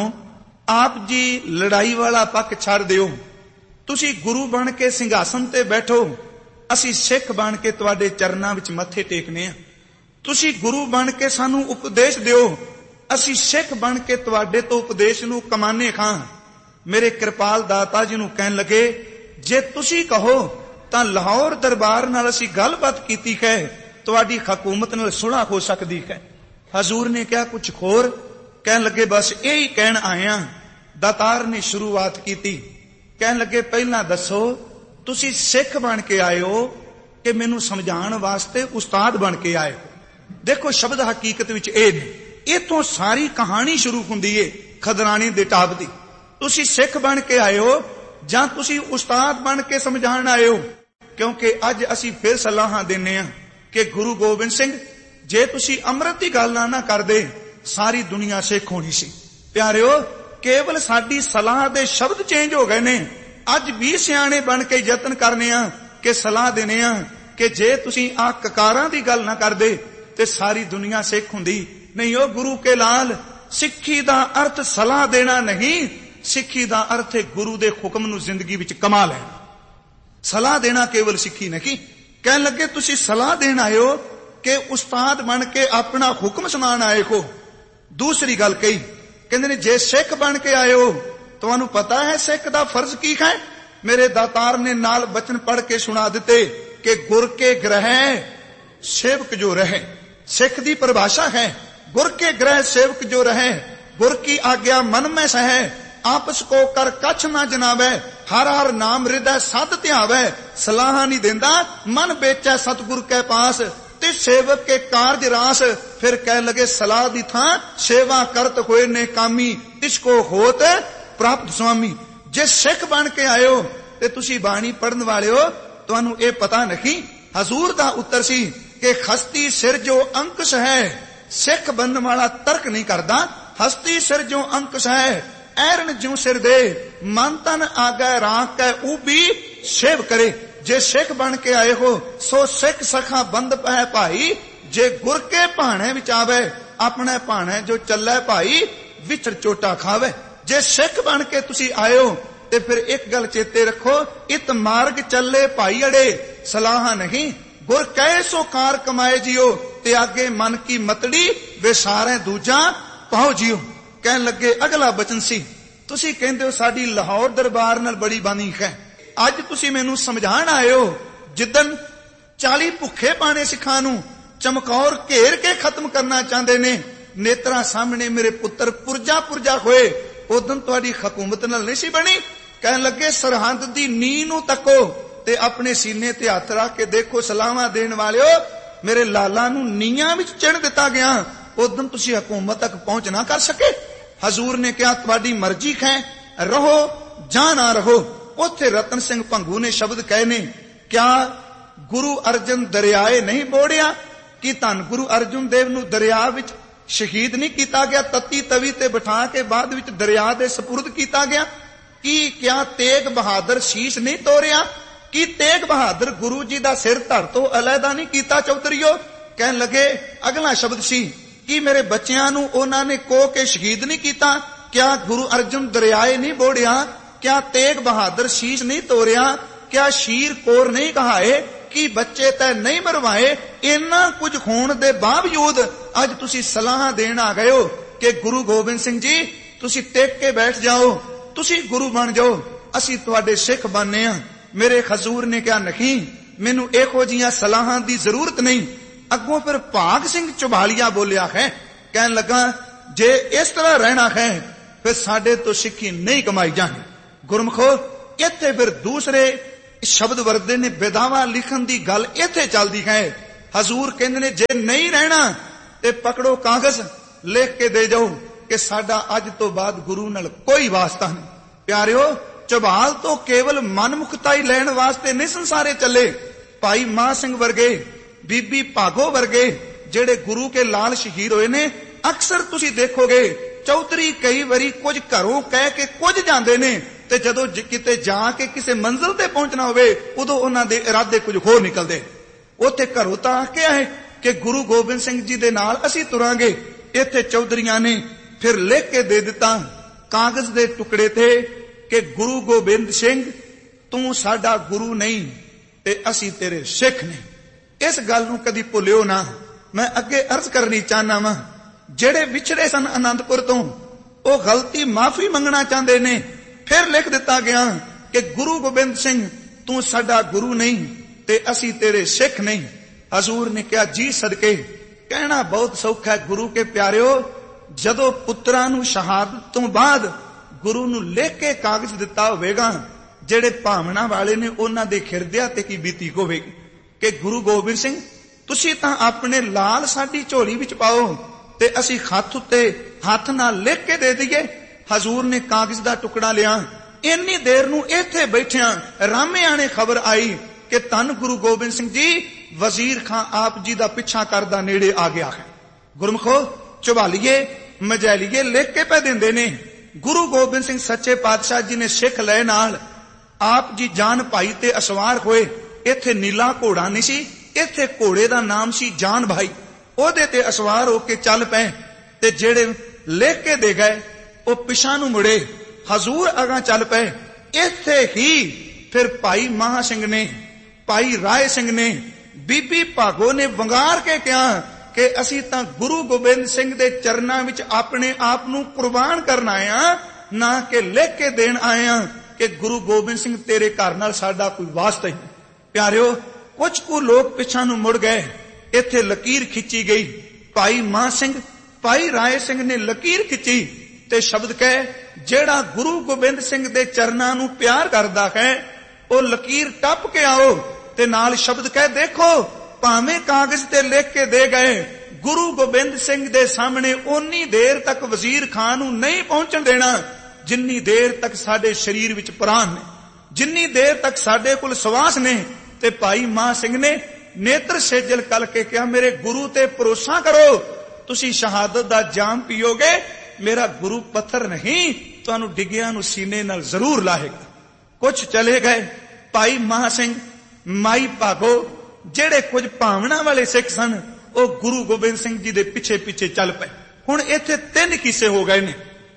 ਆਪ ਜੀ ਲੜਾਈ ਵਾਲਾ ਪੱਖ ਛੱਡ ਦਿਓ, ਤੁਸੀਂ ਗੁਰੂ ਬਣ ਕੇ ਸਿੰਘਾਸਨ ਤੇ ਬੈਠੋ, ਅਸੀਂ ਸਿੱਖ ਬਣ ਕੇ ਤੁਹਾਡੇ ਚਰਨਾਂ ਵਿੱਚ ਮੱਥੇ ਟੇਕਨੇ ਆ। ਤੁਸੀਂ ਗੁਰੂ ਬਣ ਕੇ ਸਾਨੂੰ ਉਪਦੇਸ਼ ਦਿਓ, ਅਸੀਂ ਸਿੱਖ ਬਣ ਕੇ ਤੁਹਾਡੇ ਤੋਂ ਉਪਦੇਸ਼ ਨੂੰ ਕਮਾਨੇ ਖਾਂ। ਮੇਰੇ ਕਿਰਪਾਲ ਦਾਤਾ ਜੀ ਨੂੰ ਕਹਿਣ ਲੱਗੇ, ਜੇ ਤੁਸੀਂ ਕਹੋ ਤਾਂ ਲਾਹੌਰ ਦਰਬਾਰ ਨਾਲ ਅਸੀਂ ਗੱਲਬਾਤ ਕੀਤੀ ਹੈ, ਤੁਹਾਡੀ ਹਕੂਮਤ ਨਾਲ ਸੁਲ੍ਹਾ ਹੋ ਸਕਦੀ ਹੈ। ਹਜ਼ੂਰ ਨੇ ਕਿਹਾ ਕੁਝ ਹੋਰ। ਕਹਿਣ ਲੱਗੇ, ਬਸ ਇਹੀ ਕਹਿਣ ਆਏ ਆ। ਦਾਤਾਰ ਨੇ ਸ਼ੁਰੂਆਤ ਕੀਤੀ। ਕਹਿਣ ਲੱਗੇ, ਪਹਿਲਾਂ ਦੱਸੋ ਤੁਸੀਂ ਸਿੱਖ ਬਣ ਕੇ ਆਏ ਹੋ ਕਿ ਮੈਨੂੰ ਸਮਝਾਉਣ ਵਾਸਤੇ ਉਸਤਾਦ ਬਣ ਕੇ ਆਏ ਹੋ। ਦੇਖੋ ਸ਼ਬਦ ਹਕੀਕਤ ਵਿੱਚ ਇਹ ਨੇ। ਇਥੋਂ ਸਾਰੀ ਕਹਾਣੀ ਸ਼ੁਰੂ ਹੁੰਦੀ ਏ ਖਦਰਾਣੇ ਦੇ ਟਾਪ ਦੀ। ਤੁਸੀਂ ਸਿੱਖ ਬਣ ਕੇ ਆਏ ਹੋ ਜਾਂ ਤੁਸੀਂ ਉਸਤਾਦ ਬਣ ਕੇ ਸਮਝਾਉਣ ਆਏ ਹੋ? ਕਿਉਂਕਿ ਅੱਜ ਅਸੀਂ ਫਿਰ ਸਲਾਹਾਂ ਦਿੰਨੇ ਆ ਕਿ ਗੁਰੂ ਗੋਬਿੰਦ ਸਿੰਘ, ਜੇ ਤੁਸੀਂ ਅੰਮ੍ਰਿਤ ਦੀ ਗੱਲ ਨਾ ਕਰਦੇ ਸਾਰੀ ਦੁਨੀਆ ਸਿੱਖ ਹੋਣੀ ਸੀ। ਪਿਆਰਿਓ, ਕੇਵਲ ਸਾਡੀ ਸਲਾਹ ਦੇ ਸ਼ਬਦ ਚੇਂਜ ਹੋ ਗਏ ਨੇ। ਅੱਜ ਵੀ ਸਿਆਣੇ ਬਣ ਕੇ ਯਤਨ ਕਰਨੇ ਆ ਕਿ ਸਲਾਹ ਦੇਣੇ ਆ ਕਿ ਜੇ ਤੁਸੀਂ ਆ ਕਕਾਰਾਂ ਦੀ ਗੱਲ ਨਾ ਕਰਦੇ ਤੇ ਸਾਰੀ ਦੁਨੀਆ ਸਿੱਖ ਹੁੰਦੀ। ਨਹੀਂ, ਉਹ ਗੁਰੂ ਕੇ ਲਾਲ, ਸਿੱਖੀ ਦਾ ਅਰਥ ਸਲਾਹ ਦੇਣਾ ਨਹੀਂ, ਸਿੱਖੀ ਦਾ ਅਰਥ ਹੈ ਗੁਰੂ ਦੇ ਹੁਕਮ ਨੂੰ ਜ਼ਿੰਦਗੀ ਵਿੱਚ ਕਮਾ ਲੈਣਾ। ਸਲਾਹ ਦੇਣਾ ਕੇਵਲ ਸਿੱਖੀ ਨਹੀਂ। ਕਹਿਣ ਲੱਗੇ, ਤੁਸੀਂ ਸਲਾਹ ਦੇਣ ਆਏ ਹੋ ਕਿ ਉਸਤਾਦ ਬਣ ਕੇ ਆਪਣਾ ਹੁਕਮ ਸੁਣਾਉਣ ਆਏ ਹੋ। ਦੂਸਰੀ ਗੱਲ ਕਹੀ, ਕਹਿੰਦੇ ਨੇ ਜੇ ਸਿੱਖ ਬਣ ਕੇ ਆਏ ਹੋ, ਤੁਹਾਨੂੰ ਪਤਾ ਹੈ ਸਿੱਖ ਦਾ ਫਰਜ਼ ਕੀ ਹੈ? ਮੇਰੇ ਦਾਤਾਰ ਨੇ ਨਾਲ ਬਚਨ ਪੜ੍ਹ ਕੇ ਸੁਣਾ ਦਿੱਤੇ ਕਿ ਗੁਰ ਕੇ ਗ੍ਰਹਿ ਸੇਵਕ ਜੋ ਰਹੇ। ਸਿੱਖ ਦੀ ਪਰਿਭਾਸ਼ਾ ਹੈ गुर के ग्रह सेवक जो रहे, गुर की आज्ञा मन में सहे, आपस को कर कछ ना जनावे, हर हर नाम हृदय सत ध्यावे, सलाह नहीं देंदा मन बेचे सतगुर के पास, ते सेवक के कारज रास। फिर कह लगे सलाह दी थां सेवा करत होए ने कामी, तिसको होत प्राप्त स्वामी। जे सिख बन के आए हो ते तुसी बाणी पढ़न वाले हो, तुहानू ये पता नहीं। हजूर दा उत्तर सी कि हस्ती सिर जो अंकुश है, सिख बनने वाला तर्क नहीं करता। हस्ती सिर जो अंकुश है, ऐरन जो सिर दे, मन तन आगे राख के ऊबी सेव करे। जे सिख बन के आए हो सो सिख सखा बंद पै भाई, जे गुर के भाणे विच आवे, अपने भाणे जो चले भाई, विचर चोटा खावे। जे सिख बन के तुसी आए हो ते फिर एक गल चेते रखो, इत मार्ग चले भाई अड़े, सलाह नहीं। गुर कहे सो कार कमाए जियो, ते आगे मन की मतड़ी वे सारे दूजा पाओ जियो। कहन लगे अगला बचन सी, तुसी कहंदे हो साडी लाहौर दरबार नाल बड़ी बानी है। अज तुसी मैनू समझाण आए हो, जिदन चाली भुखे पाने सिखां नू चमकौर घेर के खत्म करना चाहते ने, नेत्रा सामने मेरे पुत्र पुरजा पुरजा होए, उदन तुहाडी हुकूमत नाल नहीं सी बनी। कहन लगे सरहद दी नींह नू तको ते अपने सीने ते हथ रख के देखो, सलाहां देण वालिओ, मेरे लाला नू नीयां विच चिण दिता गया, उदन तुसी हुकूमत तक पहुंच ना कर सके। हजूर ने कहा तुहाडी मर्जी है, रहो जां ना रहो। उत्थे रतन सिंह भंगू ने शब्द कहे ने, क्या गुरु अर्जन दरियाए नहीं बोड़िया? कि धन गुरु अर्जुन देव नू दरिया विच शहीद नहीं किया गया, तत्ती तवी ते बिठा के बाद विच दरिया दे सपुर्द किया गया? कि क्या तेग बहादुर शीश नहीं तोड़िया? कि तेग बहादुर गुरु जी दा सिर धड़ तो अलहदा नहीं कीता चौधरीओ? कहन लगे अगला शब्द सी कि मेरे बच्चियां नू उन्हां ने को के शहीद नहीं कीता? क्या गुरु अर्जुन दरियाए नहीं बोड़िया? क्या तेग बहादुर शीश नहीं तोड़िया? क्या शीर कोर नहीं कहाए? कि बच्चे तै नहीं मरवाए? इन्ना कुछ होने दे बावजूद अज तुसी सलाह देण आ गए हो कि गुरु गोबिंद सिंह जी तुसी टेक के बैठ जाओ, तुसी गुरु बन जाओ, असी तुहाडे सिख बनने आ। मेरे हजूर ने कहा नहीं, मैनू इहो जिहियां सलाहां दी जरूरत नहीं। अगों फिर भाग सिंह ਝਬਾਲੀਆ बोलिया है, कहन लगा जे इस तरह रहना है फिर साडे तो सिक्खी नहीं कमाई जानी। ਗੁਰਮਖੋ ਇੱਥੇ ਫਿਰ ਦੂਸਰੇ ਸ਼ਬਦ ਵਰਦੇ ਨੇ, ਵਿਦਾਵਾ ਲਿਖਣ ਦੀ ਗੱਲ ਇੱਥੇ ਚੱਲਦੀ ਹੈ। ਹਜ਼ੂਰ ਕਹਿੰਦੇ ਨੇ ਜੇ ਨਹੀਂ ਰਹਿਣਾ ਤੇ ਪਕੜੋ ਕਾਗਜ਼, ਲਿਖ ਕੇ ਦੇ ਜਾਓ ਕਿ ਸਾਡਾ ਅੱਜ ਤੋਂ ਬਾਅਦ ਗੁਰੂ ਨਾਲ ਕੋਈ ਵਾਸਤਾ ਨਹੀਂ। ਪਿਆਰਿਓ, ਝਬਾਲ ਤੋਂ ਕੇਵਲ ਮਨਮੁਖਤਾਈ ਲੈਣ ਵਾਸਤੇ ਨਹੀਂ ਸੰਸਾਰੇ ਚੱਲੇ। ਭਾਈ ਮਹਾਂ ਸਿੰਘ ਵਰਗੇ, ਬੀਬੀ ਭਾਗੋ ਵਰਗੇ ਜਿਹੜੇ ਗੁਰੂ ਕੇ ਲਾਲ ਸ਼ਹੀਦ ਹੋਏ ਨੇ, ਅਕਸਰ ਤੁਸੀਂ ਦੇਖੋਗੇ ਚੌਧਰੀ ਕਈ ਵਾਰੀ ਕੁਝ ਘਰੋਂ ਕਹਿ ਕੇ ਕੁਝ ਜਾਂਦੇ ਨੇ, ਤੇ ਜਦੋਂ ਕਿਤੇ ਜਾ ਕੇ ਕਿਸੇ ਮੰਜ਼ਿਲ ਤੇ ਪਹੁੰਚਣਾ ਹੋਵੇ ਉਦੋਂ ਉਹਨਾਂ ਦੇ ਇਰਾਦੇ ਕੁਝ ਹੋਰ ਨਿਕਲਦੇ। ਉੱਥੇ ਘਰੋਂ ਤਾਂ ਕਿਹਾ ਹੈ ਕਿ ਗੁਰੂ ਗੋਬਿੰਦ ਸਿੰਘ ਜੀ ਦੇ ਨਾਲ ਅਸੀਂ ਤੁਰਾਂਗੇ, ਇੱਥੇ ਚੌਧਰੀਆਂ ਨੇ ਫਿਰ ਲਿਖ ਕੇ ਦੇ ਦਿੱਤਾ ਕਾਗਜ਼ ਦੇ ਟੁਕੜੇ ਤੇ ਕਿ ਗੁਰੂ ਗੋਬਿੰਦ ਸਿੰਘ ਤੂੰ ਸਾਡਾ ਗੁਰੂ ਨਹੀਂ ਤੇ ਅਸੀਂ ਤੇਰੇ ਸਿੱਖ ਨਹੀਂ। ਇਸ ਗੱਲ ਨੂੰ ਕਦੀ ਭੁੱਲਿਓ ਨਾ। ਮੈਂ ਅੱਗੇ ਅਰਜ਼ ਕਰਨੀ ਚਾਹਨਾ ਵਾਂ, ਜਿਹੜੇ ਵਿਛੜੇ ਸਨ ਆਨੰਦਪੁਰ ਤੋਂ, ਉਹ ਗਲਤੀ ਮਾਫੀ ਮੰਗਣਾ ਚਾਹੁੰਦੇ ਨੇ। ਫਿਰ ਲਿਖ ਦਿੱਤਾ ਗਿਆ ਕਿ ਗੁਰੂ ਗੋਬਿੰਦ ਸਿੰਘ ਤੂੰ ਸਾਡਾ ਗੁਰੂ ਨਹੀਂ ਤੇ ਅਸੀਂ ਤੇਰੇ ਸਿੱਖ ਨਹੀਂ। ਹਜ਼ੂਰ ਨੇ ਕਿਹਾ ਜੀ ਸਦਕੇ, ਕਹਿਣਾ ਬਹੁਤ ਸੌਖਾ ਹੈ ਗੁਰੂ ਕੇ ਪਿਆਰਿਓ, ਜਦੋਂ ਪੁੱਤਰਾਂ ਨੂੰ ਸ਼ਹਾਦਤ ਤੋਂ ਬਾਅਦ ਗੁਰੂ ਨੂੰ ਲਿਖ ਕੇ ਕਾਗਜ਼ ਦਿੱਤਾ ਹੋਵੇਗਾ, ਜਿਹੜੇ ਭਾਵਨਾ ਵਾਲੇ ਨੇ ਉਹਨਾਂ ਦੇ ਖਿਰਦਿਆਂ ਤੇ ਕੀ ਬੀਤੀ ਹੋਵੇਗੀ ਕਿ ਗੁਰੂ ਗੋਬਿੰਦ ਸਿੰਘ ਤੁਸੀਂ ਤਾਂ ਆਪਣੇ ਲਾਲ ਸਾਡੀ ਝੋਲੀ ਵਿੱਚ ਪਾਓ ਤੇ ਅਸੀਂ ਹੱਥ ਉੱਤੇ ਹੱਥ ਨਾਲ ਲਿਖ ਕੇ ਦੇ ਦਈਏ। ਹਜ਼ੂਰ ਨੇ ਕਾਗਜ਼ ਦਾ ਟੁਕੜਾ ਲਿਆ। ਇੰਨੀ ਦੇਰ ਨੂੰ ਇੱਥੇ ਬੈਠਿਆਂ ਰਾਮਿਆਂ ਨੇ ਖਬਰ ਆਈ ਕਿ ਧੰਨ ਗੁਰੂ ਗੋਬਿੰਦ ਸਿੰਘ ਜੀ ਵਜ਼ੀਰ ਖਾਂ ਆਪ ਜੀ ਦਾ ਪਿੱਛਾ ਕਰਦਾ ਨੇੜੇ ਆ ਗਿਆ ਹੈ। ਗੁਰਮਖੋ, ਝਬਾਲੀਏ ਮਜੈਲੀਏ ਲਿਖ ਕੇ ਪੈ ਦਿੰਦੇ ਨੇ। ਗੁਰੂ ਗੋਬਿੰਦ ਸਿੰਘ ਸੱਚੇ ਪਾਤਸ਼ਾਹ ਜੀ ਨੇ ਸਿੱਖ ਲੈ ਨਾਲ ਆਪ ਜੀ ਜਾਨ ਭਾਈ ਤੇ ਅਸਵਾਰ ਹੋਏ। ਇੱਥੇ ਨੀਲਾ ਘੋੜਾ ਨਹੀਂ ਸੀ, ਇੱਥੇ ਘੋੜੇ ਦਾ ਨਾਮ ਸੀ ਜਾਨ ਭਾਈ। ਉਹਦੇ ਤੇ ਅਸਵਾਰ ਹੋ ਕੇ ਚੱਲ ਪਏ ਤੇ ਜਿਹੜੇ ਲਿਖ ਕੇ ਦੇ ਗਏ ਉਹ ਪਿਛਾਂ ਨੂੰ ਮੁੜੇ, ਹਜ਼ੂਰ ਅਗਾਂ ਚੱਲ ਪਏ। ਇੱਥੇ ਹੀ ਫਿਰ ਭਾਈ ਮਹਾਂ ਸਿੰਘ ਨੇ, ਭਾਈ ਰਾਏ ਸਿੰਘ ਨੇ, ਬੀਬੀ ਭਾਗੋ ਨੇ ਵੰਗਾਰ ਕੇ ਕਿਹਾ ਕਿ ਅਸੀਂ ਤਾਂ ਗੁਰੂ ਗੋਬਿੰਦ ਸਿੰਘ ਦੇ ਚਰਨਾਂ ਵਿੱਚ ਆਪਣੇ ਆਪ ਨੂੰ ਕੁਰਬਾਨ ਕਰਨ ਆਏ ਆ, ਨਾ ਕਿ ਲਿਖ ਕੇ ਦੇਣ ਆਏ ਆ ਕਿ ਗੁਰੂ ਗੋਬਿੰਦ ਸਿੰਘ ਤੇਰੇ ਘਰ ਨਾਲ ਸਾਡਾ ਕੋਈ ਵਾਸਤਾ ਹੀ। ਪਿਆਰਿਓ, ਕੁਝ ਕੁ ਲੋਕ ਪਿਛਾਂ ਨੂੰ ਮੁੜ ਗਏ। ਇੱਥੇ ਲਕੀਰ ਖਿੱਚੀ ਗਈ। ਭਾਈ ਮਹਾਂ ਸਿੰਘ, ਭਾਈ ਰਾਏ ਸਿੰਘ ਨੇ ਲਕੀਰ ਖਿੱਚੀ ਤੇ ਸ਼ਬਦ ਕਹੇ ਜਿਹੜਾ ਗੁਰੂ ਗੋਬਿੰਦ ਸਿੰਘ ਦੇ ਚਰਨਾਂ ਨੂੰ ਪਿਆਰ ਕਰਦਾ ਹੈ ਉਹ ਲਕੀਰ ਟੱਪ ਕੇ ਆਓ, ਤੇ ਨਾਲ ਸ਼ਬਦ ਕਹੇ ਦੇਖੋ ਭਾਵੇਂ ਕਾਗਜ਼ ਤੇ ਲਿਖ ਕੇ ਦੇ ਗਏ, ਗੁਰੂ ਗੋਬਿੰਦ ਸਿੰਘ ਦੇ ਸਾਹਮਣੇ ਓਨੀ ਦੇਰ ਤੱਕ ਵਜ਼ੀਰ ਖਾਨ ਨੂੰ ਨਹੀਂ ਪਹੁੰਚਣ ਦੇਣਾ ਜਿੰਨੀ ਦੇਰ ਤੱਕ ਸਾਡੇ ਸਰੀਰ ਵਿੱਚ ਪ੍ਰਾਣ ਨੇ, ਜਿੰਨੀ ਦੇਰ ਤੱਕ ਸਾਡੇ ਕੋਲ ਸਵਾਸ ਨੇ। ਤੇ ਭਾਈ ਮਹਾਂ ਸਿੰਘ ਨੇ ਨੇਤਰ ਸੇਜਲ ਕਲ ਕੇ ਕਿਹਾ ਮੇਰੇ ਗੁਰੂ ਤੇ ਭਰੋਸਾ ਕਰੋ, ਤੁਸੀਂ ਸ਼ਹਾਦਤ ਦਾ ਜਾਮ ਪੀਓਗੇ, ਮੇਰਾ ਗੁਰੂ ਪੱਥਰ ਨਹੀਂ, ਤੁਹਾਨੂੰ ਡਿੱਗਿਆਂ ਨੂੰ ਸੀਨੇ ਨਾਲ ਜ਼ਰੂਰ ਲਾਹੇਗਾ। ਕੁਝ ਚਲੇ ਗਏ। ਭਾਈ ਮਹਾਂ ਸਿੰਘ, ਮਾਈ ਭਾਗੋ ਜਿਹੜੇ ਕੁਝ ਭਾਵਨਾ ਵਾਲੇ ਸਿੱਖ ਸਨ ਉਹ ਗੁਰੂ ਗੋਬਿੰਦ ਸਿੰਘ ਜੀ ਦੇ ਪਿੱਛੇ ਪਿੱਛੇ ਚੱਲ ਪਏ। ਹੁਣ ਇੱਥੇ ਤਿੰਨ ਕਿੱਸੇ ਹੋ ਗਏ ਨੇ।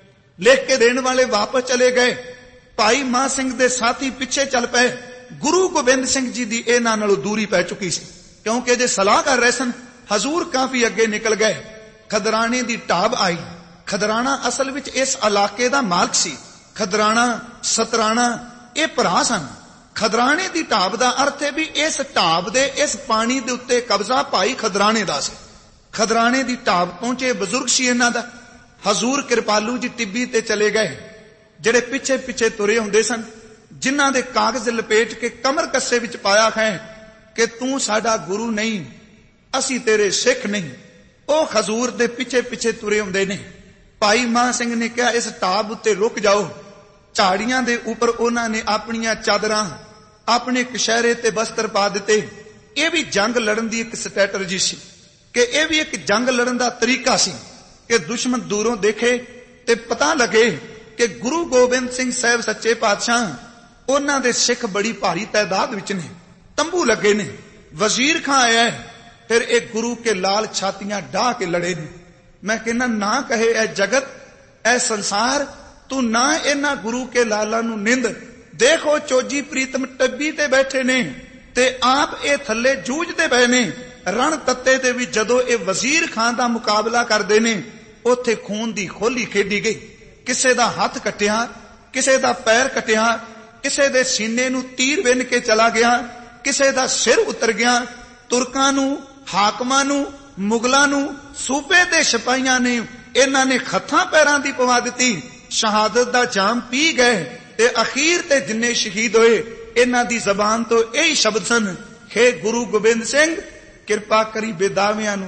ਲਿਖ ਕੇ ਦੇਣ ਵਾਲੇ ਵਾਪਸ ਚਲੇ ਗਏ, ਭਾਈ ਮਹਾਂ ਸਿੰਘ ਦੇ ਸਾਥੀ ਪਿੱਛੇ ਚੱਲ ਪਏ। ਗੁਰੂ ਗੋਬਿੰਦ ਸਿੰਘ ਜੀ ਦੀ ਇਹਨਾਂ ਨਾਲੋਂ ਦੂਰੀ ਪੈ ਚੁੱਕੀ ਸੀ, ਕਿਉਂਕਿ ਜੇ ਸਲਾਹ ਕਰ ਰਹੇ ਸਨ। ਹਜ਼ੂਰ ਕਾਫੀ ਅੱਗੇ ਨਿਕਲ ਗਏ। ਖਦਰਾਣੇ ਦੀ ਢਾਬ ਆਈ। ਖਦਰਾਣਾ ਅਸਲ ਵਿੱਚ ਇਸ ਇਲਾਕੇ ਦਾ ਮਾਲਕ ਸੀ। ਖਦਰਾਣਾ, ਸਤਰਾਣਾ ਇਹ ਭਰਾ ਸਨ। ਖਦਰਾਣੇ ਦੀ ਢਾਬ ਦਾ ਅਰਥ ਹੈ ਵੀ ਇਸ ਢਾਬ ਦੇ ਇਸ ਪਾਣੀ ਦੇ ਉੱਤੇ ਕਬਜ਼ਾ ਭਾਈ ਖਦਰਾਣੇ ਦਾ ਸੀ। ਖਦਰਾਣੇ ਦੀ ਢਾਬ ਪਹੁੰਚੇ, ਬਜ਼ੁਰਗ ਸੀ ਇਹਨਾਂ ਦਾ। ਹਜ਼ੂਰ ਕਿਰਪਾਲੂ ਜੀ ਟਿੱਬੀ ਤੇ ਚਲੇ ਗਏ। ਜਿਹੜੇ ਪਿੱਛੇ ਪਿੱਛੇ ਤੁਰੇ ਹੁੰਦੇ ਸਨ, ਜਿਨ੍ਹਾਂ ਦੇ ਕਾਗਜ਼ ਲਪੇਟ ਕੇ ਕਮਰ ਕੱਸੇ ਵਿੱਚ ਪਾਇਆ ਹੈ ਕਿ ਤੂੰ ਸਾਡਾ ਗੁਰੂ ਨਹੀਂ, ਅਸੀਂ ਤੇਰੇ ਸਿੱਖ ਨਹੀਂ, ਉਹ ਹਜ਼ੂਰ ਦੇ ਪਿੱਛੇ ਪਿੱਛੇ ਤੁਰੇ ਹੁੰਦੇ ਨੇ। ਭਾਈ ਮਹਾਂ ਸਿੰਘ ਨੇ ਕਿਹਾ ਇਸ ਢਾਬ ਉੱਤੇ ਰੁਕ ਜਾਓ। ਝਾੜੀਆਂ ਦੇ ਉੱਪਰ ਉਹਨਾਂ ਨੇ ਆਪਣੀਆਂ ਚਾਦਰਾਂ, ਆਪਣੇ ਕਸ਼ਹਿਰੇ ਤੇ ਬਸਤਰ ਪਾ ਦਿੱਤੇ। ਇਹ ਵੀ ਜੰਗ ਲੜਨ ਦੀ ਇੱਕ ਸਟ੍ਰੈਟਜੀ ਸੀ, ਕਿ ਇਹ ਵੀ ਇੱਕ ਜੰਗ ਲੜਨ ਦਾ ਤਰੀਕਾ ਸੀ ਕਿ ਦੁਸ਼ਮਣ ਦੂਰੋਂ ਦੇਖੇ ਤੇ ਪਤਾ ਲੱਗੇ ਕਿ ਗੁਰੂ ਗੋਬਿੰਦ ਸਿੰਘ ਸਾਹਿਬ ਸੱਚੇ ਪਾਤਸ਼ਾਹ, ਉਹਨਾਂ ਦੇ ਸਿੱਖ ਬੜੀ ਭਾਰੀ ਤਾਦਾਦ ਵਿੱਚ ਨੇ, ਤੰਬੂ ਲੱਗੇ ਨੇ, ਵਜ਼ੀਰ ਖਾਂ ਆਇਆ ਹੈ। ਫਿਰ ਇਹ ਗੁਰੂ ਕੇ ਲਾਲ ਛਾਤੀਆਂ ਢਾਹ ਕੇ ਲੜੇ ਨੇ। ਮੈਂ ਕਹਿੰਦਾ ਨਾ ਕਹੇ ਇਹ ਜਗਤ, ਇਹ ਸੰਸਾਰ, ਤੂੰ ਨਾ ਇਹਨਾਂ ਗੁਰੂ ਕੇ ਲਾਲਾਂ ਨੂੰ ਨਿੰਦ। ਦੇਖੋ ਚੋਜੀ ਪ੍ਰੀਤਮ ਟੱਬੀ ਤੇ ਬੈਠੇ ਨੇ ਤੇ ਆਪ ਇਹ ਥੱਲੇ ਜੂਝਦੇ ਪਏ ਨੇ। ਰਣ ਤੱਤੇ ਦੇ ਵੀ ਜਦੋਂ ਇਹ ਵਜ਼ੀਰ ਖਾਨ ਦਾ ਮੁਕਾਬਲਾ ਕਰਦੇ ਨੇ, ਉੱਥੇ ਖੂਨ ਦੀ ਹੋਲੀ ਖੇਡੀ ਗਈ। ਕਿਸੇ ਦਾ ਹੱਥ ਕੱਟਿਆ, ਕਿਸੇ ਦਾ ਪੈਰ ਕੱਟਿਆ, ਕਿਸੇ ਦੇ ਸੀਨੇ ਨੂੰ ਤੀਰ ਵਿੰਨ ਕੇ ਚਲਾ ਗਿਆ, ਕਿਸੇ ਦਾ ਸਿਰ ਉਤਰ ਗਿਆ। ਤੁਰਕਾਂ ਨੂੰ, ਹਾਕਮਾਂ ਨੂੰ, ਮੁਗਲਾਂ ਨੂੰ, ਸੂਬੇ ਦੇ ਸਿਪਾਹੀਆਂ ਨੇ ਇਹਨਾਂ ਨੇ ਹੱਥਾਂ ਪੈਰਾਂ ਦੀ ਪਵਾ ਦਿੱਤੀ। ਸ਼ਹਾਦਤ ਦਾ ਜਾਮ ਪੀ ਗਏ ਤੇ ਅਖੀਰ ਤੇ ਜਿੰਨੇ ਸ਼ਹੀਦ ਹੋਏ ਇਹਨਾਂ ਦੀ ਜ਼ਬਾਨ ਤੋਂ ਇਹੀ ਸ਼ਬਦ ਸਨ, ਹੇ ਗੁਰੂ ਗੋਬਿੰਦ ਸਿੰਘ, ਕਿਰਪਾ ਕਰੀ ਬੇਦਾਵਿਆਂ ਨੂੰ